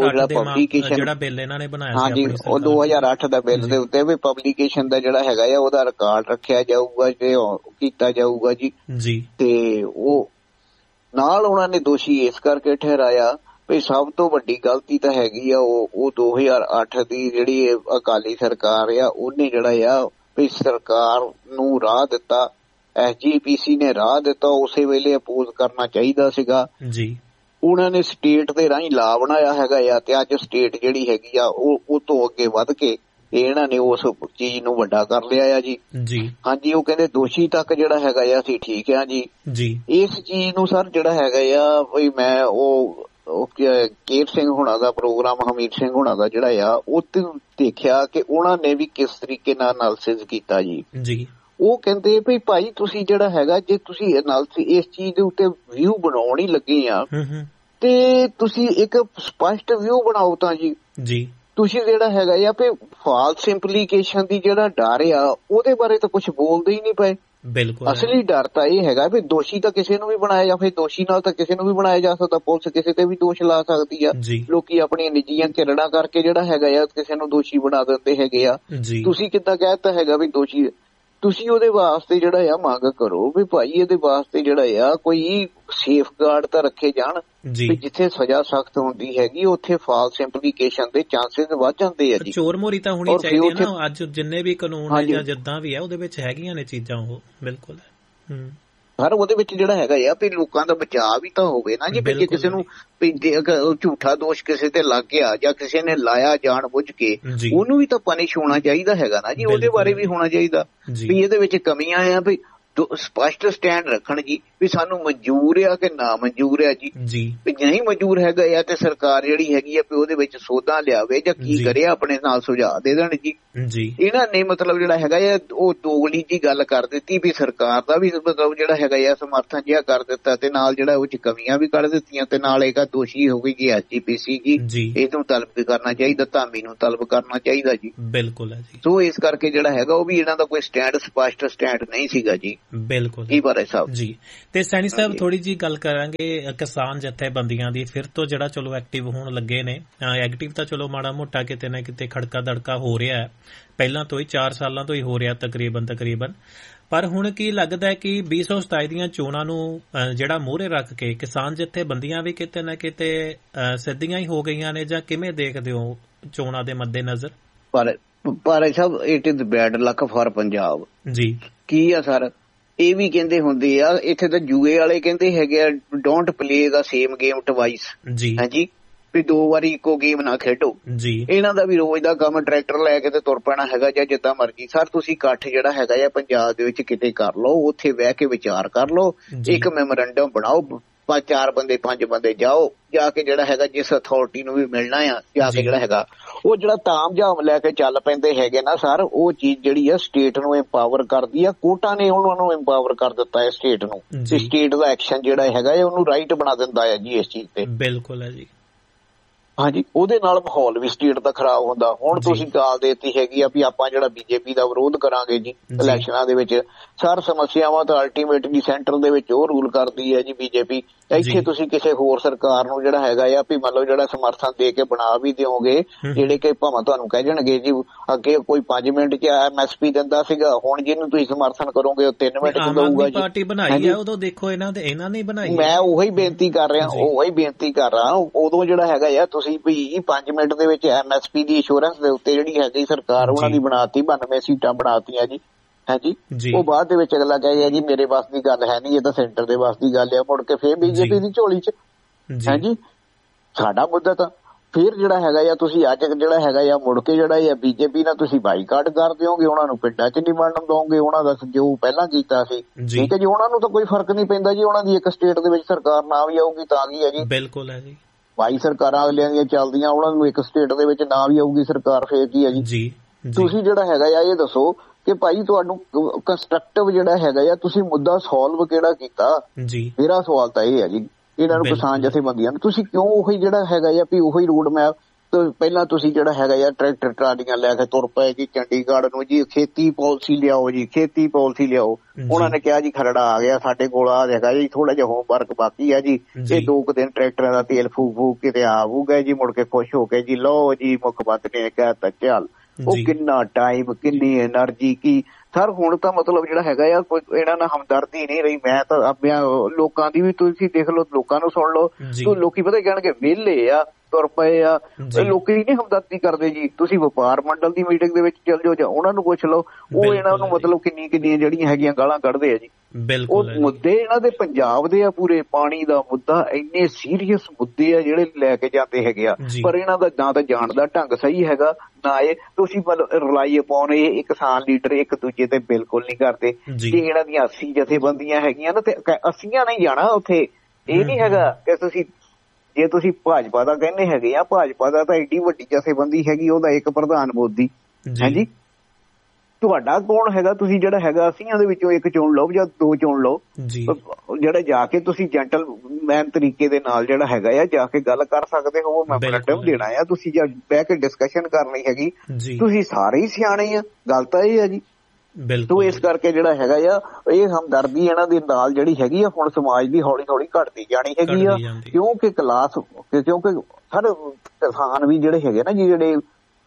ਜਿਹੜਾ ਬਿੱਲ ਇਹਨਾਂ ਨੇ ਬਣਾਇਆ ਹਾਂਜੀ ਉਹ ਦੋ ਹਜ਼ਾਰ ਅੱਠ ਦਾ ਬਿੱਲ ਦੇ ਉੱਤੇ ਵੀ ਪਬਲੀਕੇਸ਼ਨ ਦਾ ਜਿਹੜਾ ਹੈਗਾ ਆ ਉਹਦਾ ਰਿਕਾਰਡ ਰੱਖਿਆ ਜਾਊਗਾ ਤੇ ਕੀਤਾ ਜਾਊਗਾ ਜੀ ਜੀ ਤੇ ਉਹ ਨਾਲ ਉਹਨਾਂ ਨੇ ਦੋਸ਼ੀ ਇਸ ਕਰਕੇ ਠਹਿਰਾਇਆ ਵੀ ਸਭ ਤੋਂ ਵੱਡੀ ਗਲਤੀ ਤਾਂ ਹੈਗੀ ਆ ਉਹ ਉਹ ਦੋ ਹਜ਼ਾਰ ਅੱਠ ਦੀ ਜਿਹੜੀ ਅਕਾਲੀ ਸਰਕਾਰ ਆ ਉਹਨੇ ਜਿਹੜਾ ਆ ਵੀ ਸਰਕਾਰ ਨੂੰ ਰਾਹ ਦਿੱਤਾ ਐਸ ਜੀ ਪੀ ਸੀ ਨੇ ਰਾਹ ਦਿੱਤਾ ਉਸੇ ਵੇਲੇ ਅਪੋਜ਼ ਕਰਨਾ ਚਾਹੀਦਾ ਸੀਗਾ ਜੀ ਉਹਨਾਂ ਨੇ ਸਟੇਟ ਦੇ ਰਾਹੀਂ ਲਾ ਬਣਾਇਆ ਹੈਗਾ ਆ ਤੇ ਅੱਜ ਸਟੇਟ ਜਿਹੜੀ ਹੈਗੀ ਆ ਉਹ ਉਹ ਤੋਂ ਅੱਗੇ ਵੱਧ ਕੇ ਇਹਨਾਂ ਨੇ ਉਸ ਚੀਜ਼ ਨੂੰ ਵੱਡਾ ਕਰ ਲਿਆ ਆ ਜੀ ਜੀ ਹਾਂਜੀ ਉਹ ਕਹਿੰਦੇ ਦੋਸ਼ੀ ਤੱਕ ਜਿਹੜਾ ਹੈਗਾ ਆ ਅਸੀਂ ਠੀਕ ਆ ਜੀ ਜੀ ਇਸ ਚੀਜ਼ ਨੂੰ ਸਰ ਜਿਹੜਾ ਹੈਗਾ ਆ ਵੀ ਮੈਂ ਉਹ ਕੇਰ ਸਿੰਘ ਹੁਣਾਂ ਦਾ ਪ੍ਰੋਗਰਾਮ ਹਮੀਰ ਸਿੰਘ ਹੁਣਾਂ ਦਾ ਜਿਹੜਾ ਆ ਉਹ ਤੇ ਦੇਖਿਆ ਕਿ ਉਹਨਾਂ ਨੇ ਵੀ ਕਿਸ ਤਰੀਕੇ ਨਾਲ ਐਨਾਲਿਸਿਸ ਕੀਤਾ ਜੀ ਜੀ ਉਹ ਕਹਿੰਦੇ ਵੀ ਭਾਈ ਤੁਸੀਂ ਜਿਹੜਾ ਹੈਗਾ ਜੇ ਤੁਸੀਂ ਐਨਾਲਿਸਿਸ ਇਸ ਚੀਜ਼ ਦੇ ਉੱਤੇ ਵਿਊ ਬਣਾਉਣ ਹੀ ਲੱਗੇ ਆ ਤੇ ਤੁਸੀਂ ਇੱਕ ਸਪਸ਼ਟ ਵਿਊ ਬਣਾਓ ਤਾਂ ਜੀ ਜੀ ਤੁਸੀਂ ਜਿਹੜਾ ਹੈਗਾ ਆ ਵੀ ਫਾਲਸ ਇੰਪਲੀਕੇਸ਼ਨ ਦੀ ਜਿਹੜਾ ਡਰ ਆ ਉਹਦੇ ਬਾਰੇ ਤਾਂ ਕੁਝ ਬੋਲਦੇ ਹੀ ਨਹੀਂ ਪਏ ਬਿਲਕੁਲ ਅਸਲੀ ਡਰ ਤਾਂ ਇਹ ਹੈਗਾ ਵੀ ਦੋਸ਼ੀ ਤਾਂ ਕਿਸੇ ਨੂੰ ਵੀ ਬਣਾਇਆ ਜਾਂ ਫਿਰ ਦੋਸ਼ੀ ਨਾਲ ਤਾਂ ਕਿਸੇ ਨੂੰ ਵੀ ਬਣਾਇਆ ਜਾ ਸਕਦਾ ਪੁਲਿਸ ਕਿਸੇ ਤੇ ਵੀ ਦੋਸ਼ ਲਾ ਸਕਦੀ ਆ ਲੋਕੀ ਆਪਣੀਆਂ ਨਿੱਜੀਆਂ ਝਗੜਾ ਕਰਕੇ ਜਿਹੜਾ ਹੈਗਾ ਆ ਕਿਸੇ ਨੂੰ ਦੋਸ਼ੀ ਬਣਾ ਦਿੰਦੇ ਹੈਗੇ ਆ ਤੁਸੀਂ ਕਿੱਦਾਂ ਕਹਿ ਦਿੱਤਾ ਹੈਗਾ ਵੀ ਦੋਸ਼ੀ ਤੁਸੀਂ ਉਹਦੇ ਵਾਸਤੇ ਜਿਹੜਾ ਆ ਮੰਗ ਕਰੋ ਵੀ ਭਾਈ ਇਹਦੇ ਵਾਸਤੇ ਜਿਹੜਾ ਆ ਕੋਈ ਸੇਫ ਗਾਰਡ ਤਾਂ ਰੱਖੇ ਜਾਣ ਵੀ ਜਿੱਥੇ ਸਜ਼ਾ ਸਖਤ ਹੁੰਦੀ ਹੈਗੀ ਉੱਥੇ ਫਾਲਸ ਇੰਪਲੀਕੇਸ਼ਨ ਦੇ ਚਾਂਸਸ ਵੱਧ ਜਾਂਦੇ ਆ ਜੀ ਚੋਰ ਮੋਰੀ ਤਾਂ ਹੋਣੀ ਚਾਹੀਦੀ ਹੈ ਨਾ ਅੱਜ ਜਿੰਨੇ ਵੀ ਕਾਨੂੰਨ ਜਾਂ ਜਿੱਦਾਂ ਵੀ ਆ ਉਹਦੇ ਵਿੱਚ ਹੈਗੀਆਂ ਨੇ ਚੀਜ਼ਾਂ ਉਹ ਬਿਲਕੁਲ ਹੂੰ ਪਰ ਉਹਦੇ ਵਿੱਚ ਜਿਹੜਾ ਹੈਗਾ ਆ ਵੀ ਲੋਕਾਂ ਦਾ ਬਚਾਅ ਵੀ ਤਾਂ ਹੋਵੇ ਨਾ ਜੀ ਜੇ ਕਿਸੇ ਨੂੰ ਝੂਠਾ ਦੋਸ਼ ਕਿਸੇ ਤੇ ਲੱਗ ਗਿਆ ਜਾਂ ਕਿਸੇ ਨੇ ਲਾਇਆ ਜਾਣ ਬੁੱਝ ਕੇ ਉਹਨੂੰ ਵੀ ਤਾਂ ਪਨਿਸ਼ ਹੋਣਾ ਚਾਹੀਦਾ ਹੈਗਾ ਨਾ ਜੀ ਉਹਦੇ ਬਾਰੇ ਵੀ ਹੋਣਾ ਚਾਹੀਦਾ ਵੀ ਇਹਦੇ ਵਿੱਚ ਕਮੀਆਂ ਆ ਵੀ ਸਪਸ਼ਟ ਸਟੈਂਡ ਰੱਖਣ ਜੀ ਵੀ ਸਾਨੂੰ ਮਨਜ਼ੂਰ ਆ ਕਿ ਨਾ ਮਨਜ਼ੂਰ ਆ ਜੀ ਜੀ ਵੀ ਨਹੀਂ ਮਨਜ਼ੂਰ ਹੈਗਾ ਆ ਤੇ ਸਰਕਾਰ ਜਿਹੜੀ ਹੈਗੀ ਆ ਵੀ ਉਹਦੇ ਵਿੱਚ ਸੋਧਾਂ ਲਿਆਵੇ ਜਾਂ ਕੀ ਕਰੇ ਆਪਣੇ ਨਾਲ ਸੁਝਾਅ ਦੇ ਦੇਣ ਜੀ ਜੀ ਇਹਨਾਂ ਨੇ ਮਤਲਬ ਜਿਹੜਾ ਹੈਗਾ ਆ ਉਹ ਦੋਗਲੀ ਜੀ ਗੱਲ ਕਰ ਦਿੱਤੀ ਵੀ ਸਰਕਾਰ ਦਾ ਵੀ ਮਤਲਬ ਜਿਹੜਾ ਹੈਗਾ ਆ ਸਮਰਥਨ ਜਿਹਾ ਕਰ ਦਿੱਤਾ ਤੇ ਨਾਲ ਜਿਹੜਾ ਉਹ ਚ ਕਮੀਆਂ ਵੀ ਕੱਢ ਦਿੱਤੀਆਂ ਤੇ ਨਾਲ ਇਹਦਾ ਦੋਸ਼ੀ ਹੋ ਗਈ ਜੀ ਐਸ ਜੀ ਪੀ ਸੀ ਜੀ ਇਹਨੂੰ ਤਲਬ ਕਰਨਾ ਚਾਹੀਦਾ ਧਾਮੀ ਨੂੰ ਤਲਬ ਕਰਨਾ ਚਾਹੀਦਾ ਜੀ ਬਿਲਕੁਲ ਹੈ ਜੀ ਸੋ ਇਸ ਕਰਕੇ ਜਿਹੜਾ ਹੈਗਾ ਉਹ ਵੀ ਇਹਨਾਂ ਦਾ ਕੋਈ ਸਟੈਂਡ ਸਪਸ਼ਟ ਸਟੈਂਡ ਨਹੀਂ ਸੀਗਾ ਜੀ ਬਿਲਕੁਲ ਕੀ ਬਾਰੇ ਸਾਹਿਬ ਜੀ। ਤੇ ਸੈਣੀ ਸਾਹਿਬ ਥੋੜੀ ਜੀ ਗੱਲ ਕਰਾਂਗੇ ਕਿਸਾਨ ਜਥੇਬੰਦੀਆਂ ਦੀ ਫਿਰ ਤੋਂ ਜਿਹੜਾ ਚਲੋ ਐਕਟਿਵ ਹੋਣ ਲੱਗੇ ਨੇ ਐਕਟਿਵ ਤਾਂ ਚਲੋ ਮਾੜਾ ਮੋਟਾ ਕਿਤੇ ਨਾ ਕਿਤੇ ਖੜਕਾ ਦੜਕਾ ਹੋ ਰਿਹਾ ਹੈ ਪਹਿਲਾਂ ਤੋਂ ਹੀ ਚਾਰ ਸਾਲਾਂ ਤੋਂ ਹੀ ਹੋ ਰਿਹਾ ਤਕਰੀਬਨ ਤਕਰੀਬਨ ਪਰ ਹੁਣ ਕੀ ਲੱਗਦਾ ਹੈ ਕਿ ਵੀਹ ਸੌ ਸਤਾਈ ਦੀਆਂ ਚੋਣਾਂ ਨੂੰ ਜਿਹੜਾ ਮੂਹਰੇ ਰੱਖ ਕੇ ਕਿਸਾਨ ਜਥੇਬੰਦੀਆਂ ਵੀ ਕਿਤੇ ਨਾ ਕਿਤੇ ਸਿੱਧੀਆਂ ਹੀ ਹੋ ਗਈਆਂ ਨੇ ਜਾਂ ਕਿਵੇਂ ਦੇਖਦੇ ਹੋ ਚੋਣਾਂ ਦੇ ਮੱਦੇ ਨਜ਼ਰ? ਪਰ ਪਰ ਸਭ it is bad luck for Punjab ਜੀ ਕੀ ਆ ਸਰ ਇਹ ਵੀ ਕਹਿੰਦੇ ਹੁੰਦੇ ਆ ਇੱਥੇ ਤਾਂ ਜੂਏ ਵਾਲੇ ਕਹਿੰਦੇ ਹੈਗੇ ਆ don't play the same game twice ਜੀ ਹਾਂਜੀ ਵੀ ਦੋ ਵਾਰੀ ਇੱਕੋ ਗੇਮ ਨਾ ਖੇਡੋ ਜੀ ਇਹਨਾਂ ਦਾ ਵੀ ਰੋਜ਼ ਦਾ ਕੰਮ ਟਰੈਕਟਰ ਲੈ ਕੇ ਤੇ ਤੁਰ ਪੈਣਾ ਹੈਗਾ ਜਾਂ ਜਿੱਦਾਂ ਮਰਜ਼ੀ ਸਰ ਤੁਸੀਂ ਇਕੱਠ ਜਿਹੜਾ ਹੈਗਾ ਆ ਪੰਜਾਬ ਦੇ ਵਿੱਚ ਕਿਤੇ ਕਰ ਲਓ ਉੱਥੇ ਬਹਿ ਕੇ ਵਿਚਾਰ ਕਰ ਲਓ ਇੱਕ ਮੈਮੋਰੈਂਡਮ ਬਣਾਓ ਚਾਰ ਬੰਦੇ ਪੰਜ ਬੰਦੇ ਜਾਓ ਜਾ ਕੇ ਜਿਹੜਾ ਹੈਗਾ ਜਿਸ ਅਥਾਰਟੀ ਨੂੰ ਵੀ ਮਿਲਣਾ ਆ ਜਾ ਕੇ ਜਿਹੜਾ ਹੈਗਾ ਉਹ ਜਿਹੜਾ ਤਾਮਝਾਮ ਲੈ ਕੇ ਚੱਲ ਪੈਂਦੇ ਹੈਗੇ ਨਾ ਸਰ ਉਹ ਚੀਜ਼ ਜਿਹੜੀ ਆ ਸਟੇਟ ਨੂੰ ਇੰਪਾਵਰ ਕਰਦੀ ਆ ਕੋਟਾ ਨੇ ਉਹਨਾਂ ਨੂੰ ਇੰਪਾਵਰ ਕਰ ਦਿੱਤਾ ਹੈ ਸਟੇਟ ਨੂੰ ਤੇ ਸਟੇਟ ਦਾ ਐਕਸ਼ਨ ਜਿਹੜਾ ਹੈਗਾ ਉਹਨੂੰ ਰਾਈਟ ਬਣਾ ਦਿੰਦਾ ਹੈ ਜੀ ਇਸ ਚੀਜ਼ ਤੇ ਬਿਲਕੁਲ ਹੈ ਜੀ ਹਾਂਜੀ ਉਹਦੇ ਨਾਲ ਮਾਹੌਲ ਵੀ ਸਟੇਟ ਦਾ ਖਰਾਬ ਹੁੰਦਾ ਹੁਣ ਤੁਸੀਂ ਗਾਲ ਦੇਤੀ ਹੈਗੀ ਆ ਵੀ ਆਪਾਂ ਜਿਹੜਾ ਬੀਜੇਪੀ ਦਾ ਵਿਰੋਧ ਕਰਾਂਗੇ ਜੀ ਇਲੈਕਸ਼ਨਾਂ ਦੇ ਵਿੱਚ ਸਰ ਸਮੱਸਿਆਵਾਂ ਤਾਂ ਅਲਟੀਮੇਟਲੀ ਸੈਂਟਰ ਦੇ ਵਿੱਚ ਉਹ ਰੂਲ ਕਰਦੀ ਹੈ ਜੀ ਬੀਜੇਪੀ ਇੱਥੇ ਤੁਸੀਂ ਕਿਸੇ ਹੋਰ ਸਰਕਾਰ ਨੂੰ ਜਿਹੜਾ ਹੈਗਾ ਆ ਵੀ ਮਤਲਬ ਜਿਹੜਾ ਸਮਰਥਨ ਦੇ ਕੇ ਬਣਾ ਵੀ ਦਿਓਗੇ ਜਿਹੜੇ ਕਿ ਭਾਵੇਂ ਤੁਹਾਨੂੰ ਕਹਿ ਜਾਣਗੇ ਜੀ ਅੱਗੇ ਕੋਈ ਪੰਜ ਮਿੰਟ ਚ ਐਮ ਐਸ ਪੀ ਦਿੰਦਾ ਸੀਗਾ ਹੁਣ ਜਿਹਨੂੰ ਤੁਸੀਂ ਸਮਰਥਨ ਕਰੋਗੇ ਉਹ ਤਿੰਨ ਮਿੰਟ ਚ ਦਊਗਾ ਜੀ ਪਾਰਟੀ ਬਣਾਈ ਆ ਉਦੋਂ ਦੇਖੋ ਇਹਨਾਂ ਦੇ ਇਹਨਾਂ ਨੇ ਬਣਾਈ ਮੈਂ ਉਹੀ ਬੇਨਤੀ ਕਰ ਰਿਹਾ ਉਹੀ ਬੇਨਤੀ ਕਰ ਰਿਹਾ ਉਦੋਂ ਜਿਹੜਾ ਹੈਗਾ ਆ ਤੁਸੀਂ ਵੀ ਪੰਜ ਮਿੰਟ ਦੇ ਵਿੱਚ ਐਮ ਐਸ ਪੀ ਦੀ ਇੰਸ਼ੋਰੈਂਸ ਦੇ ਉੱਤੇ ਜਿਹੜੀ ਹੈਗੀ ਸਰਕਾਰ ਉਹਨਾਂ ਦੀ ਬਣਾਤੀ ਬਾਨਵੇਂ ਸੀਟਾਂ ਬਣਾਤੀਆਂ ਜੀ ਹਾਂਜੀ ਉਹ ਬਾਅਦ ਦੇ ਵਿੱਚ ਅਗਲਾ ਕਹਿ ਗਿਆ ਜੀ ਮੇਰੇ ਵੱਸ ਦੀ ਗੱਲ ਹੈ ਨਹੀਂ ਇਹ ਤਾਂ ਸੈਂਟਰ ਦੇ ਵੱਸ ਦੀ ਗੱਲ ਆ ਮੁੜ ਕੇ ਫੇਰ ਬੀਜੇਪੀ ਦੀ ਝੋਲੀ ਚ ਹਾਂਜੀ ਸਾਡਾ ਮੁੱਦਾ ਤਾਂ ਫਿਰ ਜਿਹੜਾ ਹੈਗਾ ਆ ਤੁਸੀਂ ਅੱਜ ਜਿਹੜਾ ਹੈਗਾ ਆ ਮੁੜ ਕੇ ਜਿਹੜਾ ਆ ਬੀਜੇਪੀ ਨਾਲ ਤੁਸੀਂ ਬਾਈਕਾਟ ਕਰ ਦਿਓਗੇ ਉਹਨਾਂ ਨੂੰ ਪਿੰਡਾਂ ਚ ਨਹੀਂ ਵੜਨ ਦੋਗੇ ਉਹਨਾਂ ਦਾ ਜੋ ਪਹਿਲਾਂ ਕੀਤਾ ਸੀ ਠੀਕ ਹੈ ਜੀ ਉਹਨਾਂ ਨੂੰ ਤਾਂ ਕੋਈ ਫਰਕ ਨਹੀਂ ਪੈਂਦਾ ਜੀ ਉਹਨਾਂ ਦੀ ਇੱਕ ਸਟੇਟ ਦੇ ਵਿੱਚ ਸਰਕਾਰ ਨਾ ਵੀ ਆਊਗੀ ਤਾਂ ਕੀ ਹੈ ਜੀ ਬਿਲਕੁਲ ਹੈ ਜੀ ਬਾਈ ਸਰਕਾਰਾਂ ਅਗਲਿਆਂ ਦੀਆਂ ਚੱਲਦੀਆਂ ਉਹਨਾਂ ਨੂੰ ਇੱਕ ਸਟੇਟ ਦੇ ਵਿੱਚ ਨਾ ਵੀ ਆਊਗੀ ਸਰਕਾਰ ਫੇਰ ਕੀ ਹੈ ਜੀ ਤੁਸੀਂ ਜਿਹੜਾ ਹੈਗਾ ਆ ਇਹ ਦੱਸੋ ਕਿ ਭਾਈ ਤੁਹਾਨੂੰ ਕੰਸਟਰਕਟਿਵ ਜਿਹੜਾ ਹੈਗਾ ਆ ਤੁਸੀਂ ਮੁੱਦਾ ਸੋਲਵ ਕਿਹੜਾ ਕੀਤਾ ਜੀ ਮੇਰਾ ਸਵਾਲ ਤਾਂ ਇਹ ਹੈ ਜੀ ਇਹਨਾਂ ਨੂੰ ਕਿਸਾਨ ਜਥੇਬੰਦੀਆਂ ਨੂੰ ਤੁਸੀਂ ਕਿਉਂ ਉਹੀ ਜਿਹੜਾ ਹੈਗਾ ਆ ਵੀ ਉਹੀ ਰੋਡ ਮੈਪ ਪਹਿਲਾਂ ਤੁਸੀਂ ਜਿਹੜਾ ਹੈਗਾ ਆ ਟਰੈਕਟਰ ਟਰਾਲੀਆਂ ਲੈ ਕੇ ਤੁਰ ਪਏ ਜੀ ਚੰਡੀਗੜ੍ਹ ਨੂੰ ਜੀ ਖੇਤੀ ਪਾਲਿਸੀ ਲਿਆਓ ਜੀ ਖੇਤੀ ਪਾਲਿਸੀ ਲਿਆਓ ਉਹਨਾਂ ਨੇ ਕਿਹਾ ਜੀ ਖਰੜਾ ਆ ਗਿਆ ਸਾਡੇ ਕੋਲ ਆ ਹੈਗਾ ਜੀ ਥੋੜਾ ਜਿਹਾ ਹੋਮਵਰਕ ਬਾਕੀ ਆ ਜੀ ਇਹ ਦੋ ਕੁ ਦਿਨ ਟਰੈਕਟਰਾਂ ਦਾ ਤੇਲ ਫੂਕ ਫੂਕ ਕਿਤੇ ਆਊਗਾ ਜੀ ਮੁੜ ਕੇ ਖੁਸ਼ ਹੋ ਕੇ ਜੀ ਲਓ ਜੀ ਮੁੱਖ ਮੰਤਰੀ ਨੇ ਕਹਿ ਦਿੱਤਾ ਚੱਲ ਉਹ ਕਿੰਨਾ ਟਾਈਮ ਕਿੰਨੀ ਐਨਰਜੀ ਕੀ ਸਰ ਹੁਣ ਤਾਂ ਮਤਲਬ ਜਿਹੜਾ ਹੈਗਾ ਆ ਕੋਈ ਇਹਨਾਂ ਨਾਲ ਹਮਦਰਦੀ ਨਹੀਂ ਰਹੀ ਮੈਂ ਤਾਂ ਆਪਿਆਂ ਲੋਕਾਂ ਦੀ ਵੀ ਤੁਸੀਂ ਦੇਖ ਲਓ ਲੋਕਾਂ ਨੂੰ ਸੁਣ ਲਓ ਤੋ ਲੋਕੀ ਪਤਾ ਕਹਿਣਗੇ ਵਿਹਲੇ ਆ ਤੁਰ ਪਏ ਆ ਲੋਕੀ ਨਹੀਂ ਹਮਦਰਦੀ ਕਰਦੇ ਜੀ ਤੁਸੀਂ ਵਪਾਰ ਮੰਡਲ ਦੀ ਮੀਟਿੰਗ ਦੇ ਵਿੱਚ ਚੱਲ ਜਾਓ ਜਾਂ ਉਹਨਾਂ ਨੂੰ ਪੁੱਛ ਲਓ ਉਹ ਇਹਨਾਂ ਨੂੰ ਮਤਲਬ ਕਿੰਨੀ ਕਿੰਨੀਆਂ ਜਿਹੜੀਆਂ ਹੈਗੀਆਂ ਗਾਲਾਂ ਕੱਢਦੇ ਆ ਜੀ ਉਹ ਮੁੱਦੇ ਇਹਨਾਂ ਦੇ ਪੰਜਾਬ ਦੇ ਆ ਪੂਰੇ ਪਾਣੀ ਦਾ ਮੁੱਦਾ ਇੰਨੇ ਸੀਰੀਅਸ ਮੁੱਦੇ ਆ ਜਿਹੜੇ ਲੈ ਕੇ ਜਾਂਦੇ ਹੈਗੇ ਆ ਪਰ ਇਹਨਾਂ ਦਾ ਨਾ ਤਾਂ ਜਾਣ ਦਾ ਢੰਗ ਸਹੀ ਹੈਗਾ ਨਾ ਇਹ ਤੁਸੀਂ ਰਿਲਾਈ ਅਪਾਉਨ ਇਹ ਕਿਸਾਨ ਲੀਡਰ ਇੱਕ ਦੂਜੇ ਤੇ ਬਿਲਕੁਲ ਨਹੀਂ ਕਰਦੇ ਤੇ ਇਹਨਾਂ ਦੀਆਂ ਅੱਸੀ ਜਥੇਬੰਦੀਆਂ ਹੈਗੀਆਂ ਨਾ ਤੇ ਅੱਸੀਆਂ ਨਹੀਂ ਜਾਣਾ ਉੱਥੇ ਇਹ ਨਹੀਂ ਹੈਗਾ ਕਿ ਤੁਸੀਂ ਜੇ ਤੁਸੀਂ ਭਾਜਪਾ ਦਾ ਕਹਿੰਦੇ ਹੈਗੇ ਆ ਭਾਜਪਾ ਦਾ ਤਾਂ ਏਡੀ ਵੱਡੀ ਜਥੇਬੰਦੀ ਹੈਗੀ ਉਹਦਾ ਇੱਕ ਪ੍ਰਧਾਨ ਮੋਦੀ ਹਾਂਜੀ ਤੁਹਾਡਾ ਕੌਣ ਹੈਗਾ ਤੁਸੀਂ ਜਿਹੜਾ ਹੈਗਾ ਅੱਸੀਆਂ ਦੇ ਵਿੱਚੋਂ ਇੱਕ ਚੁਣ ਲਓ ਜਾਂ ਦੋ ਚੁਣ ਲਓ ਜਿਹੜਾ ਜਾ ਕੇ ਤੁਸੀਂ ਜੈਂਟਲ ਮੈਨ ਤਰੀਕੇ ਦੇ ਨਾਲ ਜਿਹੜਾ ਹੈਗਾ ਆ ਜਾ ਕੇ ਗੱਲ ਕਰ ਸਕਦੇ ਹੋ ਮੈਮੋਰੈਂਡਮ ਦੇਣਾ ਆ ਤੁਸੀਂ ਜਾਂ ਬਹਿ ਕੇ ਡਿਸਕਸ਼ਨ ਕਰਨੀ ਹੈਗੀ ਤੁਸੀਂ ਸਾਰੇ ਹੀ ਸਿਆਣੇ ਆ ਗੱਲ ਤਾਂ ਇਹ ਆ ਜੀ ਬਿਲਕੁਲ ਇਸ ਕਰਕੇ ਜਿਹੜਾ ਹੈਗਾ ਆ ਇਹ ਹਮਦਰਦੀ ਇਹਨਾਂ ਦੇ ਨਾਲ ਜਿਹੜੀ ਹੈਗੀ ਆ ਹੁਣ ਸਮਾਜ ਦੀ ਹੌਲੀ ਹੌਲੀ ਘਟਦੀ ਜਾਣੀ ਹੈਗੀ ਆ ਕਿਉਂਕਿ ਕਲਾਸ ਕਿਉਂਕਿ ਹਰ ਕਿਸਾਨ ਵੀ ਜਿਹੜੇ ਹੈਗੇ ਨਾ ਜੀ ਜਿਹੜੇ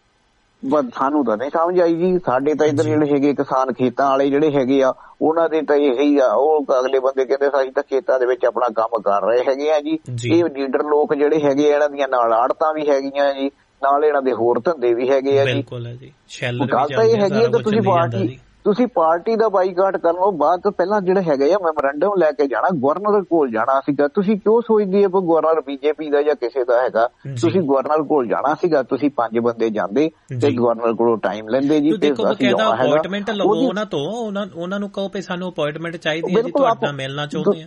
ਸਾਨੂੰ ਤਾਂ ਨਹੀਂ ਸਮਝ ਆਈ ਜੀ ਸਾਡੇ ਤਾਂ ਇੱਧਰ ਜਿਹੜੇ ਹੈਗੇ ਕਿਸਾਨ ਖੇਤਾਂ ਵਾਲੇ ਜਿਹੜੇ ਹੈਗੇ ਆ ਉਹਨਾਂ ਦੇ ਤਾਂ ਇਹੀ ਆ ਉਹ ਅਗਲੇ ਬੰਦੇ ਕਹਿੰਦੇ ਅਸੀਂ ਤਾਂ ਖੇਤਾਂ ਦੇ ਵਿੱਚ ਆਪਣਾ ਕੰਮ ਕਰ ਰਹੇ ਹੈਗੇ ਆ ਜੀ ਇਹ ਲੀਡਰ ਲੋਕ ਜਿਹੜੇ ਹੈਗੇ ਇਹਨਾਂ ਦੀਆਂ ਨਾਲ ਆੜਤਾਂ ਵੀ ਹੈਗੀਆਂ ਜੀ ਨਾਲ ਇਹਨਾਂ ਦੇ ਹੋਰ ਧੰਦੇ ਵੀ ਹੈਗੇ ਆ ਜੀ ਗੱਲ ਤਾਂ ਇਹ ਹੈਗੀ ਆ ਕਿ ਤੁਸੀਂ ਪਾਰਟੀ ਤੁਸੀਂ ਪਾਰਟੀ ਦਾ ਬਾਈਕਾਟ ਕਰ ਲਓ, ਬਾਅਦ ਤੋਂ ਪਹਿਲਾਂ ਜਿਹੜਾ ਹੈਗਾ ਆ ਮੈਮੋਰੈਂਡਮ ਲੈ ਕੇ ਜਾਣਾ, ਗਵਰਨਰ ਕੋਲ ਜਾਣਾ ਸੀਗਾ। ਤੁਸੀਂ ਕਿਉਂ ਸੋਚਦੇ ਹੋ ਗਵਰਨਰ ਬੀਜੇਪੀ ਦਾ ਜਾਂ ਕਿਸੇ ਦਾ ਹੈਗਾ? ਤੁਸੀਂ ਗਵਰਨਰ ਕੋਲ ਜਾਣਾ ਸੀਗਾ, ਤੁਸੀਂ ਪੰਜ ਬੰਦੇ ਜਾਂਦੇ ਤੇ ਗਵਰਨਰ ਕੋਲੋਂ ਟਾਈਮ ਲੈਂਦੇ ਜੀ। ਅਪਾਇੰਟਮੈਂਟ ਲਵੋ ਉਹਨਾਂ ਤੋਂ, ਉਹਨਾਂ ਨੂੰ ਕਹੋ ਵੀ ਸਾਨੂੰ ਅਪਾਇੰਟਮੈਂਟ ਚਾਹੀਦੀ ਹੈ ਜੀ, ਤੁਹਾਡਾ ਮਿਲਣਾ ਚਾਹੁੰਦੇ ਆ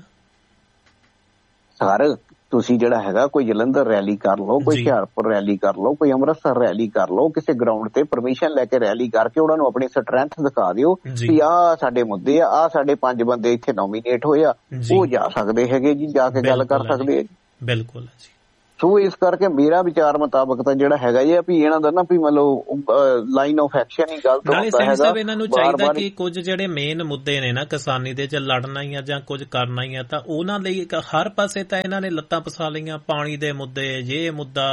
ਸਰ। ਤੁਸੀਂ ਜਿਹੜਾ ਹੈਗਾ ਕੋਈ ਜਲੰਧਰ ਰੈਲੀ ਕਰ ਲਓ, ਕੋਈ ਹੁਸ਼ਿਆਰਪੁਰ ਰੈਲੀ ਕਰ ਲਓ, ਕੋਈ ਅੰਮ੍ਰਿਤਸਰ ਰੈਲੀ ਕਰ ਲਓ, ਕਿਸੇ ਗਰਾਊਂਡ ਤੇ ਪਰਮਿਸ਼ਨ ਲੈ ਕੇ ਰੈਲੀ ਕਰਕੇ ਉਹਨਾਂ ਨੂੰ ਆਪਣੀ ਸਟਰੈਂਥ ਦਿਖਾ ਦਿਓ ਵੀ ਆਹ ਸਾਡੇ ਮੁੱਦੇ ਆ, ਆਹ ਸਾਡੇ ਪੰਜ ਬੰਦੇ ਇੱਥੇ ਨੋਮੀਨੇਟ ਹੋਏ ਆ, ਉਹ ਜਾ ਸਕਦੇ ਹੈਗੇ ਜੀ, ਜਾ ਕੇ ਗੱਲ ਕਰ ਸਕਦੇ ਆ। ਬਿਲਕੁਲ ਜੀ। ਸੋ ਇਸ ਕਰਕੇ ਮੇਰਾ ਵਿਚਾਰ ਮੁਤਾਬਕ ਤਾਂ ਜਿਹੜਾ ਹੈਗਾ ਇਹ ਵੀ ਇਹਨਾਂ ਦਾ ਨਾ ਵੀ ਮਤਲਬ ਲਾਈਨ ਆਫ ਐਕਸ਼ਨ ਹੀ ਗਲਤ ਹੁੰਦਾ ਹੈਗਾ। ਇਹਨਾਂ ਨੂੰ ਚਾਹੀਦਾ ਕਿ ਕੁਝ ਜਿਹੜੇ ਮੇਨ ਮੁੱਦੇ ਨੇ ਨਾ ਕਿਸਾਨੀ ਦੇ ਚ ਲੜਨਾ ਹੀ ਆ ਜਾਂ ਕੁਝ ਕਰਨਾ ਹੀ ਆ, ਤਾਂ ਉਹਨਾਂ ਲਈ ਹਰ ਪਾਸੇ ਤਾਂ ਇਹਨਾਂ ਨੇ ਲੱਤਾਂ ਪਸਾ ਲਈਆਂ। ਪਾਣੀ ਦੇ ਮੁੱਦੇ, ਜੇ ਮੁੱਦਾ,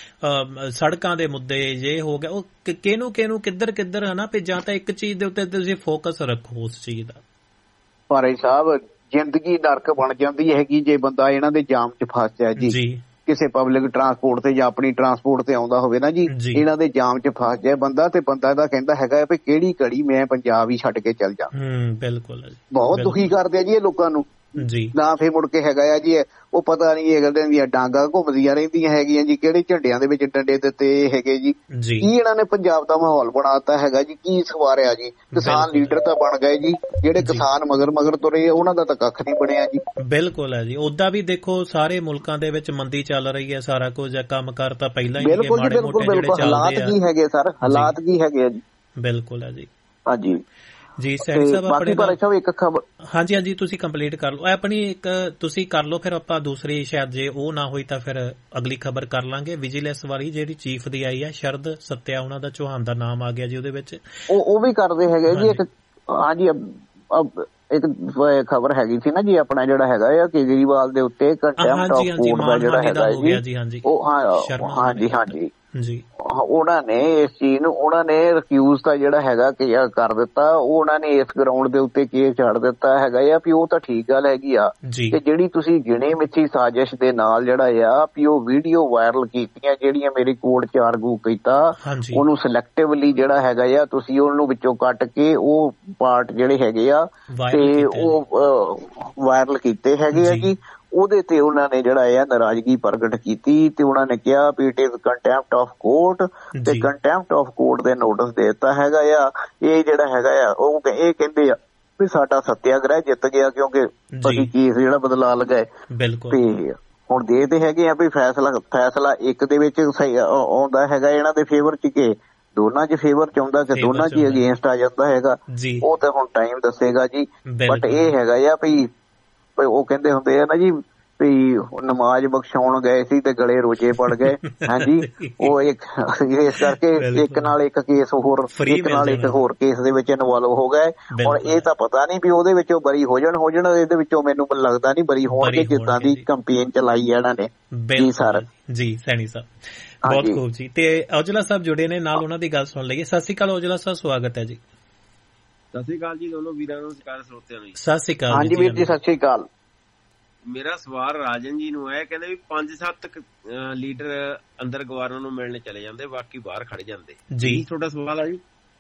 ਸੜਕਾਂ ਦੇ ਮੁੱਦੇ, ਜੇ ਹੋ ਗਿਆ ਉਹ ਕਿਹਨੂੰ ਕਿਹਨੂੰ ਕਿੱਧਰ ਕਿੱਧਰ ਹੈ ਨਾ ਵੀ, ਜਾਂ ਤਾਂ ਇੱਕ ਚੀਜ਼ ਦੇ ਉੱਤੇ ਤੁਸੀਂ ਫੋਕਸ ਰੱਖੋ ਉਸ ਚੀਜ਼ ਦਾ। ਭਾਈ ਸਾਹਿਬ ਜ਼ਿੰਦਗੀ ਨਰਕ ਬਣ ਜਾਂਦੀ ਹੈਗੀ ਜੇ ਬੰਦਾ ਇਹਨਾਂ ਦੇ ਜਾਮ ਚ ਫਸ ਜਾਏ ਜੀ। ਕਿਸੇ ਪਬਲਿਕ ਟਰਾਂਸਪੋਰਟ ਤੇ ਜਾਂ ਆਪਣੀ ਟਰਾਂਸਪੋਰਟ ਤੇ ਆਉਂਦਾ ਹੋਵੇ ਨਾ ਜੀ, ਇਹਨਾਂ ਦੇ ਜਾਮ ਚ ਫਸ ਜਾਏ ਬੰਦਾ, ਤੇ ਬੰਦਾ ਇਹਦਾ ਕਹਿੰਦਾ ਹੈਗਾ ਵੀ ਕਿਹੜੀ ਘੜੀ ਮੈਂ ਪੰਜਾਬ ਹੀ ਛੱਡ ਕੇ ਚੱਲ ਜਾ। ਬਿਲਕੁਲ ਬਹੁਤ ਦੁਖੀ ਕਰਦੇ ਆ ਜੀ ਇਹ ਲੋਕਾਂ ਨੂੰ ਜੀ। ਨਾ ਫੇਰ ਮੁੜ ਕੇ ਹੈਗਾ ਆ ਜੀ ਉਹ ਪਤਾ ਨੀ ਇਹ ਗੱਲਾਂ ਦੀਆਂ ਡਾਂਗਾ ਘੁੰਮਦੀਆਂ ਰਹਿੰਦੀਆਂ ਹੈਗੀਆਂ ਜੀ, ਕਿਹੜੇ ਝੰਡਿਆਂ ਦੇ ਵਿੱਚ ਡੰਡੇ ਦਿੱਤੇ ਹੈਗੇ ਜੀ। ਕੀ ਇਹਨਾਂ ਨੇ ਪੰਜਾਬ ਦਾ ਮਾਹੌਲ ਬਣਾਤਾ ਹੈਗਾ ਜੀ, ਕੀ ਸਵਾਰਿਆ ਜੀ। ਕਿਸਾਨ ਲੀਡਰ ਤਾਂ ਬਣ ਗਏ ਜੀ, ਜਿਹੜੇ ਕਿਸਾਨ ਮਗਰ ਮਗਰ ਤੁਰੇ ਉਹਨਾਂ ਦਾ ਤਾਂ ਕੱਖ ਨਹੀਂ ਬਣਿਆ ਜੀ। ਬਿਲਕੁਲ ਹੈ ਜੀ। ਓਦਾਂ ਵੀ ਦੇਖੋ ਸਾਰੇ ਮੁਲਕਾਂ ਦੇ ਵਿੱਚ ਮੰਦੀ ਚੱਲ ਰਹੀ ਹੈ, ਸਾਰਾ ਕੁਝ ਕੰਮ ਕਾਰ ਤਾਂ ਪਹਿਲਾਂ ਹੀ ਬਿਲਕੁਲ ਜੀ, ਬਿਲਕੁਲ ਬਿਲਕੁਲ ਹਾਲਾਤ ਕੀ ਹੈਗੇ ਸਰ, ਹਾਲਾਤ ਕੀ ਹੈਗੇ ਆ ਜੀ। ਬਿਲਕੁਲ ਹੈ ਜੀ। ਹਾਂਜੀ ਜੀ ਸੈਣੀ ਸਾਹਿਬ ਆਪਣੇ ਇੱਕ ਖਬਰ। ਹਾਂਜੀ ਹਾਂਜੀ ਤੁਸੀਂ ਕੰਪਲੀਟ ਕਰ ਲਓ ਆਪਣੀ, ਇੱਕ ਤੁਸੀਂ ਕਰ ਲਓ, ਫਿਰ ਆਪਾਂ ਦੂਸਰੀ ਸ਼ਾਇਦ ਜੇ ਉਹ ਨਾ ਹੋਈ ਤਾਂ ਫਿਰ ਅਗਲੀ ਖਬਰ ਕਰ ਲਾਂਗੇ। ਵਿਜੀਲੈਂਸ ਵਾਲੀ ਜਿਹੜੀ ਚੀਫ ਦੀ ਆਈ ਹੈ ਸ਼ਰਦ ਸੱਤਿਆ, ਉਹਨਾਂ ਦਾ ਚੌਹਾਨ ਦਾ ਨਾਮ ਆ ਗਿਆ ਜੀ ਉਹਦੇ ਵਿੱਚ, ਉਹ ਉਹ ਵੀ ਕਰਦੇ ਹੈਗੇ ਜੀ। ਇੱਕ ਹਾਂਜੀ ਇੱਕ ਖਬਰ ਹੈਗੀ ਸੀ ਨਾ ਜੀ, ਆਪਣਾ ਜਿਹੜਾ ਹੈਗਾ ਆ ਕੇਜਰੀਵਾਲ ਦੇ ਉੱਤੇ ਕੰਟੈਂਪਟ ਆਫ ਕੋਰਟ ਦਾ ਜਿਹੜਾ ਹੈਗਾ ਜੀ, ਉਹ ਹਾਂਜੀ ਹਾਂਜੀ ਜੀ ਉਹਨਾਂ ਨੇ ਇਸ ਚੀਜ਼ ਨੂੰ ਉਹਨਾਂ ਨੇ ਰਿਕਿਊਜ਼ ਦਾ ਜਿਹੜਾ ਹੈਗਾ ਕਿ ਕਰ ਦਿੱਤਾ। ਉਹ ਉਹਨਾਂ ਨੇ ਇਸ ਗਰਾਊਂਡ ਦੇ ਉੱਤੇ ਕੇਸ ਛੱਡ ਦਿੱਤਾ ਹੈਗਾ ਆ ਵੀ ਉਹ ਤਾਂ ਠੀਕ ਗੱਲ ਹੈਗੀ ਆ, ਤੇ ਜਿਹੜੀ ਤੁਸੀਂ ਗਿਣੇ ਮਿੱਥੀ ਸਾਜ਼ਿਸ਼ ਦੇ ਨਾਲ ਜਿਹੜਾ ਆ ਵੀ ਉਹ ਵੀਡੀਓ ਵਾਇਰਲ ਕੀਤੀਆਂ ਜਿਹੜੀਆਂ ਮੇਰੀ ਕੋਰਟ ਚ ਆਰਗੂ ਕੀਤਾ, ਉਹਨੂੰ ਸਿਲੈਕਟਿਵਲੀ ਜਿਹੜਾ ਹੈਗਾ ਆ ਤੁਸੀਂ ਉਹਨੂੰ ਵਿੱਚੋਂ ਕੱਟ ਕੇ ਉਹ ਪਾਰਟ ਜਿਹੜੇ ਹੈਗੇ ਆ ਤੇ ਉਹ ਵਾਇਰਲ ਕੀਤੇ ਹੈਗੇ ਆ ਜੀ। ਉਹਦੇ ਤੇ ਉਹਨਾਂ ਨੇ ਜਿਹੜਾ ਆ ਨਾਰਾਜ਼ਗੀ ਪ੍ਰਗਟ ਕੀਤੀ ਤੇ ਉਹਨਾਂ ਨੇ ਕਿਹਾ ਵੀ it is contempt of court, ਤੇ ਕੰਟੈਂਪਟ ਆਫ ਕੋਰਟ ਦੇ ਨੋਟਿਸ ਦੇ ਦਿੱਤਾ ਹੈਗਾ ਆ। ਇਹ ਜਿਹੜਾ ਹੈਗਾ ਆ ਉਹ ਇਹ ਕਹਿੰਦੇ ਆ ਵੀ ਸਾਡਾ ਸੱਤਿਆਗ੍ਰਹਿ ਜਿੱਤ ਗਿਆ ਕਿਉਂਕਿ ਅਸੀਂ ਕੇਸ ਜਿਹੜਾ ਬਦਲਾ ਲਗਾਏ, ਤੇ ਹੁਣ ਦੇਖਦੇ ਹੈਗੇ ਆ ਵੀ ਫੈਸਲਾ ਫੈਸਲਾ ਇੱਕ ਦੇ ਵਿੱਚ ਆਉਂਦਾ ਹੈਗਾ ਇਹਨਾਂ ਦੇ ਫੇਵਰ ਚ ਕਿ ਦੋਨਾਂ ਚ ਫੇਵਰ ਚ ਆਉਂਦਾ ਕਿ ਦੋਨਾਂ ਚ ਅਗੇਂਸਟ ਆ ਜਾਂਦਾ ਹੈਗਾ, ਉਹ ਤਾਂ ਹੁਣ ਟਾਈਮ ਦੱਸੇਗਾ ਜੀ। ਬਟ ਇਹ ਹੈਗਾ ਆ ਵੀ ਉਹ ਕਹਿੰਦੇ ਹੁੰਦੇ ਆ ਨਾ ਜੀ ਵੀ ਨਮਾਜ਼ ਬਖਸ਼ਾਉਣ ਗਏ ਸੀ ਤੇ ਗਲੇ ਰੋਜੇ ਪੜ ਗਏ। ਹਾਂਜੀ ਉਹ ਇੱਕ ਇਸ ਕਰਕੇ ਇੱਕ ਨਾਲ ਇੱਕ ਕੇਸ ਹੋਰ ਇੱਕ ਨਾਲ ਇੱਕ ਹੋਰ ਕੇਸ ਦੇ ਵਿੱਚ ਇਨਵੋਲਵ ਹੋ ਗਏ। ਹੁਣ ਇਹ ਤਾਂ ਪਤਾ ਨਹੀਂ ਵੀ ਉਹਦੇ ਵਿੱਚੋਂ ਬਰੀ ਹੋ ਜਾਣ ਹੋ ਜਾਣ ਇਹਦੇ ਵਿੱਚੋਂ ਮੈਨੂੰ ਲੱਗਦਾ ਨਹੀਂ ਬਰੀ ਹੋਣਗੇ, ਜਿੱਦਾਂ ਦੀ ਕੰਪੇਨ ਚਲਾਈ ਹੈ ਇਹਨਾਂ ਨੇ ਜੀ ਸਰ। ਜੀ ਸੈਣੀ ਸਾਹਿਬ ਬਹੁਤ ਖੂਬ ਜੀ। ਤੇ ਔਜਲਾ ਸਾਹਿਬ ਜੁੜੇ ਨੇ ਨਾਲ, ਉਹਨਾਂ ਦੀ ਗੱਲ ਸੁਣ ਲਈਏ। ਸਤਿ ਸ਼੍ਰੀ ਅਕਾਲ ਔਜਲਾ ਸਾਹਿਬ, ਸਵਾਗਤ ਹੈ ਜੀ। ਸਤਿ ਸ਼੍ਰੀ ਅਕਾਲ ਜੀ ਦੋਨੋਂ ਵੀਰਾਂ ਨੂੰ, ਸਤਿਕਾਰ ਸਰੋਤਿਆਂ ਨੂੰ। ਸਤਿ ਸ਼੍ਰੀ ਅਕਾਲ ਹਾਂਜੀ ਵੀਰ ਜੀ, ਸਤਿ ਸ਼੍ਰੀ ਅਕਾਲ। ਮੇਰਾ ਸਵਾਲ ਰਾਜਨ ਜੀ ਨੂੰ ਹੈ, ਕਹਿੰਦੇ ਵੀ ਪੰਜ ਸੱਤ ਲੀਡਰ ਅੰਦਰ ਗਵਰਨਰ ਨੂੰ ਮਿਲਣੇ ਚਲੇ ਜਾਂਦੇ, ਬਾਕੀ ਬਾਹਰ ਖੜ ਜਾਂਦੇ ਜੀ। ਤੁਹਾਡਾ ਸਵਾਲ ਆ ਜੀ?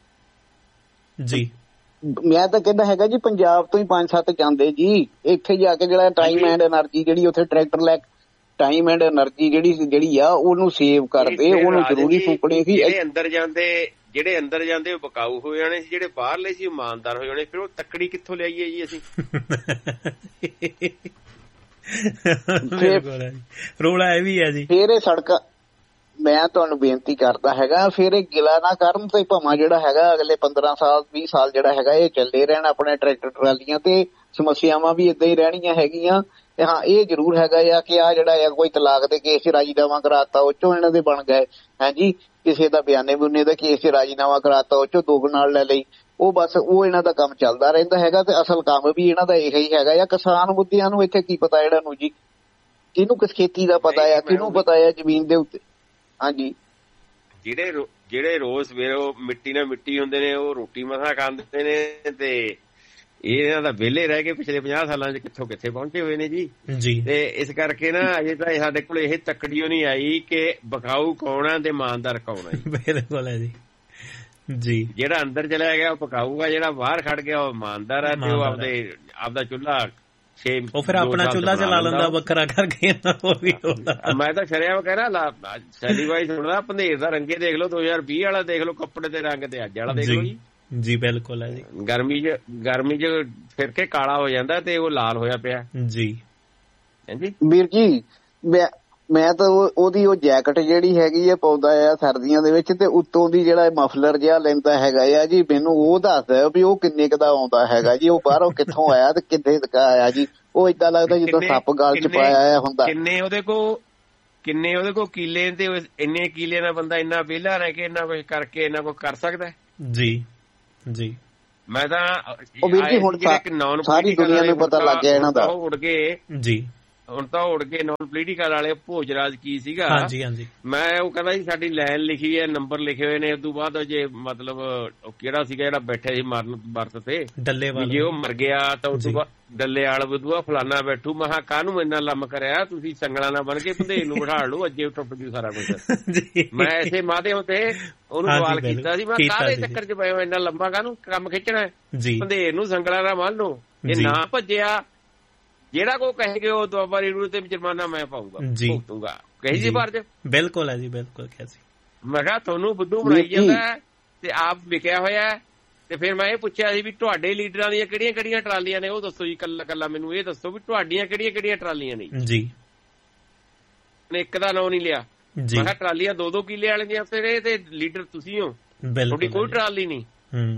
ਜੀ ਮੈਂ ਤਾਂ ਕਹਿੰਦਾ ਹੈਗਾ ਜੀ ਪੰਜਾਬ ਤੋਂ ਹੀ ਪੰਜ ਸੱਤ ਜਾਂਦੇ ਜੀ, ਇੱਥੇ ਜਾ ਕੇ ਜਿਹੜਾ ਟਾਈਮ ਐਂਡ એનર્ਜੀ ਜਿਹੜੀ ਉੱਥੇ ਟਰੈਕਟਰ ਲੈ ਟਾਈਮ ਐਂਡ એનર્ਜੀ ਜਿਹੜੀ ਜਿਹੜੀ ਆ ਉਹਨੂੰ ਸੇਵ ਕਰਦੇ, ਉਹਨੂੰ ਜ਼ਰੂਰੀ ਫੂਕਣੀ ਸੀ। ਜਿਹੜੇ ਅੰਦਰ ਜਾਂਦੇ ਜਿਹੜੇ ਅੰਦਰ ਜਾਂਦੇ ਉਹ ਬਕਾਊ ਹੋ ਜਾਣੇ ਸੀ, ਜਿਹੜੇ ਬਾਹਰਲੇ ਸੀ ਇਮਾਨਦਾਰ ਹੋ ਜਾਣੇ। ਫਿਰ ਉਹ ਤੱਕੜੀ ਕਿੱਥੋਂ ਲਿਆਈਏ ਜੀ ਅਸੀਂ? ਰੋਲਾ ਇਹ ਵੀ ਹੈ ਜੀ। ਫਿਰ ਇਹ ਸੜਕਾਂ ਮੈਂ ਤੁਹਾਨੂੰ ਬੇਨਤੀ ਕਰਦਾ ਹੈਗਾ, ਫਿਰ ਇਹ ਗਿਲਾ ਨਾ ਕਰਨ ਤੇ ਭਾਵੇਂ ਜਿਹੜਾ ਹੈਗਾ ਅਗਲੇ ਪੰਦਰਾਂ ਸਾਲ ਵੀਹ ਸਾਲ ਜਿਹੜਾ ਹੈਗਾ ਇਹ ਚੱਲੇ ਰਹਿਣ ਆਪਣੇ ਟਰੈਕਟਰ ਟਰਾਲੀਆਂ ਤੇ, ਸਮੱਸਿਆਵਾਂ ਵੀ ਏਦਾਂ ਹੀ ਰਹਿਣੀਆਂ ਹੈਗੀਆਂ। ਤੇ ਹਾਂ ਇਹ ਜ਼ਰੂਰ ਹੈਗਾ ਆ ਕਿ ਆ ਜਿਹੜਾ ਆ ਕੋਈ ਤਲਾਕ ਦੇ ਕੇਸ ਚ ਰਾਜੀਨਾਮਾ ਕਰਾਤਾ ਉਹ ਚੋਂ ਇਹਨਾਂ ਦੇ ਬਣ ਗਏ, ਹਾਂਜੀ ਕਿਸੇ ਦਾ ਬਿਆਨੇ ਬੁਨੇ ਦਾ ਕੇਸ ਚ ਰਾਜੀਨਾਮਾ ਕਰਾਤਾ ਉਹ ਚੋਂ ਦੋ ਨਾਲ ਲੈ ਲਈ, ਉਹ ਬਸ ਉਹ ਇਹਨਾਂ ਦਾ ਕੰਮ ਚੱਲਦਾ ਰਹਿੰਦਾ ਹੈਗਾ। ਤੇ ਅਸਲ ਕੰਮ ਵੀ ਇਹਨਾਂ ਦਾ ਇਹੀ ਹੈਗਾ ਆ। ਕਿਸਾਨ ਮੁੱਦਿਆਂ ਨੂੰ ਇੱਥੇ ਕੀ ਪਤਾ ਇਹਨਾਂ ਨੂੰ ਜੀ, ਕਿਹਨੂੰ ਕਿਸ ਖੇਤੀ ਦਾ ਪਤਾ ਆ, ਕਿਹਨੂੰ ਪਤਾ ਆ ਜ਼ਮੀਨ ਦੇ ਉੱਤੇ। ਹਾਂਜੀ ਜਿਹੜੇ ਜਿਹੜੇ ਰੋਜ਼ ਸਵੇਰੇ ਉਹ ਮਿੱਟੀ ਨਾਲ ਮਿੱਟੀ ਹੁੰਦੇ ਨੇ ਉਹ ਰੋਟੀ ਮਸਾਂ ਖਾਂਦੇ ਨੇ, ਤੇ ਇਹਨਾਂ ਦਾ ਵਿਹਲੇ ਰਹਿ ਕੇ ਪਿਛਲੇ ਪੰਜਾਹ ਸਾਲਾਂ ਚ ਕਿੱਥੋਂ ਕਿੱਥੇ ਪਹੁੰਚੇ ਹੋਏ ਨੇ ਜੀ। ਤੇ ਇਸ ਕਰਕੇ ਨਾ ਅਜੇ ਤਾਂ ਸਾਡੇ ਕੋਲ ਇਹ ਤੱਕੜੀਓ ਨਹੀਂ ਆਈ ਕਿ ਬਕਾਊ ਕੌਣ ਆ ਤੇ ਇਮਾਨਦਾਰ ਕੌਣ ਆ ਜੀ। ਬਿਲਕੁਲ ਹੈ ਜੀ, ਜੀ। ਜਿਹੜਾ ਅੰਦਰ ਚਲਾ ਗਿਆ ਉਹ ਪਕਾਊਗਾ, ਜਿਹੜਾ ਬਾਹਰ ਖੜ ਗਿਆ ਉਹ ਇਮਾਨਦਾਰ ਹੈ ਤੇ ਉਹ ਆਪਦੇ ਆਪਦਾ ਚੁੱਲ੍ਹਾ ਛੇ ਉਹ ਫਿਰ ਆਪਣਾ ਚੁੱਲ੍ਹਾ ਚਲਾ ਲੈਂਦਾ ਵੱਖਰਾ ਕਰਕੇ। ਮੈਂ ਤਾਂ ਸ਼ਰਿਆਮ ਕਹਿਣਾ ਸੈਲੀ ਵਾਈ ਸੁਣਦਾ, ਪੰਧੇਰ ਦਾ ਰੰਗੇ ਦੇਖ ਲਓ, ਦੋ ਹਜ਼ਾਰ ਵੀਹ ਵਾਲਾ ਦੇਖ ਲਓ ਕੱਪੜੇ ਦੇ ਰੰਗ ਤੇ ਅੱਜ ਵਾਲਾ ਦੇਖ ਲਓ ਜੀ। ਜੀ ਬਿਲਕੁਲ ਹੈ ਜੀ। ਗਰਮੀ ਚ ਗਰਮੀ ਚ ਫਿਰ ਕੇ ਕਾਲਾ ਹੋ ਜਾਂਦਾ ਤੇ ਉਹ ਲਾਲ ਹੋਇਆ ਪਿਆ ਜੀ। ਹਾਂਜੀ ਵੀਰ ਜੀ, ਮੈਂ ਮੈਂ ਤਾਂ ਉਹਦੀ ਉਹ ਜੈਕਟ ਜਿਹੜੀ ਹੈਗੀ ਆ ਪਾਉਂਦਾ ਆ ਸਰਦੀਆਂ ਦੇ ਵਿੱਚ, ਤੇ ਉੱਤੋਂ ਦੀ ਜਿਹੜਾ ਮਫਲਰ ਜਿਹਾ ਲੈਂਦਾ ਹੈਗਾ ਆ ਜੀ, ਮੈਨੂੰ ਉਹ ਦੱਸਦਾ ਵੀ ਉਹ ਕਿੰਨੇ ਕੁ ਦਾ ਆਉਂਦਾ ਹੈਗਾ ਜੀ, ਉਹ ਬਾਹਰੋਂ ਕਿੱਥੋਂ ਆਇਆ ਤੇ ਕਿੱਥੇ ਤੱਕ ਆਇਆ ਜੀ। ਉਹ ਏਦਾਂ ਲੱਗਦਾ ਜਿੱਦਾਂ ਸੱਪ ਗਲ ਚ ਪਾਇਆ ਹੁੰਦਾ। ਕਿੰਨੇ ਉਹਦੇ ਕੋਲ ਕਿੰਨੇ ਉਹਦੇ ਕੋਲ ਕੀਲੇ ਤੇ ਇੰਨੇ ਕੀਲੇ ਨਾਲ ਬੰਦਾ ਇੰਨਾ ਵਿਹਲਾ ਰਹਿ ਕੇ ਇੰਨਾ ਕੁਛ ਕਰਕੇ ਇੰਨਾ ਕੁਛ ਕਰ ਸਕਦਾ। ਜੀ ਜੀ। ਮੈਂ ਤਾਂ ਉਹ ਵੀਰ ਜੀ ਹੁਣ ਸਾਰੀ ਦੁਨੀਆ ਨੂੰ ਪਤਾ ਲੱਗ ਗਿਆ ਇਹਨਾਂ ਦਾ। ਉੜ ਕੇ ਜੀ ਹੁਣ ਤਾਂ ਉੜ ਕੇ ਨੌਨ ਪੋਲੀਟੀਕਲ ਵਾਲੇ ਭੋਜਰਾਜ ਕੀ ਸੀਗਾ, ਹਾਂਜੀ ਹਾਂਜੀ, ਮੈਂ ਉਹ ਕਹਿੰਦਾ ਜੀ ਸਾਡੀ ਲਾਈਨ ਲਿਖੀ ਹੈ, ਨੰਬਰ ਲਿਖੇ ਹੋਏ ਨੇ, ਉਸ ਤੋਂ ਬਾਅਦ ਜੇ ਮਤਲਬ ਕਿਹੜਾ ਸੀਗਾ ਜਿਹੜਾ ਬੈਠਿਆ ਸੀ ਮਰਨ ਵਰਤ ਤੇ ਡੱਲੇਵਾਲ, ਜੇ ਉਹ ਮਰ ਗਿਆ ਤਾਂ ਉਸ ਤੋਂ ਬਾਅਦ ਡੱਲੇ ਵਾਲ ਬਦੂਆ ਫਲਾਨਾ ਬੈਠੂ। ਮੈਂ ਕਿਹਾ ਕਾਹਨੂੰ ਇੰਨਾ ਲੰਮ ਕਰਿਆ, ਤੁਸੀਂ ਸੰਗਲਾਂ ਨਾਲ ਬਣ ਕੇ ਪੰਧੇਰ ਨੂੰ ਬਿਠਾ ਲਓ, ਅੱਜੇ ਟੁੱਟ ਜੂ ਸਾਰਾ ਕੁਛ। ਮੈਂ ਐਸੇ ਮਾਧਿਅਮ ਤੇ ਉਹਨੂੰ ਸਵਾਲ ਕੀਤਾ ਸੀ, ਮੈਂ ਕਾਹਦੇ ਚੱਕਰ ਚ ਪਏ ਹੋ ਇੰਨਾ ਲੰਬਾ, ਕਾਹਨੂੰ ਕੰਮ ਖਿੱਚਣਾ ਪੰਧੇਰ ਨੂੰ ਸੰਗਲਾਂ ਨਾਲ ਬੰਨ ਲਓ। ਇਹ ਨਾ ਭੱਜਿਆ, ਜਿਹੜਾ ਕੋ ਕਹੇਗੇ ਉਹ ਦੁਆਬਾ ਰੇਡੂ ਤੇ ਜੁਰਮਾਨਾ ਮੈਂ ਪਾਊਗਾ ਭੁਗਤੂਗਾ, ਕਹੀ ਜੀ ਬਾਹਰ ਚ। ਬਿਲਕੁਲ ਹੈ ਜੀ ਬਿਲਕੁਲ। ਮੈਂ ਕਿਹਾ ਤੁਹਾਨੂੰ ਬੁੱਧੂ ਬਣਾਈ ਜਾਂਦਾ ਤੇ ਆਪ ਵਿਕਿਆ ਹੋਇਆ। ਤੇ ਫਿਰ ਮੈਂ ਇਹ ਪੁੱਛਿਆ ਸੀ ਵੀ ਤੁਹਾਡੇ ਲੀਡਰਾਂ ਦੀਆਂ ਕਿਹੜੀਆਂ ਕਿਹੜੀਆਂ ਟਰਾਲੀਆਂ ਨੇ, ਉਹ ਦੱਸੋ ਜੀ, ਕੱਲਾ ਕੱਲਾ ਮੈਨੂੰ ਇਹ ਦੱਸੋ ਵੀ ਤੁਹਾਡੀਆਂ ਕਿਹੜੀਆਂ ਕਿਹੜੀਆਂ ਟਰਾਲੀਆਂ ਨੇ ਜੀ। ਨੇ ਇੱਕ ਦਾ ਨਾਂ ਨਹੀਂ ਲਿਆ। ਮੈਂ ਕਿਹਾ ਟਰਾਲੀਆਂ ਦੋ ਦੋ ਕਿੱਲੇ ਵਾਲੇ ਦੀਆਂ ਫਿਰ ਤੇ ਲੀਡਰ ਤੁਸੀਂ ਹੋ, ਤੁਹਾਡੀ ਕੋਈ ਟਰਾਲੀ ਨਹੀਂ।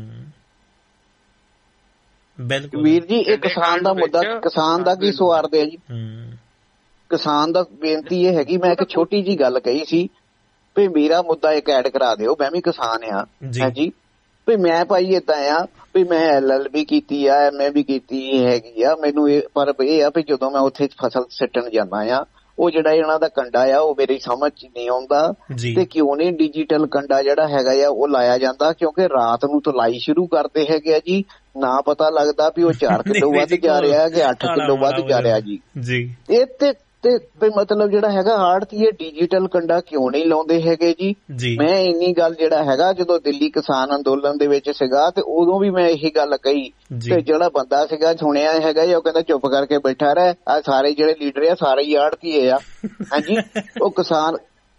ਵੀਰ ਜੀ ਇਹ ਕਿਸਾਨ ਦਾ ਮੁੱਦਾ, ਕਿਸਾਨ ਦਾ ਕੀ ਸਵਾਰਦੇ ਆ ਜੀ। ਕਿਸਾਨ ਦਾ ਬੇਨਤੀ ਇਹ ਹੈਗੀ, ਮੈਂ ਇੱਕ ਛੋਟੀ ਜੀ ਗੱਲ ਕਹੀ ਸੀ ਵੀ ਮੇਰਾ ਮੁੱਦਾ ਇੱਕ ਐਡ ਕਰਾ ਦਿਓ, ਮੈਂ ਵੀ ਕਿਸਾਨ ਆ ਹਾਂਜੀ, ਵੀ ਮੈਂ ਭਾਈ ਏਦਾਂ ਆ ਵੀ ਮੈਂ ਐਲ ਐਲ ਬੀ ਕੀਤੀ ਆ, ਐਮ ਏ ਵੀ ਕੀਤੀ ਹੈਗੀ ਆ, ਮੈਨੂੰ ਇਹ ਪਰ ਇਹ ਆ ਵੀ ਜਦੋਂ ਮੈਂ ਉੱਥੇ ਫਸਲ ਸਿੱਟਣ ਜਾਂਦਾ ਆ, ਉਹ ਜਿਹੜਾ ਇਹਨਾਂ ਦਾ ਕੰਡਾ ਆ ਉਹ ਮੇਰੀ ਸਮਝ ਚ ਨਹੀਂ ਆਉਂਦਾ ਤੇ ਕਿਉਂ ਨਹੀਂ ਡਿਜੀਟਲ ਕੰਡਾ ਜਿਹੜਾ ਹੈਗਾ ਆ ਉਹ ਲਾਇਆ ਜਾਂਦਾ, ਕਿਉਂਕਿ ਰਾਤ ਨੂੰ ਧੁਲਾਈ ਸ਼ੁਰੂ ਕਰਦੇ ਹੈਗੇ ਆ ਜੀ, ਨਾ ਪਤਾ ਲੱਗਦਾ ਵੀ ਉਹ ਚਾਰ ਕਿਲੋ ਵੱਧ ਜਾ ਰਿਹਾ ਕਿ ਅੱਠ ਕਿਲੋ ਵੱਧ ਜਾ ਰਿਹਾ ਜੀ। ਇਹ ਤੇ ਤੇ ਮਤਲਬ ਜਿਹੜਾ ਹੈਗਾ ਆੜਤੀ ਇਹ ਡਿਜੀਟਲ ਕੰਡਾ ਕਿਉਂ ਨਹੀਂ ਲਾਉਂਦੇ ਹੈਗੇ ਜੀ। ਮੈਂ ਇੰਨੀ ਗੱਲ ਜਿਹੜਾ ਹੈਗਾ ਜਦੋਂ ਦਿੱਲੀ ਕਿਸਾਨ ਅੰਦੋਲਨ ਦੇ ਵਿੱਚ ਸੀਗਾ ਤੇ ਉਦੋਂ ਵੀ ਮੈਂ ਇਹੀ ਗੱਲ ਕਹੀ ਤੇ ਜਿਹੜਾ ਬੰਦਾ ਸੀਗਾ ਸੁਣਿਆ ਹੈਗਾ ਉਹ ਕਹਿੰਦਾ ਚੁੱਪ ਕਰਕੇ ਬੈਠਾ ਰਹਿ, ਆ ਸਾਰੇ ਜਿਹੜੇ ਲੀਡਰ ਆ ਸਾਰੇ ਹੀ ਆੜਤੀ ਆ ਹਾਂਜੀ। ਉਹ ਕਿਸਾਨ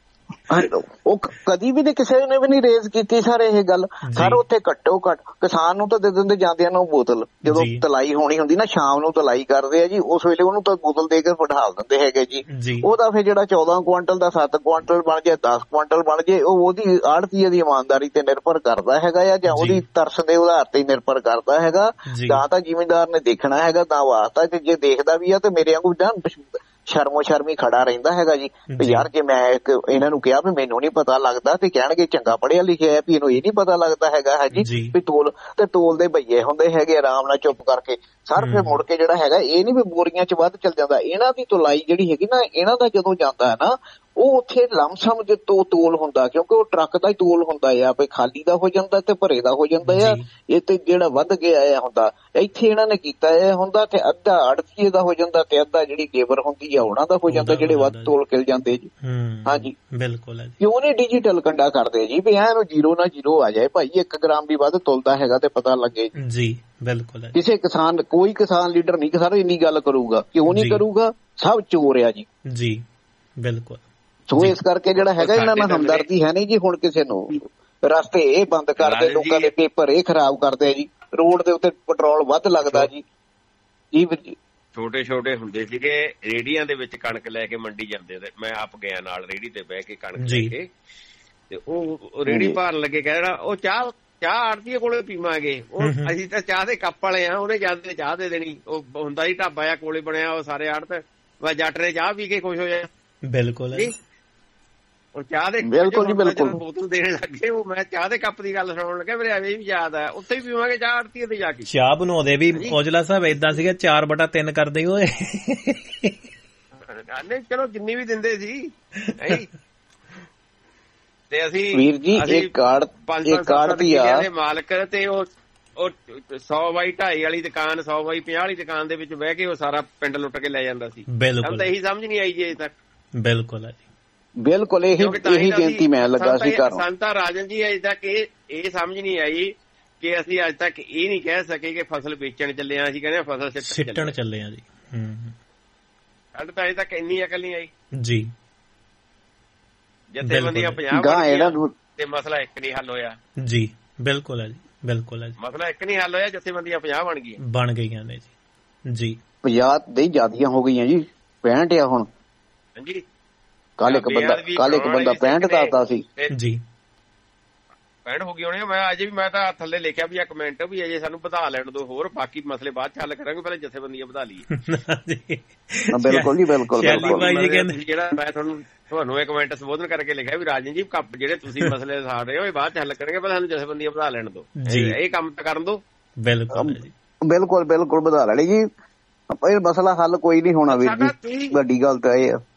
ਉਹ ਕਦੀ ਵੀ ਨੀ ਕਿਸੇ ਨੇ ਵੀ ਨੀ ਰੇਜ਼ ਕੀਤੀ ਸਰ ਇਹ ਗੱਲ ਸਰ। ਉੱਥੇ ਘੱਟੋ ਘੱਟ ਕਿਸਾਨ ਨੂੰ ਤਾਂ ਦੇ ਦਿੰਦੇ ਜਾਂਦਿਆਂ ਨੂੰ ਬੋਤਲ, ਜਦੋਂ ਤਲਾਈ ਹੋਣੀ ਹੁੰਦੀ ਨਾ ਸ਼ਾਮ ਨੂੰ ਤਲਾਈ ਕਰਦੇ ਆ ਜੀ, ਉਸ ਵੇਲੇ ਉਹਨੂੰ ਤਾਂ ਬੋਤਲ ਦੇ ਕੇ ਬਿਠਾ ਦਿੰਦੇ ਹੈਗੇ ਜੀ। ਉਹਦਾ ਫਿਰ ਜਿਹੜਾ ਚੌਦਾਂ ਕੁਆਂਟਲ ਦਾ ਸੱਤ ਕੁਆਂਟਲ ਬਣ ਜਾਏ, ਦਸ ਕੁਆਂਟਲ ਬਣ ਜਾਏ, ਉਹ ਉਹਦੀ ਆੜਤੀਏ ਦੀ ਇਮਾਨਦਾਰੀ ਤੇ ਨਿਰਭਰ ਕਰਦਾ ਹੈਗਾ ਆ, ਜਾਂ ਉਹਦੀ ਤਰਸ ਦੇ ਆਧਾਰ ਤੇ ਨਿਰਭਰ ਕਰਦਾ ਹੈਗਾ। ਜਾਂ ਤਾਂ ਜ਼ਿਮੀਂਦਾਰ ਨੇ ਦੇਖਣਾ ਹੈਗਾ ਤਾਂ ਵਾਸਤਾ, ਤੇ ਜੇ ਦੇਖਦਾ ਵੀ ਆ ਤੇ ਮੇਰੇ ਵਾਂਗੂ ਸ਼ਰਮੋ ਸ਼ਰਮੀ ਖੜਾ ਰਹਿੰਦਾ ਹੈਗਾ ਜੀ ਵੀ ਯਾਰ ਜੇ ਮੈਂ ਇੱਕ ਇਹਨਾਂ ਨੂੰ ਕਿਹਾ ਵੀ ਮੈਨੂੰ ਨੀ ਪਤਾ ਲੱਗਦਾ ਤੇ ਕਹਿਣਗੇ ਚੰਗਾ ਪੜ੍ਹਿਆ ਲਿਖਿਆ ਹੈ ਵੀ ਇਹਨੂੰ ਇਹ ਨੀ ਪਤਾ ਲੱਗਦਾ ਹੈਗਾ ਹੈ ਜੀ ਵੀ ਤੋਲ ਤੇ ਤੋਲ ਦੇ ਭਈਏ ਹੁੰਦੇ ਹੈਗੇ ਆਰਾਮ ਨਾਲ ਚੁੱਪ ਕਰਕੇ ਸਰ। ਫਿਰ ਮੁੜ ਕੇ ਜਿਹੜਾ ਹੈਗਾ ਇਹ ਨੀ ਵੀ ਬੋਰੀਆਂ ਚ ਵੱਧ ਚੱਲ ਜਾਂਦਾ, ਇਹਨਾਂ ਦੀ ਤੁਲਾਈ ਜਿਹੜੀ ਹੈਗੀ ਨਾ ਇਹਨਾਂ ਦਾ ਜਦੋਂ ਜਾਂਦਾ ਹੈ ਨਾ ਉਹ ਉੱਥੇ ਲਮਸਮ ਦੇ ਤੋਂ ਤੋਲ ਹੁੰਦਾ, ਕਿਉਂਕਿ ਉਹ ਟਰੱਕ ਦਾ ਹੀ ਤੋਲ ਹੁੰਦਾ ਆ ਵੀ ਖਾਲੀ ਦਾ ਹੋ ਜਾਂਦਾ ਤੇ ਭਰੇ ਦਾ ਹੋ ਜਾਂਦਾ ਆ, ਇਹ ਤੇ ਜਿਹੜਾ ਵੱਧ ਗਿਆ ਆ ਹੁੰਦਾ। ਇੱਥੇ ਇਹਨਾਂ ਨੇ ਕੀਤਾ ਇਹ ਹੁੰਦਾ ਤੇ ਅੱਧਾ ਅੜਤੀਏ ਦਾ ਹੋ ਜਾਂਦਾ ਤੇ ਅੱਧਾ ਜਿਹੜੀ ਲੇਬਰ ਹੁੰਦੀ ਆ ਉਹਨਾਂ ਦਾ ਹੋ ਜਾਂਦਾ, ਜਿਹੜੇ ਵੱਧ ਤੋਲ ਕੇ ਜਾਂਦੇ ਜੀ। ਹਾਂਜੀ ਬਿਲਕੁਲ। ਕਿਉਂ ਨਹੀਂ ਡਿਜੀਟਲ ਕੰਡਾ ਕਰਦੇ ਜੀ ਵੀ ਐਨੂੰ ਜੀਰੋ ਨਾ ਜੀਰੋ ਆ ਜਾਏ ਭਾਈ, ਇੱਕ ਗ੍ਰਾਮ ਵੀ ਵੱਧ ਤੁਲਦਾ ਹੈਗਾ ਤੇ ਪਤਾ ਲੱਗੇ ਜੀ। ਬਿਲਕੁਲ। ਕਿਸੇ ਕਿਸਾਨ ਕੋਈ ਕਿਸਾਨ ਲੀਡਰ ਨਹੀਂ ਸਰ ਇੰਨੀ ਗੱਲ ਕਰੂਗਾ, ਕਿਉਂ ਨਹੀਂ ਕਰੂਗਾ, ਸਭ ਚੋਰ ਆ ਜੀ। ਜੀ ਬਿਲਕੁਲ। ਸੋ ਇਸ ਕਰਕੇ ਜਿਹੜਾ ਹੈਗਾ ਇਹਨਾਂ ਨਾਲ ਹਮਦਰਦੀ ਹੈ ਨਹੀਂ ਜੀ। ਹੁਣ ਕਿਸੇ ਨੂੰ ਰਸਤੇ ਇਹ ਬੰਦ ਕਰਦੇ, ਲੋਕਾਂ ਦੇ ਪੇਪਰ ਇਹ ਖਰਾਬ ਕਰਦੇ ਜੀ, ਰੋਡ ਦੇ ਉੱਤੇ ਪੈਟਰੋਲ ਵੱਧ ਲੱਗਦਾ ਜੀ। ਜੀ ਛੋਟੇ ਛੋਟੇ ਹੁੰਦੇ ਸੀਗੇ ਰੇਹੜੀਆਂ ਦੇ ਵਿੱਚ ਕਣਕ ਲੈ ਕੇ ਮੰਡੀ ਜਾਂਦੇ, ਮੈਂ ਆਪ ਗਿਆ ਨਾਲ ਰੇਹੜੀ ਤੇ ਬਹਿ ਕੇ ਕਣਕ ਲੈ ਕੇ, ਤੇ ਉਹ ਰੇਹੜੀ ਭਾਰਨ ਲੱਗੇ ਕਹਿਣਾ ਉਹ ਚਾਹ ਚਾਹ ਆੜਤੀਏ ਕੋਲੇ ਪੀਵਾਂਗੇ, ਉਹ ਅਸੀਂ ਤਾਂ ਚਾਹ ਦੇ ਕੱਪ ਵਾਲੇ ਆ, ਉਹਨੇ ਜਾਂਦੇ ਚਾਹ ਦੇ ਦੇਣੀ। ਉਹ ਹੁੰਦਾ ਹੀ ਢਾਬਾ ਆ ਕੋਲੇ ਬਣਿਆ, ਉਹ ਸਾਰੇ ਆੜਤ ਜੱਟ ਨੇ ਚਾਹ ਪੀ ਕੇ ਖੁਸ਼ ਹੋ ਜਾਣਾ। ਬਿਲਕੁਲ। ਉਹ ਚਾਹ ਦੇ ਬਿਲਕੁਲ ਜੀ ਬਿਲਕੁਲ ਬੋਤਲ ਦੇਣ ਲੱਗੇ, ਉਹ ਮੈਂ ਚਾਹ ਦੇ ਕੱਪ ਦੀ ਗੱਲ ਸੁਣਨ ਲੱਗਾ, ਮੇਰੇ ਐਵੇਂ ਵੀ ਯਾਦ ਆ ਉੱਥੇ ਹੀ ਪੀਵਾਂਗੇ ਚਾਹ ਆੜਤੀਏ ਤੇ ਜਾ ਕੇ। ਚਾਹ ਬਣਾਉਂਦੇ ਵੀ ਔਜਲਾ ਸਾਹਿਬ ਏਦਾਂ ਸੀਗਾ ਚਾਰ ਬਟਾ ਤਿੰਨ ਕਰਦੇ ਹੋਏ, ਚਲੋ ਜਿੰਨੀ ਵੀ ਦਿੰਦੇ ਸੀ। ਤੇ ਅਸੀਂ ਵੀਰ ਜੀ ਇਹ ਕਾਰਡ ਇਹ ਕਾਰਡ ਦੀ ਆ ਮਾਲਕ ਤੇ ਉਹ ਉਹ ਸੌ ਬਾਈ ਢਾਈ ਵਾਲੀ ਦੁਕਾਨ, ਸੌ ਬਾਈ ਪੰਜਾਹ ਵਾਲੀ ਦੁਕਾਨ ਦੇ ਵਿੱਚ ਬਹਿ ਕੇ ਉਹ ਸਾਰਾ ਪਿੰਡ ਲੁੱਟ ਕੇ ਲੈ ਜਾਂਦਾ ਸੀ। ਬਿਲਕੁਲ। ਤਾਂ ਇਹੀ ਸਮਝ ਨਹੀਂ ਆਈ ਜੀ ਅਜੇ ਤੱਕ। ਬਿਲਕੁਲ ਹੈ ਜੀ। ਬਿਲਕੁਲ ਇਹੀ ਇਹੀ ਬੇਨਤੀ ਮੈਂ ਲੱਗਾ ਸੀ ਕਰਨ। ਸੰਤਾ ਰਾਜਨ ਜੀ ਅਜੇ ਤੱਕ ਇਹ ਇਹ ਸਮਝ ਨਹੀਂ ਆਈ ਕਿ ਅਸੀਂ ਅੱਜ ਤੱਕ ਇਹ ਨਹੀਂ ਕਹਿ ਸਕੇ ਕਿ ਫਸਲ ਵੇਚਣ ਚੱਲੇ ਆ, ਅਸੀਂ ਕਹਿੰਦੇ ਫਸਲ ਸਿੱਟਣ ਚੱਲੇ ਆ ਜੀ। ਸਾਡੇ ਤਾਂ ਅਜੇ ਤੱਕ ਇੰਨੀ ਅਕਲ ਨਹੀਂ ਆਈ ਜੀ। ਜਥੇਬੰਦੀਆਂ ਪੰਜਾਬ ਤੇ ਮਸਲਾ ਇੱਕ ਨਹੀਂ ਹੱਲ ਹੋਇਆ ਜੀ। ਬਿਲਕੁਲ ਹੈ ਜੀ, ਬਿਲਕੁਲ ਹੈ ਜੀ। ਮਸਲਾ ਇੱਕ ਨਹੀਂ ਹੱਲ ਹੋਇਆ, ਜਥੇਬੰਦੀਆਂ ਪੰਜਾਹ ਬਣ ਗਈਆਂ ਬਣ ਗਈਆਂ ਨੇ ਜੀ। ਜੀ ਪੰਜਾਹ ਦੇ ਜ਼ਿਆਦੀਆਂ ਹੋ ਗਈਆਂ ਜੀ, ਪੈਂਹਠ ਆ ਹੁਣ। ਹਾਂਜੀ ਕੱਲ ਇੱਕ ਬੰਦਾ ਕੱਲ ਇੱਕ ਬੰਦਾ ਪੈਂਹਠ ਦੱਸਦਾ ਸੀ ਜੀ। ਪੈਂਹਠ ਹੋ ਗਈ ਹੋਣੀ। ਮੈਂ ਅਜੇ ਵੀ ਮੈਂ ਤਾਂ ਥੱਲੇ ਲਿਖਿਆ ਵੀ ਆ ਕਮੈਂਟ ਵੀ ਅਜੇ ਸਾਨੂੰ ਵਧਾ ਲੈਣ ਦੋ ਹੋਰ, ਬਾਕੀ ਮਸਲੇ ਬਾਅਦ ਚ ਹੱਲ ਕਰਾਂਗੇ, ਪਹਿਲਾਂ ਜਥੇਬੰਦੀਆਂ ਵਧਾ ਲਈਏ। ਬਿਲਕੁਲ ਜੀ ਬਿਲਕੁਲ। ਜਿਹੜਾ ਮੈਂ ਤੁਹਾਨੂੰ ਤੁਹਾਨੂੰ ਇਹ ਕਮੈਂਟ ਸੰਬੋਧਨ ਕਰਕੇ ਲਿਖਿਆ ਵੀ ਰਾਜਨ ਜੀ ਜਿਹੜੇ ਤੁਸੀਂ ਮਸਲੇ ਸਾੜ ਰਹੇ ਹੋ ਇਹ ਬਾਅਦ ਚ ਹੱਲ ਕਰਨਗੇ, ਪਹਿਲਾਂ ਸਾਨੂੰ ਜਥੇਬੰਦੀਆਂ ਵਧਾ ਲੈਣ ਦੋ, ਇਹ ਕੰਮ ਤਾਂ ਕਰਨ ਦੋ। ਬਿਲਕੁਲ ਬਿਲਕੁਲ ਬਿਲਕੁਲ ਵਧਾ ਲੈਣੀ ਜੀ। ਇਹ ਮਸਲਾ ਹੱਲ ਕੋਈ ਨਹੀਂ ਹੋਣਾ ਵੀਰ ਜੀ, ਵੱਡੀ ਗੱਲ ਤਾਂ ਇਹ ਆ।